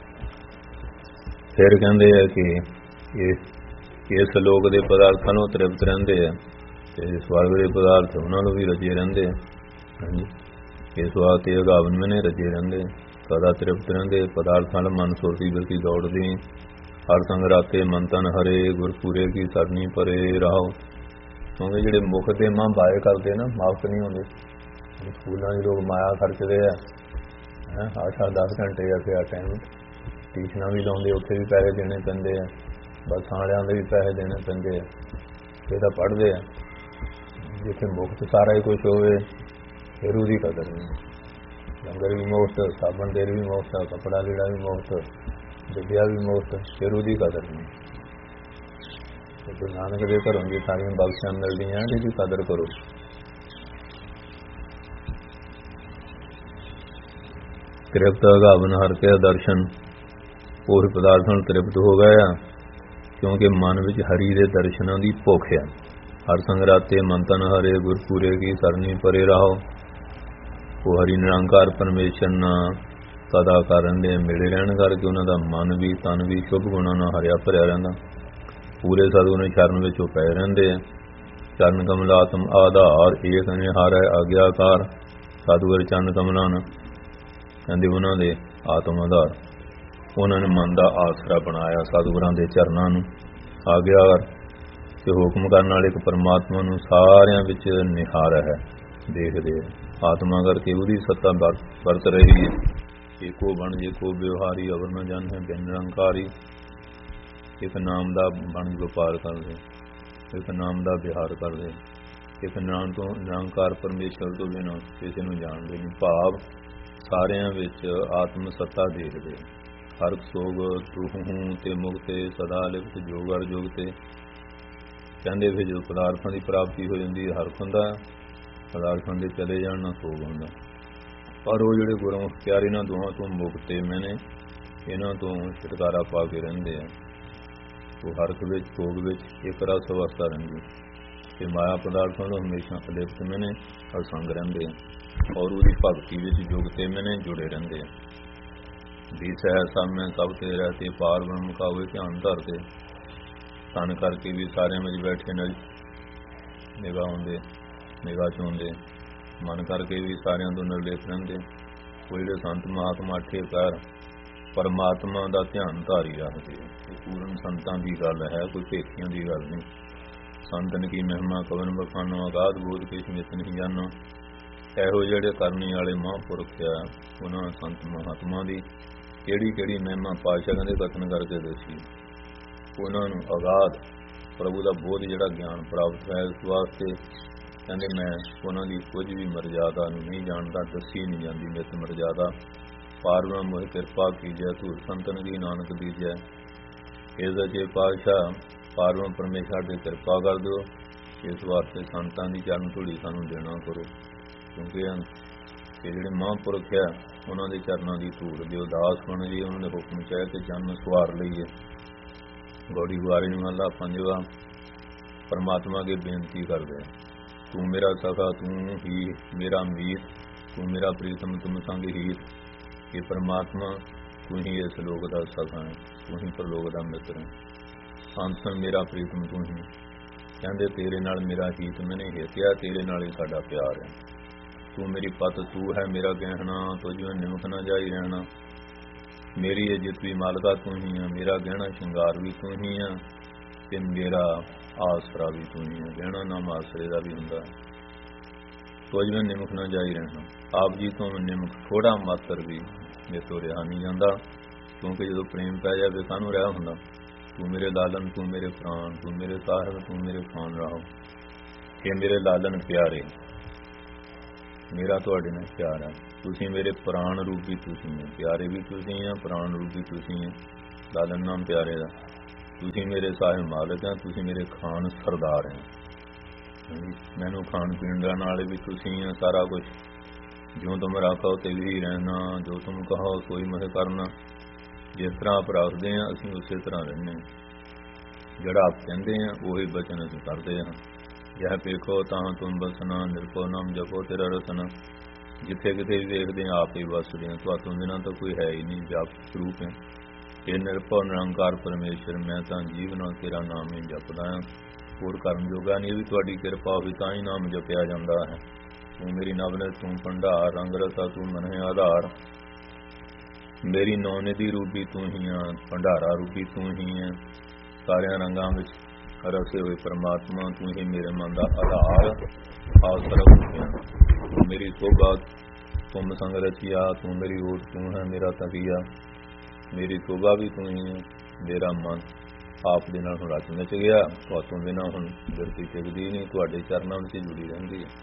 ਫਿਰ ਕਹਿੰਦੇ ਆ ਕਿ ਇਹ ਇਸ ਲੋਕ ਦੇ ਪਦਾਰਥਾਂ ਨੂੰ ਤ੍ਰਿਪਤ ਰਹਿੰਦੇ ਆ ਤੇ ਸਵਰਗ ਦੇ ਪਦਾਰਥ ਉਹਨਾਂ ਨੂੰ ਵੀ ਰੱਜੇ ਰਹਿੰਦੇ ਆ। ਹਾਂਜੀ, ਇਸ ਵਾਸਤੇ ਅਗਾਵਨ ਮੈਨੇ ਰੱਜੇ ਰਹਿੰਦੇ, ਸਦਾ ਤ੍ਰਿਪਤ ਰਹਿੰਦੇ। ਪਦਾਰਥਾਂ ਨਾਲ ਮਨ ਸੁਰਤੀ ਬਿਰਤੀ ਦੌੜਦੀ, ਹਰ ਸੰਗ ਰਾਤੇ ਮਨ ਤਨ ਹਰੇ, ਗੁਰਪੂਰੇ ਕੀ ਸਰਨੀ ਪਰੇ ਰਾਹੋ। ਕਿਉਂਕਿ ਜਿਹੜੇ ਮੁਖ ਦੇ ਮਾਂ ਬਾਏ ਕਰਦੇ ਨਾ, ਮਾਫ ਨਹੀਂ ਹੁੰਦੇ। ਸਕੂਲਾਂ ਦੇ ਲੋਕ ਮਾਇਆ ਖਰਚਦੇ ਆ, ਹੈ ਆਸ਼ਾ ਦਸ ਘੰਟੇ ਜਾਂ ਫਿਰ ਟਾਈਮ ਟਿਊਸ਼ਨਾਂ ਵੀ ਲਾਉਂਦੇ, ਉੱਥੇ ਵੀ ਪੈਸੇ ਦੇਣੇ ਪੈਂਦੇ ਆ, ਬੱਸਾਂ ਵਾਲਿਆਂ ਦੇ ਵੀ ਪੈਸੇ ਦੇਣੇ ਪੈਂਦੇ ਆ, ਇਹ ਤਾਂ ਪੜ੍ਹਦੇ ਆ। ਜਿੱਥੇ ਮੁਫਤ ਸਾਰਾ ਹੀ ਕੁਛ ਹੋਵੇ ਫਿਰ ਉਹਦੀ ਕਦਰ ਨਹੀਂ। ਲੰਗਰ ਵੀ ਮੁਫਤ, ਸਾਬਣ ਤੇਲ ਵੀ ਮੁਫਤ, ਕੱਪੜਾ ਲੀੜਾ ਵੀ ਮੁਫਤ, ਵਿਦਿਆ ਵੀ ਮੁਫਤ, ਫਿਰ ਉਹਦੀ ਕਦਰ ਨਹੀਂ। ਗੁਰੂ ਨਾਨਕ ਦੇ ਘਰੋਂ ਦੀ ਸਾਰੀਆਂ ਬਖਸ਼ਾਂ ਮਿਲਦੀਆਂ, ਇਹਦੀ ਕਦਰ ਕਰੋ। ਤ੍ਰਿਪਤ ਅਗਾਵਨ ਹਰਿ ਕੇ ਦਰਸ਼ਨ, ਉਹ ਪਦਾਰਥਾਂ ਨੂੰ ਤ੍ਰਿਪਤ ਹੋ ਗਏ ਆ ਕਿਉਂਕਿ ਮਨ ਵਿੱਚ ਹਰੀ ਦੇ ਦਰਸ਼ਨਾਂ ਦੀ ਭੁੱਖ ਆ। ਹਰ ਸੰਗ ਰਾਤੇ ਮਨ ਤਨ ਹਰੇ, ਗੁਰਪੂਰੇ ਕੀ ਸਰਨੀ ਪਰੇ ਰਾਹੋ। ਉਹ ਹਰੀ ਨਿਰੰਕਾਰ ਪਰਮੇਸ਼ਰ ਨਾਲ ਸਦਾ ਕਰਨ ਦੇ ਮਿਲੇ ਰਹਿਣ ਕਰਕੇ ਉਹਨਾਂ ਦਾ ਮਨ ਵੀ ਤਨ ਵੀ ਸ਼ੁਭ ਗੁਣਾਂ ਨਾਲ ਹਰਿਆ ਭਰਿਆ ਰਹਿੰਦਾ। ਪੂਰੇ ਸਤਿਗੁਰੂ ਚਰਨ ਵਿੱਚ ਉਹ ਪਏ ਰਹਿੰਦੇ ਆ। ਚਰਨ ਕਮਲਾਤਮ ਆਧਾਰ, ਏਕ ਨਿਹਾਰੈ ਆਗਿਆਕਾਰ। ਸਤਿਗੁਰ ਚਰਨ ਕਮਲਾਂ ਨੂੰ ਕਹਿੰਦੇ ਉਹਨਾਂ ਦੇ ਆਤਮ ਆਧਾਰ, ਉਹਨਾਂ ਨੇ ਮਨ ਦਾ ਆਸਰਾ ਬਣਾਇਆ ਸਤਿਗੁਰਾਂ ਦੇ ਚਰਨਾਂ ਨੂੰ। ਆਗਿਆਕਾਰ ਤੇ ਹੁਕਮ ਕਰਨ ਵਾਲੇ ਇੱਕ ਪਰਮਾਤਮਾ ਨੂੰ ਸਾਰਿਆਂ ਵਿੱਚ ਨਿਹਾਰ ਹੈ, ਦੇਖਦੇ ਆਤਮਾ ਕਰਕੇ ਉਹਦੀ ਸੱਤਾ ਵਰਤ ਰਹੀ ਹੈ। ਏਕੋ ਬਣ ਜੇ ਕੋ ਵਿਵਹਾਰੀ, ਅਵਰ ਨ ਜਨ ਹੈ ਬਿਨ ਨਿਰੰਕਾਰੀ। ਇੱਕ ਨਾਮ ਦਾ ਬਣ ਵਪਾਰ ਕਰਦੇ, ਇੱਕ ਨਾਮ ਦਾ ਵਿਹਾਰ ਕਰਦੇ, ਇੱਕ ਨਾਮ ਤੋਂ ਨਿਰੰਕਾਰ ਪਰਮੇਸ਼ਰ ਤੋਂ ਬਿਨਾਂ ਕਿਸੇ ਨੂੰ ਜਾਣਦੇ ਨਹੀਂ। ਭਾਵ ਸਾਰਿਆਂ ਵਿੱਚ ਆਤਮ ਸੱਤਾ ਦੇਖਦੇ। ਹਰ ਸੋਗ ਤੂੰ ਹੂੰ ਤੇ ਮੁਕਤੇ, ਸਦਾ ਲਿਪਤ ਜੋਗਰ ਜੋਗ ਤੇ। ਕਹਿੰਦੇ ਫਿਰ ਜਦੋਂ ਪਦਾਰਥਾਂ ਦੀ ਪ੍ਰਾਪਤੀ ਹੋ ਜਾਂਦੀ ਹਰ ਹੁੰਦਾ, ਪਦਾਰਥਾਂ ਦੇ ਚਲੇ ਜਾਣ ਨਾਲ ਸੋਗ ਹੁੰਦਾ। ਪਰ ਉਹ ਜਿਹੜੇ ਗੁਰੂ ਪਿਆਰੇ ਇਹਨਾਂ ਦੋਹਾਂ ਤੋਂ ਮੁਕਤੇ ਮੈਨੇ, ਇਹਨਾਂ ਤੋਂ ਛੁਟਕਾਰਾ ਪਾ ਕੇ ਰਹਿੰਦੇ ਆ। ਉਹ ਹਰਕ ਵਿੱਚ ਭੋਗ ਵਿੱਚ ਇੱਕ ਰਸ ਅਵਸਥਾ ਰਹਿੰਦੀ ਤੇ ਮਾਇਆ ਪਦਾਰਥਾਂ ਤੋਂ ਹਮੇਸ਼ਾ ਅਲਿਪਤ ਮੈਨੇ ਅਸੰਗ ਰਹਿੰਦੇ ਆ ਔਰ ਉਹਦੀ ਭਗਤੀ ਵਿੱਚ ਜੁਗਤੇ ਮੈਨੇ ਜੁੜੇ ਰਹਿੰਦੇ ਆ। ਦੀਸੈ ਸਾਹਮਣੇ ਸਭ ਤੇ ਰਹਤੇ, ਪਾਰ ਬ੍ਰਹਮ ਕਾ ਹੋਏ ਧਿਆਨ ਧਰਦੇ। ਤਨ ਕਰਕੇ ਵੀ ਸਾਰਿਆਂ ਵਿੱਚ ਬੈਠੇ ਨਾਲ ਨਿਗਾਹ ਹੁੰਦੇ, ਨਿਗਾਹ ਚ ਹੁੰਦੇ। ਮਨ ਕਰਕੇ ਵੀ ਸਾਰਿਆਂ ਤੋਂ ਨਿਰਲੇਪ ਰਹਿੰਦੇ। ਉਹ ਜਿਹੜੇ ਸੰਤ ਮਹਾਤਮਾ ਅੱਠੇ ਪੈਰ ਪਰਮਾਤਮਾ ਦਾ ਧਿਆਨ ਧਾਰੀ ਰੱਖਦੇ। ਇਹ ਪੂਰਨ ਸੰਤਾਂ ਦੀ ਗੱਲ ਹੈ, ਕੋਈ ਭੇਖੀਆਂ ਦੀ ਗੱਲ ਨਹੀਂ। ਸੰਤਨ ਕੀ ਮਹਿਮਾ ਕਵਨ ਬਖਾਨੋ, ਅਗਾਧ ਬੋਧ ਕਿਛ ਮਿਤ ਨਹੀਂ ਜਾਨੋ। ਇਹੋ ਜਿਹੜੇ ਕਰਨੀ ਵਾਲੇ ਮਹਾਂਪੁਰਖ ਆ, ਉਹਨਾਂ ਸੰਤ ਮਹਾਤਮਾ ਦੀ ਕਿਹੜੀ ਕਿਹੜੀ ਮਹਿਮਾ ਪਾਤਸ਼ਾਹਾਂ ਦੇ ਕਥਨ ਕਰਕੇ ਦੱਸੀ। ਉਹਨਾਂ ਨੂੰ ਅਗਾਧ ਪ੍ਰਭੂ ਦਾ ਬੋਧ ਜਿਹੜਾ ਗਿਆਨ ਪ੍ਰਾਪਤ ਹੈ, ਇਸ ਵਾਸਤੇ ਕਹਿੰਦੇ ਮੈਂ ਉਹਨਾਂ ਦੀ ਕੁਝ ਵੀ ਮਰਜ਼ਾਦਾ ਨੂੰ ਨਹੀਂ ਜਾਣਦਾ, ਦੱਸੀ ਨਹੀਂ ਜਾਂਦੀ ਨਿਤ ਮਰਜ਼ਾਦਾ। ਪਾਰ ਬ੍ਰਹਮ ਮੋਹਿ ਕਿਰਪਾ ਕੀਜੈ, ਧੂਰ ਸੰਤਨ ਦੀ ਨਾਨਕ ਦੀਜੈ। ਇਸ ਜੇ ਪਾਤਸ਼ਾਹ ਪਾਰ ਬ੍ਰਹਮ ਪਰਮੇਸ਼ਰ ਦੀ ਕਿਰਪਾ ਕਰ ਦਿਓ। ਇਸ ਵਾਸਤੇ ਸੰਤਾਂ ਦੀ ਚਰਨ ਧੂੜੀ ਸਾਨੂੰ ਦੇਣਾ ਕਰੋ, ਕਿਉਂਕਿ ਇਹ ਜਿਹੜੇ ਮਹਾਂਪੁਰਖ ਆ ਉਹਨਾਂ ਦੇ ਚਰਨਾਂ ਦੀ ਧੂੜ ਦਿਓ। ਦਾਸ ਬਣ ਜੀ, ਉਹਨਾਂ ਦੇ ਹੁਕਮ ਚਾਹੇ ਤੇ ਜਨਮ ਸਵਾਰ ਲਈਏ। ਗੌੜੀ ਗੁਆਰੀ ਨੂੰ ਮਹਲਾ ਪੰਜਵਾਂ। ਪਰਮਾਤਮਾ ਅੱਗੇ ਬੇਨਤੀ ਕਰਦੇ, ਤੂੰ ਮੇਰਾ ਸਖਾ, ਤੂੰ ਹੀ ਮੇਰਾ ਮੀਤ, ਤੂੰ ਮੇਰਾ ਪ੍ਰੀਤਮ, ਤੁਮ ਸੰਗ ਹੀਤ। ਇਹ ਪਰਮਾਤਮਾ ਤੂੰ ਹੀ ਇਸ ਲੋਕ ਦਾ ਸਖਾ ਹੈ, ਤੂੰ ਹੀ ਪ੍ਰਲੋਕ ਦਾ ਮਿੱਤਰ ਹੈ। ਸੰਤ ਸੰਗ ਮੇਰਾ ਪ੍ਰੀਤਮ ਤੂੰ ਹੀ। ਕਹਿੰਦੇ ਤੇਰੇ ਨਾਲ ਮੇਰਾ ਹੀਤ ਮੈਨੇ ਹਿਤਿਆ, ਤੇਰੇ ਨਾਲ ਹੀ ਸਾਡਾ ਪਿਆਰ ਹੈ। ਤੂੰ ਮੇਰੀ ਪਤ, ਤੂੰ ਹੈ ਮੇਰਾ ਗਹਿਣਾ, ਤੁਝ ਮੈਂ ਨਿਮਕ ਨਾ ਜਾਈ ਰਹਿਣਾ। ਮੇਰੀ ਇੱਜ਼ਤ ਵੀ ਮਾਲਕਾ ਤੂੰ ਹੀ ਆ, ਮੇਰਾ ਗਹਿਣਾ ਸ਼ਿੰਗਾਰ ਵੀ ਤੂੰ ਹੀ ਆ ਤੇ ਮੇਰਾ ਆਸਰਾ ਵੀ ਤੂੰ ਹੀ ਆ। ਗਹਿਣਾ ਨਾਮ ਆਸਰੇ ਦਾ ਵੀ ਹੁੰਦਾ। ਤੁਝ ਮੈਂ ਨਿਮਕ ਨਾ ਜਾਈ ਰਹਿਣਾ। ਆਪ ਜੀ ਤੋਂ ਨਿਮਕ ਥੋੜਾ ਮਾਤਰ ਵੀ ਮੇਰੇ ਤੋਂ ਰਿਹਾ ਨਹੀਂ ਜਾਂਦਾ, ਕਿਉਂਕਿ ਜਦੋਂ ਪ੍ਰੇਮ ਪੈ ਜਾਵੇ ਕਾਹਨੂੰ ਰਿਹਾ ਹੁੰਦਾ। ਤੂੰ ਮੇਰੇ ਲਾਲਨ, ਤੂੰ ਮੇਰੇ ਪ੍ਰਾਣ, ਤੂੰ ਮੇਰੇ ਸਾਹਿਬ, ਤੂੰ ਮੇਰੇ ਖਾਨ ਰਾਹੋ। ਇਹ ਮੇਰੇ ਲਾਲਨ ਪਿਆਰੇ, ਮੇਰਾ ਤੁਹਾਡੇ ਨਾਲ ਪਿਆਰ ਹੈ। ਤੁਸੀਂ ਮੇਰੇ ਪ੍ਰਾਣ ਰੂਪੀ ਤੁਸੀਂ ਹੈ, ਪਿਆਰੇ ਵੀ ਤੁਸੀਂ ਹੈ, ਪ੍ਰਾਣ ਰੂਪੀ ਤੁਸੀਂ ਹੈ। ਲਾਲਨ ਨਾਮ ਪਿਆਰੇ ਦਾ। ਤੁਸੀਂ ਮੇਰੇ ਸਾਹਿਬ ਮਾਲਕ ਹੈ, ਤੁਸੀਂ ਮੇਰੇ ਖਾਨ ਸਰਦਾਰ ਹੈ। ਮੈਨੂੰ ਖਾਣ ਪੀਣ ਦਾ ਨਾਲ ਵੀ ਤੁਸੀਂ ਹੈ ਸਾਰਾ ਕੁਝ। ਜੋ ਤੁਮ ਰਾਖੋ ਤੇ ਵੀ ਰਹਿਣਾ, ਜੋ ਤੁਮ ਕਹੋ ਸੋਈ ਮੈਂ ਕਰਨਾ। ਜਿਸ ਤਰ੍ਹਾਂ ਆਪ ਰੱਖਦੇ ਹਾਂ ਅਸੀਂ ਉਸੇ ਤਰ੍ਹਾਂ ਰਹਿੰਦੇ ਹਾਂ। ਜਿਹੜਾ ਆਪ ਕਹਿੰਦੇ ਹਾਂ ਉਹੀ ਬਚਨ ਅਸੀਂ ਕਰਦੇ ਹਾਂ। यह पेखो तां तुम बसना, निरपो नाम जपो तेरा रसना। जिथे किते भी देखते हैं आप ही बसते हैं, तो बिना तो कोई है ही नहीं, व्यापक रूप है। ये निरपो निरंकार परमेश्वर, मैं तो जीवना तेरा नाम ही जपदा है। होर करन जोगा नहीं, भी तुहाडी किरपा होई तां ही नाम जपिया जांदा है। तू मेरी नवनत तू भंडार, रंग रसा तू मन है आधार। मेरी नौनिधि रूपी तू ही है, भंडारा रूपी तू ही है। सारिया रंगां विच रसे हुए परमात्मा तू ही मेरे मन का आधार आसरा हो। मेरी शोभा तुम संग रचिया, तू मेरी ओट तू है मेरा तकिया। मेरी शोभा भी तू ही है, मेरा मन आप दे नाल हुण रच मिच गया। तुहातों बिना हुण बिरती टिकदी नहीं, तुहाडे चरनां विच जुड़ी रहिंदी है।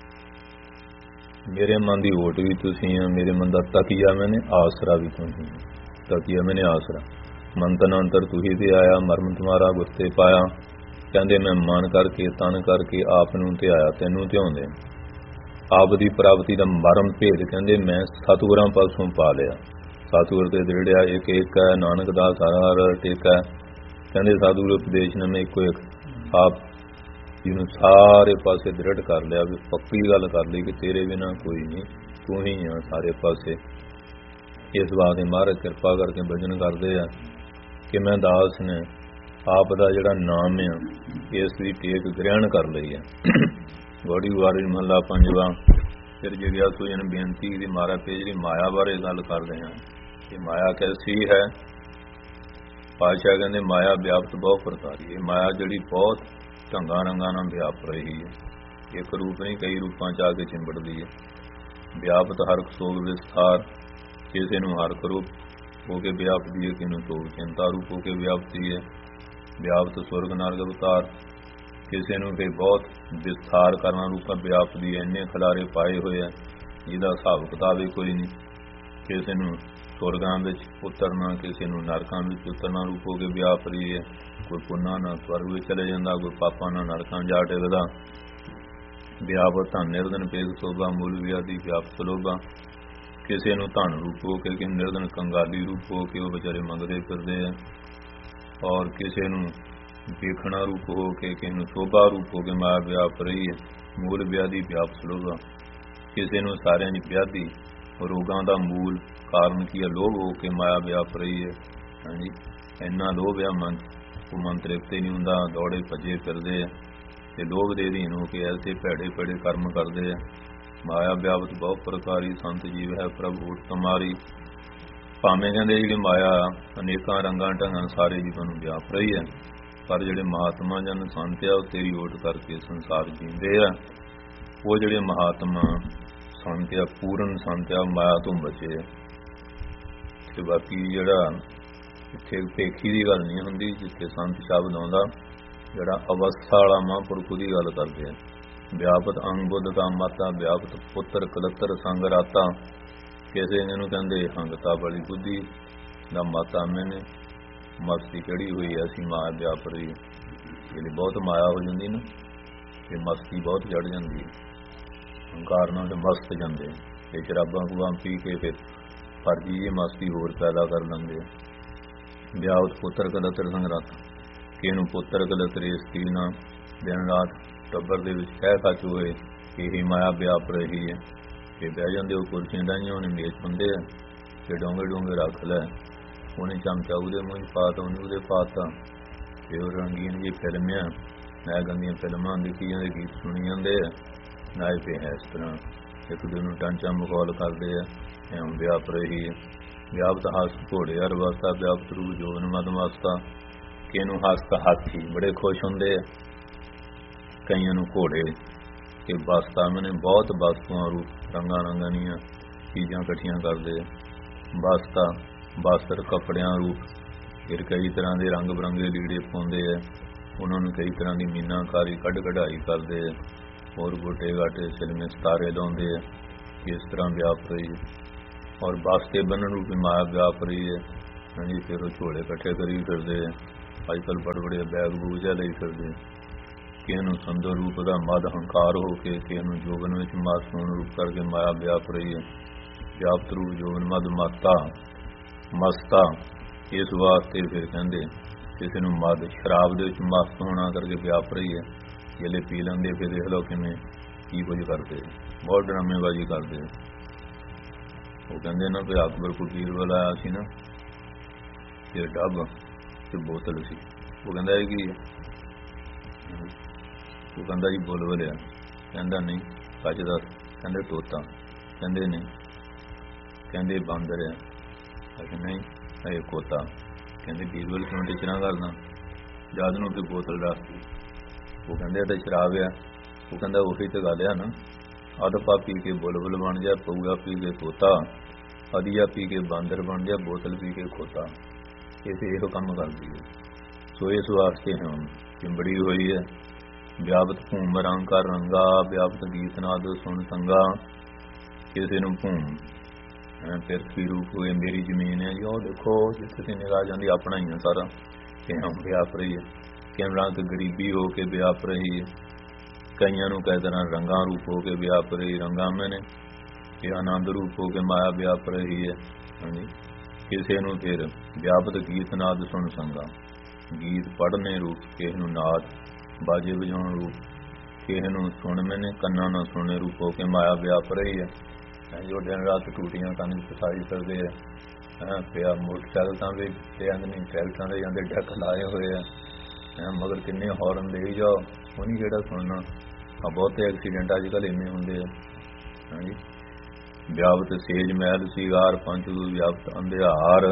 मेरे मन की ओट भी तुसीं है, मेरे मन का तकिया मैंने आसरा भी तू ही है। तकिया मैंने आसरा, मन तन अंतर तू ही ते आया, मरम तुम्हारा गुस्से पाया। कहते मैं मन करके तन करके आप नूं ते आया, तैनूं ध्याउंदे। आप दी प्राप्ति का मरम भेद कहते मैं सतगुरां पासों पा लिया। सतगुर ते दृढ़िया एक एक है, नानक दास हर हर टेका। कहते सतगुरु उपदेश ने मैं इको एक आप जिन्हों सारे पासे दृढ़ कर लिया, भी पक्की गल कर ली कि तेरे बिना कोई नहीं, तू ही है सारे पासे। इस बात महाराज कृपा करके भजन करते हैं कि मैं दास ने आप दा जिहड़ा नाम है इस दी टेक ग्रहण कर लई है। गौड़ी वारिज महला पंजवा। फिर जिज्ञासु जन बेनती की मारा पे जी माया बारे गल करते हैं कि माया कैसी है। पातशाह कहते माया व्याप्त बहुत प्रकार है। माया जिहड़ी बहुत ढंगा रंगा नाल व्याप रही है, एक रूप नहीं कई रूपां च आके चिंबड़दी है। व्यापत हरक सोग विस्तार, किसी नूं हरक रूप होके व्यापदी है, किनूं सोग चिंता रूप होके व्यापती है। व्यापत सुरग नरक अवतार, किसी नूं फिर बहुत विस्तार करना रूप व्यापदी है। इन्ने खिलारे पाए हुए है जिहदा हिसाब किताब ही कोई नहीं। किसी नूं सुरगां विच उतरना, किसी नूं नरकां विच उतरना रूप हो के व्याप रही है। कोई पुन्ना ना स्वर्ग विच चले जांदा, कोई पापां नाल नरकां जा टिकदा। व्यापत धन निर्धन पेग शोभा, मूल व्याधि व्यापत लोभा। किसी नूं धन रूप हो के, किसी निर्धन कंगाली रूप हो के वो बेचारे मंगदे फिरदे है। और किसी नूं देखना रूप हो के, किसी नूं शोभा रूप हो के माया व्याप रही है। मूल व्याधि व्याप लोभा, किसी नूं सारियां दी व्याधि रोगां दा मूल कारण की है लोभ हो के माया व्याप रही है। हाँ जी, इन्ना लोभ है मन, वो मन तृप्त ही नहीं हुंदा, दौड़े भजे फिरदे है ते लोभ दे अधीन हो के ऐसे भैड़े भैड़े कर्म करते हैं। माया व्यापत बहुत प्रकारी, संत जीव है प्रभु ऊट तुम्हारी। भावें कहते जी माया अनेकां रंगां ढंगां सारे जीवन नूं व्याप रही है, पर जिहड़े महात्मा जन संत आ तेरी ओट करके संसार जींदे आ। वो जिहड़े महात्मा संत आ, पूर्ण संत आ, माया तो बचे। ते बाकी जिहड़ा इत्थे भेखी की गल नहीं हुंदी, जिथे संत शब्द आउंदा जिहड़ा अवस्था वाला महापुरख दी गल करदे आ। व्यापत अंग बुद्ध का माता, व्यापत पुत्र कलत्र संग राता। किसी नूं कहंदे हंगता वाली बुद्धि दा माता मैंने मस्ती चढ़ी हुई है, असीं माया व्याप रही है। जिहड़ी बहुत माया हो जाती ना, ते मस्ती बहुत चढ़ जाती है। हंकार नाल मस्त जाते ते शराबां खूबां पी के फिर फर्जी ये मस्ती होर पैदा कर लेंदे। व्यापत पुत्र कलत्र संग राता, किहनूं पुत्र कलत्र स्त्री नाल दिन रात टब्बर दे विच कह खच होए यही माया व्याप रही है। कि बह जाते वो कुर्सियां डाइया, उन्हें मेज पाते हैं, कि डोंगे डोंगे रख लै, उन्हें चमचा उहदे मूँह पाता, उन्हें उहदे पाता। ते वो रंगीन जी फिल्म आ, ना गंदियां फिल्मां देखी जाते, गीत सुनी जाते हैं, ना पे है इस तरह एक दूजे नूं टांचा मखौल करते हैं। एवं व्याप रही है। व्यापत हस्त घोड़े हर वास्ता, व्यापत रूप जोवन मदमस्ता। किनूं हस्त हाथी बड़े खुश होंदे, कईयां नूं घोड़े कि बसता मैंने बहुत वस्तुआं रूप रंगा रंगा दियां चीज़ां इकट्ठियां करते। बसता वस्त्र कपड़ियां रूप फिर कई तरह के रंग बिरंगे लीड़े पाउंदे है। ਉਹਨਾਂ ਨੂੰ ਕਈ ਤਰ੍ਹਾਂ ਦੀ ਮੀਨਾਕਾਰੀ ਕੱਢ ਕਢਾਈ ਕਰਦੇ ਆ, ਹੋਰ ਗੋਟੇ ਗਾਟੇ ਸਿਲਮੇ ਸਿਤਾਰੇ ਲਾਉਂਦੇ ਆ, ਇਸ ਤਰ੍ਹਾਂ ਵਿਆਪ ਰਹੀ ਹੈ। ਔਰ ਬਾਸਤੇ ਬੰਨਣ ਰੂਪੀ ਮਾਇਆ ਵਿਆਪ ਰਹੀ ਹੈ। ਹਾਂਜੀ, ਫਿਰ ਉਹ ਝੋਲੇ ਇਕੱਠੇ ਕਰੀ ਫਿਰਦੇ ਆ, ਅੱਜ ਕੱਲ੍ਹ ਬੜੇ ਬੜੇ ਬੈਗ ਬੂਗ ਜਿਹਾ ਲਈ ਫਿਰਦੇ। ਕਿਸੇ ਨੂੰ ਸੁੰਦਰ ਰੂਪ ਦਾ ਮਦ ਹੰਕਾਰ ਹੋ ਕੇ, ਕਿਸੇ ਨੂੰ ਜੋਬਨ ਵਿੱਚ ਮਸਤ ਹੋਣ ਰੂਪ ਕਰਕੇ ਮਾਇਆ ਵਿਆਪ ਰਹੀ ਹੈ। ਵਿਆਪਤ ਰੂਪ ਜੋਬਨ ਮਦ ਮਾਤਾ ਮਸਤਾ, ਇਸ ਵਾਸਤੇ ਫਿਰ ਕਹਿੰਦੇ ਕਿਸੇ ਨੂੰ ਮਦ ਸ਼ਰਾਬ ਦੇ ਵਿੱਚ ਮਸਤ ਹੋਣਾ ਕਰਕੇ ਵਿਆਪ ਰਹੀ ਹੈ। ਜਿਹੜੇ ਪੀ ਲੈਂਦੇ ਫਿਰ ਦੇਖ ਲਓ ਕਿਵੇਂ ਕੀ ਕੁਝ ਕਰਦੇ, ਬਹੁਤ ਡਰਾਮੇਬਾਜ਼ੀ ਕਰਦੇ। ਉਹ ਕਹਿੰਦੇ ਨਾ ਵੀ ਅਕਬਰ ਕੁਟੀਰ ਵਾਲਾ ਆਇਆ ਸੀ ਨਾ, ਤੇ ਡੱਬ ਤੇ ਬੋਤਲ ਸੀ। ਉਹ ਕਹਿੰਦਾ ਹੈ ਕਿ ਉਹ ਕਹਿੰਦਾ ਜੀ ਬੋਲ ਬੋਲਿਆ, ਕਹਿੰਦਾ ਨਹੀਂ ਸੱਚ ਦੱਸ, ਕਹਿੰਦੇ ਤੋਤਾ, ਕਹਿੰਦੇ ਨਹੀਂ, ਕਹਿੰਦੇ ਬਾਂਦਰ ਆ, ਅੱਛਾ ਨਹੀਂ ਇਹ ਕੋਤਾ, ਕਹਿੰਦੇ ਬੀਰਬਲ ਕਿਉਂ ਟਿਚਰਾਂ ਕਰਦਾ, ਜਦ ਨੂੰ ਫਿਰ ਬੋਤਲ ਰੱਖਦੀ। ਉਹ ਕਹਿੰਦੇ ਇਹ ਤਾਂ ਸ਼ਰਾਬ ਆ। ਉਹ ਕਹਿੰਦਾ ਉਹੀ ਤਾਂ ਗੱਲ ਆ ਨਾ, ਅਧਪਾ ਪੀ ਕੇ ਬੁਲਬੁਲ ਬਣ ਜਾ, ਪਊਆ ਪੀ ਕੇ ਤੋਤਾ, ਅਧੀਆ ਪੀ ਕੇ ਬਾਂਦਰ ਬਣ ਜਾ, ਬੋਤਲ ਪੀ ਕੇ ਖੋਤਾ। ਇਹ ਇਹੋ ਕੰਮ ਕਰਦੀ ਹੈ। ਸੋ ਇਸ ਵਾਸਤੇ ਹੁਣ ਚਿੰਬੜੀ ਹੋਈ ਹੈ। ਵਿਆਪਤ ਭੂਮ ਰੰਗ ਕਰ ਰੰਗਾ, ਵਿਆਪਤ ਗੀਤ ਨਾਦ ਸੁਣ ਸੰਗਾ। ਕਿਸੇ ਨੂੰ ਭੂਮ ਪਿਰਥਵੀ ਰੂਪ ਹੋਏ ਮੇਰੀ ਜ਼ਮੀਨ ਹੈ ਜੀ, ਉਹ ਦੇਖੋ ਜਿੱਥੇ ਤੇ ਨਿਗਾਹ ਜਾਂਦੀ ਆਪਣਾ ਹੀ ਹੈ ਸਾਰਾ, ਕਿਉਂ ਵਿਆਪ ਰਹੀ ਹੈ। ਕਿਵੇਂ ਰੰਗ ਗਰੀਬੀ ਹੋ ਕੇ ਵਿਆਪ ਰਹੀ ਹੈ। ਕਈਆਂ ਨੂੰ ਕਈ ਤਰ੍ਹਾਂ ਰੰਗਾਂ ਰੂਪ ਹੋ ਕੇ ਵਿਆਪ ਰਹੀ, ਰੰਗਾਂ ਮੈਨੇ ਇਹ ਆਨੰਦ ਰੂਪ ਹੋ ਕੇ ਮਾਇਆ ਵਿਆਪ ਰਹੀ ਹੈ। ਹਾਂਜੀ, ਕਿਸੇ ਨੂੰ ਫਿਰ ਵਿਆਪਤ ਗੀਤ ਨਾਦ ਸੁਣ ਸੰਗਾ, ਗੀਤ ਪੜ੍ਹਨੇ ਰੂਪ, ਕਿਸੇ ਨੂੰ ਨਾਦ ਬਾਜੇ ਵਜਾਉਣ ਰੂਪ, ਕਿਸੇ ਨੂੰ ਸੁਣ ਮੈਨੇ ਕੰਨਾਂ ਨਾਲ ਸੁਣਨੇ ਰੂਪ ਹੋ ਕੇ ਮਾਇਆ ਵਿਆਪ ਰਹੀ ਹੈ। ਜੋ ਦਿਨ ਰਾਤ ਟੂਟੀਆਂ ਕੰਨ ਫਸਾਈ ਕਰਦੇ ਆ, ਪਿਆ ਮੋਟਰਸਾਈਕਲ ਤਾਂ ਵੀ ਤੇ ਨਹੀਂ, ਟਰੈਕਟਰਾਂ ਦੇ ਜਾਂਦੇ ਡੈਕ ਲਾਏ ਹੋਏ ਆ, ਮਗਰ ਕਿੰਨੇ ਹੌਰਨ ਦੇਈ ਜਾਓ, ਉਹ ਨਹੀਂ ਕਿਹੜਾ ਸੁਣਨਾ। ਆ ਬਹੁਤੇ ਐਕਸੀਡੈਂਟ ਅੱਜ ਕੱਲ੍ਹ ਇੰਨੇ ਹੁੰਦੇ ਆ। ਹਾਂਜੀ, ਵਿਆਪਤ ਸੇਜ ਮਹਿਲ ਸੀਗਾਰ, ਪੰਜ ਵਿਆਪਤ ਅੰਧਿਆਰ,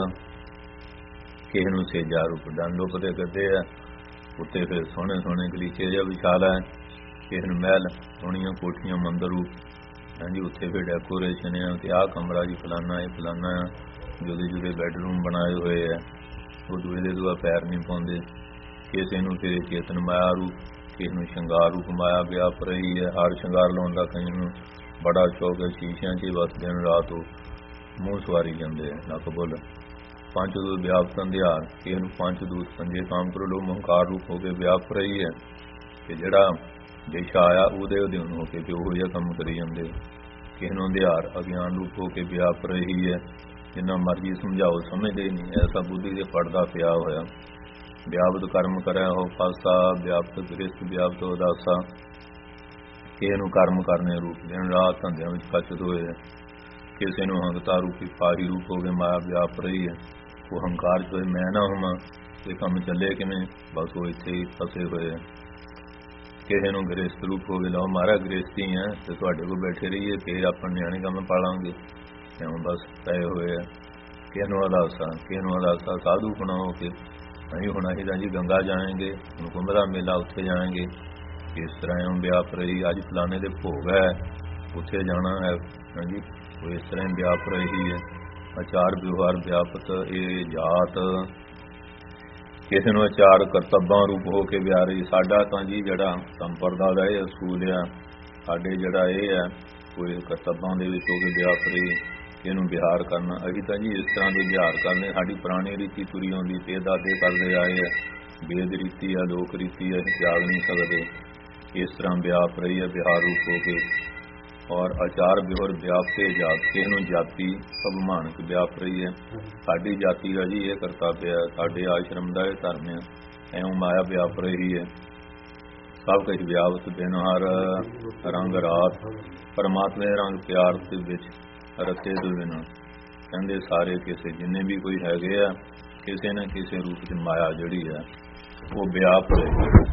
ਕਿਸੇ ਨੂੰ ਸੇਜਾ ਰੂਪ ਡੰਡੋਪ ਦੇ ਗੱਦੇ ਆ, ਉੱਤੇ ਫਿਰ ਸੋਹਣੇ ਸੋਹਣੇ ਗਲੀਚੇ ਜਿਹਾ ਵਿਛਾਲ ਹੈ। ਕਿਸੇ ਨੂੰ ਮਹਿਲ ਸੋਹਣੀਆਂ ਕੋਠੀਆਂ ਮੰਦਰ ਰੂਪ, ਹਾਂਜੀ ਉੱਥੇ ਫਿਰ ਡੈਕੋਰੇਸ਼ਨ ਆ, ਤੇ ਆਹ ਕਮਰਾ ਜੀ ਫਲਾਨਾ ਇਹ ਫਲਾਨਾ ਆ, ਜੁਦੇ ਜੁਦੇ ਬੈਡਰੂਮ ਬਣਾਏ ਹੋਏ ਆ, ਉਹ ਦੂਏ ਦੇ ਦੂਆ ਪੈਰ ਨਹੀਂ ਪਾਉਂਦੇ। ਕਿਸੇ ਨੂੰ ਫਿਰ ਚੇਤਨ ਮਾਇਆ ਰੂਪ, ਕਿਸੇ ਨੂੰ ਸ਼ਿੰਗਾਰ ਰੂਪ ਮਾਇਆ ਵਿਆਪ ਰਹੀ ਹੈ। ਹਰ ਸ਼ਿੰਗਾਰ ਲਾਉਣ ਦਾ ਕਈ ਨੂੰ ਬੜਾ ਸ਼ੌਕ ਹੈ, ਸ਼ੀਸ਼ਿਆਂ 'ਚ ਬਸ ਦਿਨ ਰਾਤ ਉਹ ਮੂੰਹ ਸਵਾਰੀ ਜਾਂਦੇ ਆ, ਨੱਕ ਬੁੱਲ। ਪੰਜ ਦੂਤ ਵਿਆਪਤ ਅੰਧਿਆਰ, ਕਿਸੇ ਨੂੰ ਪੰਜ ਦੂਤ ਪੰਜੇ ਕਾਮ ਕਰੋ ਲੋ ਹੰਕਾਰ ਰੂਪ ਹੋ ਕੇ ਵਿਆਪ ਰਹੀ ਹੈ। ਤੇ ਜਿਹੜਾ ਦੇਸ਼ਾ ਆਇਆ ਉਹਦੇ ਅਧੀਨ ਹੋ ਕੇ ਤੇ ਉਹੋ ਜਿਹਾ ਕੰਮ ਕਰੀ ਜਾਂਦੇ। ਕਿਸੇ ਨੂੰ ਅੰਧਿਆਰ ਅਗਿਆਨ ਰੂਪ ਹੋ ਕੇ ਵਿਆਪ ਰਹੀ ਹੈ। ਜਿੰਨਾ ਮਰਜ਼ੀ ਸਮਝਾਓ ਸਮਝਦੇ ਨਹੀਂ, ਐਸਾ ਬੁੱਧੀ ਦੇ ਪੜਦਾ ਪਿਆ ਹੋਇਆ। ਵਿਆਪਤ ਕਰਮ ਕਰਿਆ ਹੋ ਪਾਸਾ, ਵਿਆਪਤ ਗ੍ਰਸਤ ਵਿਆਪਤ ਉਦਾਸਾ, ਕਿਸੇ ਨੂੰ ਕਰਮ ਕਰਨੇ ਰੂਪ, ਦਿਨ ਰਾਤ ਧੰਦਿਆਂ ਵਿੱਚ ਖਚਤ ਹੋਏ ਹੈ। ਕਿਸੇ ਨੂੰ ਹੰਕਤਾ ਰੂਪੀ ਪਾਹੀ ਰੂਪ ਹੋ ਕੇ ਮਾਇਆ ਵਿਆਪ ਰਹੀ ਹੈ। ਉਹ ਹੰਕਾਰ 'ਚ ਹੋਏ ਮੈਂ ਨਾ ਹੋਵਾਂ, ਇਹ ਕੰਮ ਚੱਲੇ ਕਿਵੇਂ, ਬਸ ਉਹ ਇੱਥੇ ਹੀ ਫਸੇ ਹੋਏ ਹੈ। ਕਿਸੇ ਨੂੰ ਗ੍ਰਸਤ ਰੂਪ ਹੋ ਕੇ ਲਓ ਮਾਰਾ ਗ੍ਰਸਤੀ ਹੈ ਤੇ ਤੁਹਾਡੇ ਕੋਲ ਬੈਠੇ ਰਹੀਏ, ਫਿਰ ਆਪਾਂ ਨਿਆਣੇ ਕੰਮ ਪਾਲਾਂਗੇ, ਇਉਂ ਬਸ ਪਏ ਹੋਏ ਆ। ਕਿਸੇ ਨੂੰ ਅਦਾਸਾ, ਕਿਸੇ ਨੂੰ ਅਦਾਸਾ ਸਾਧੂ ਬਣਾਓ ਕਿ ਅਸੀਂ ਹੁਣ ਅਸੀਂ ਤਾਂ ਜੀ ਗੰਗਾ ਜਾਏਂਗੇ, ਹੁਣ ਕੁੰਭ ਦਾ ਮੇਲਾ ਉੱਥੇ ਜਾਏਂਗੇ, ਇਸ ਤਰ੍ਹਾਂ ਇਉਂ ਵਿਆਪ ਰਹੀ। ਅੱਜ ਫਲਾਣੇ ਦੇ ਭੋਗ ਹੈ ਉੱਥੇ ਜਾਣਾ ਹੈ, ਹਾਂਜੀ ਉਹ ਇਸ ਤਰ੍ਹਾਂ ਹੀ ਵਿਆਪ ਰਹੀ ਹੈ। ਆਚਾਰ ਵਿਵਹਾਰ ਵਿਆਪਤ ਇਹ ਜਾਤ, ਕਿਸੇ ਨੂੰ ਆਚਾਰ ਕਰਤੱਬਾਂ ਰੂਪ ਹੋ ਕੇ ਵਿਆਹ ਰਹੀ। ਸਾਡਾ ਤਾਂ ਜੀ ਜਿਹੜਾ ਸੰਪਰਦਾ ਦਾ ਇਹ ਅਸੂਲ ਆ, ਸਾਡੇ ਜਿਹੜਾ ਇਹ ਹੈ ਕੋਈ ਕਰਤੱਬਾਂ ਦੇ ਵਿੱਚ ਹੋ ਕੇ ਵਿਆਪ ਰਹੀ, ਇਹਨੂੰ ਵਿਹਾਰ ਕਰਨਾ। ਅਸੀਂ ਤਾਂ ਜੀ ਇਸ ਤਰ੍ਹਾਂ ਦੇ ਵਿਹਾਰ ਕਰਨੇ, ਸਾਡੀ ਪੁਰਾਣੀ ਰੀਤੀ ਤੁਰੀ ਆਉਂਦੀ, ਤੇ ਦਾਦੇ ਕਰਦੇ ਆਏ ਆ, ਵੇਦ ਰੀਤੀ ਆ, ਲੋਕ ਰੀਤੀ ਆ, ਅਸੀਂ ਤਿਆਗ ਨਹੀਂ ਸਕਦੇ। ਇਸ ਤਰ੍ਹਾਂ ਵਿਆਪ ਰਹੀ ਹੈ ਵਿਹਾਰ ਰੂਪ ਹੋ ਕੇ। ਔਰ ਆਚਾਰ ਵਿਵਹਾਰ ਵਿਆਪਤੇ ਜਾਤ, ਕਿਸੇ ਨੂੰ ਜਾਤੀ ਅਭਿਮਾਨਕ ਵਿਆਪ ਰਹੀ ਹੈ। ਸਾਡੀ ਜਾਤੀ ਦਾ ਜੀ ਇਹ ਕਰਤੱਵ ਹੈ, ਸਾਡੇ ਆਸ਼ਰਮ ਦਾ ਇਹ ਧਰਮ ਹੈ, ਇਉਂ ਮਾਇਆ ਵਿਆਪ ਰਹੀ ਹੈ। ਸਭ ਕੁਝ ਵਿਆਪਤ ਦਿਨ ਹਰ ਰੰਗ ਰਾਤ, ਪਰਮਾਤਮਾ ਦੇ ਰੰਗ ਪਿਆਰ ਦੇ ਵਿੱਚ ਰਤੇ ਤੋਂ ਬਿਨਾਂ ਕਹਿੰਦੇ ਸਾਰੇ ਕਿਸੇ ਜਿੰਨੇ ਵੀ ਕੋਈ ਹੈਗੇ ਆ, ਕਿਸੇ ਨਾ ਕਿਸੇ ਰੂਪ 'ਚ ਮਾਇਆ ਜਿਹੜੀ ਹੈ ਉਹ ਵਿਆਪ ਰਹੀ।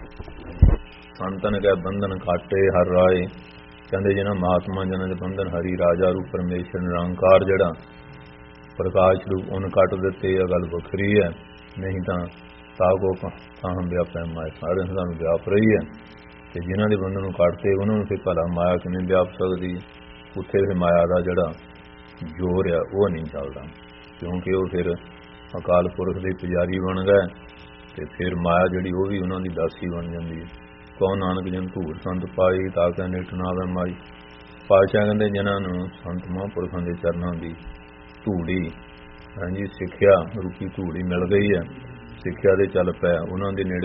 ਸੰਤਨ ਕੈ ਬੰਧਨ ਕਾਟੇ ਹਰ ਰਾਏ, ਕਹਿੰਦੇ ਜਿਹਨਾਂ ਮਹਾਤਮਾ ਜਨਾਂ ਦੇ ਬੰਧਨ ਹਰੀ ਰਾਜਾ ਰੂਪ ਪਰਮੇਸ਼ਰ ਨਿਰੰਕਾਰ ਜਿਹੜਾ ਪ੍ਰਕਾਸ਼ ਰੂਪ ਉਹਨ ਕੱਟ ਦਿੱਤੇ। ਇਹ ਗੱਲ ਵੱਖਰੀ ਹੈ, ਨਹੀਂ ਤਾਂ ਸਾਗੋ ਕਾਹਮ ਵਿਆਪੈ ਮਾਇਆ, ਸਾਰੇ ਸਾਨੂੰ ਵਿਆਪ ਰਹੀ ਹੈ। ਤੇ ਜਿਨ੍ਹਾਂ ਦੇ ਬੰਧਨ ਨੂੰ ਕੱਟਦੇ ਉਹਨਾਂ ਨੂੰ ਫਿਰ ਭਲਾ ਮਾਇਆ ਕਿਵੇਂ ਵਿਆਪ ਸਕਦੀ। ਉੱਥੇ ਫਿਰ ਮਾਇਆ ਦਾ ਜਿਹੜਾ ਜ਼ੋਰ ਆ ਉਹ ਨਹੀਂ ਚੱਲਦਾ, ਕਿਉਂਕਿ ਉਹ ਫਿਰ ਅਕਾਲ ਪੁਰਖ ਦੇ ਪੁਜਾਰੀ ਬਣ ਗਏ ਤੇ ਫਿਰ ਮਾਇਆ ਜਿਹੜੀ ਉਹ ਵੀ ਉਹਨਾਂ ਦੀ ਦਾਸੀ ਬਣ ਜਾਂਦੀ ਹੈ। ਕਹੋ ਨਾਨਕ ਜਨ ਧੂੜ ਸੰਤ ਪਾਈ ਤਾਂ ਕੈ ਨਿਠ ਨਾ ਆਵੈ ਮਾਈ। ਪਾਤਸ਼ਾਹ ਕਹਿੰਦੇ ਜਿਨ੍ਹਾਂ ਨੂੰ ਸੰਤ ਮਹਾਂਪੁਰਖਾਂ ਦੇ ਚਰਨਾਂ ਦੀ ਧੂੜੀ ਹਾਂਜੀ ਸਿੱਖਿਆ ਰੂਪੀ ਧੂੜੀ ਮਿਲ ਗਈ ਹੈ, ਸਿੱਖਿਆ ਦੇ ਚੱਲ ਪਿਆ, ਉਹਨਾਂ ਦੇ ਨੇੜੇ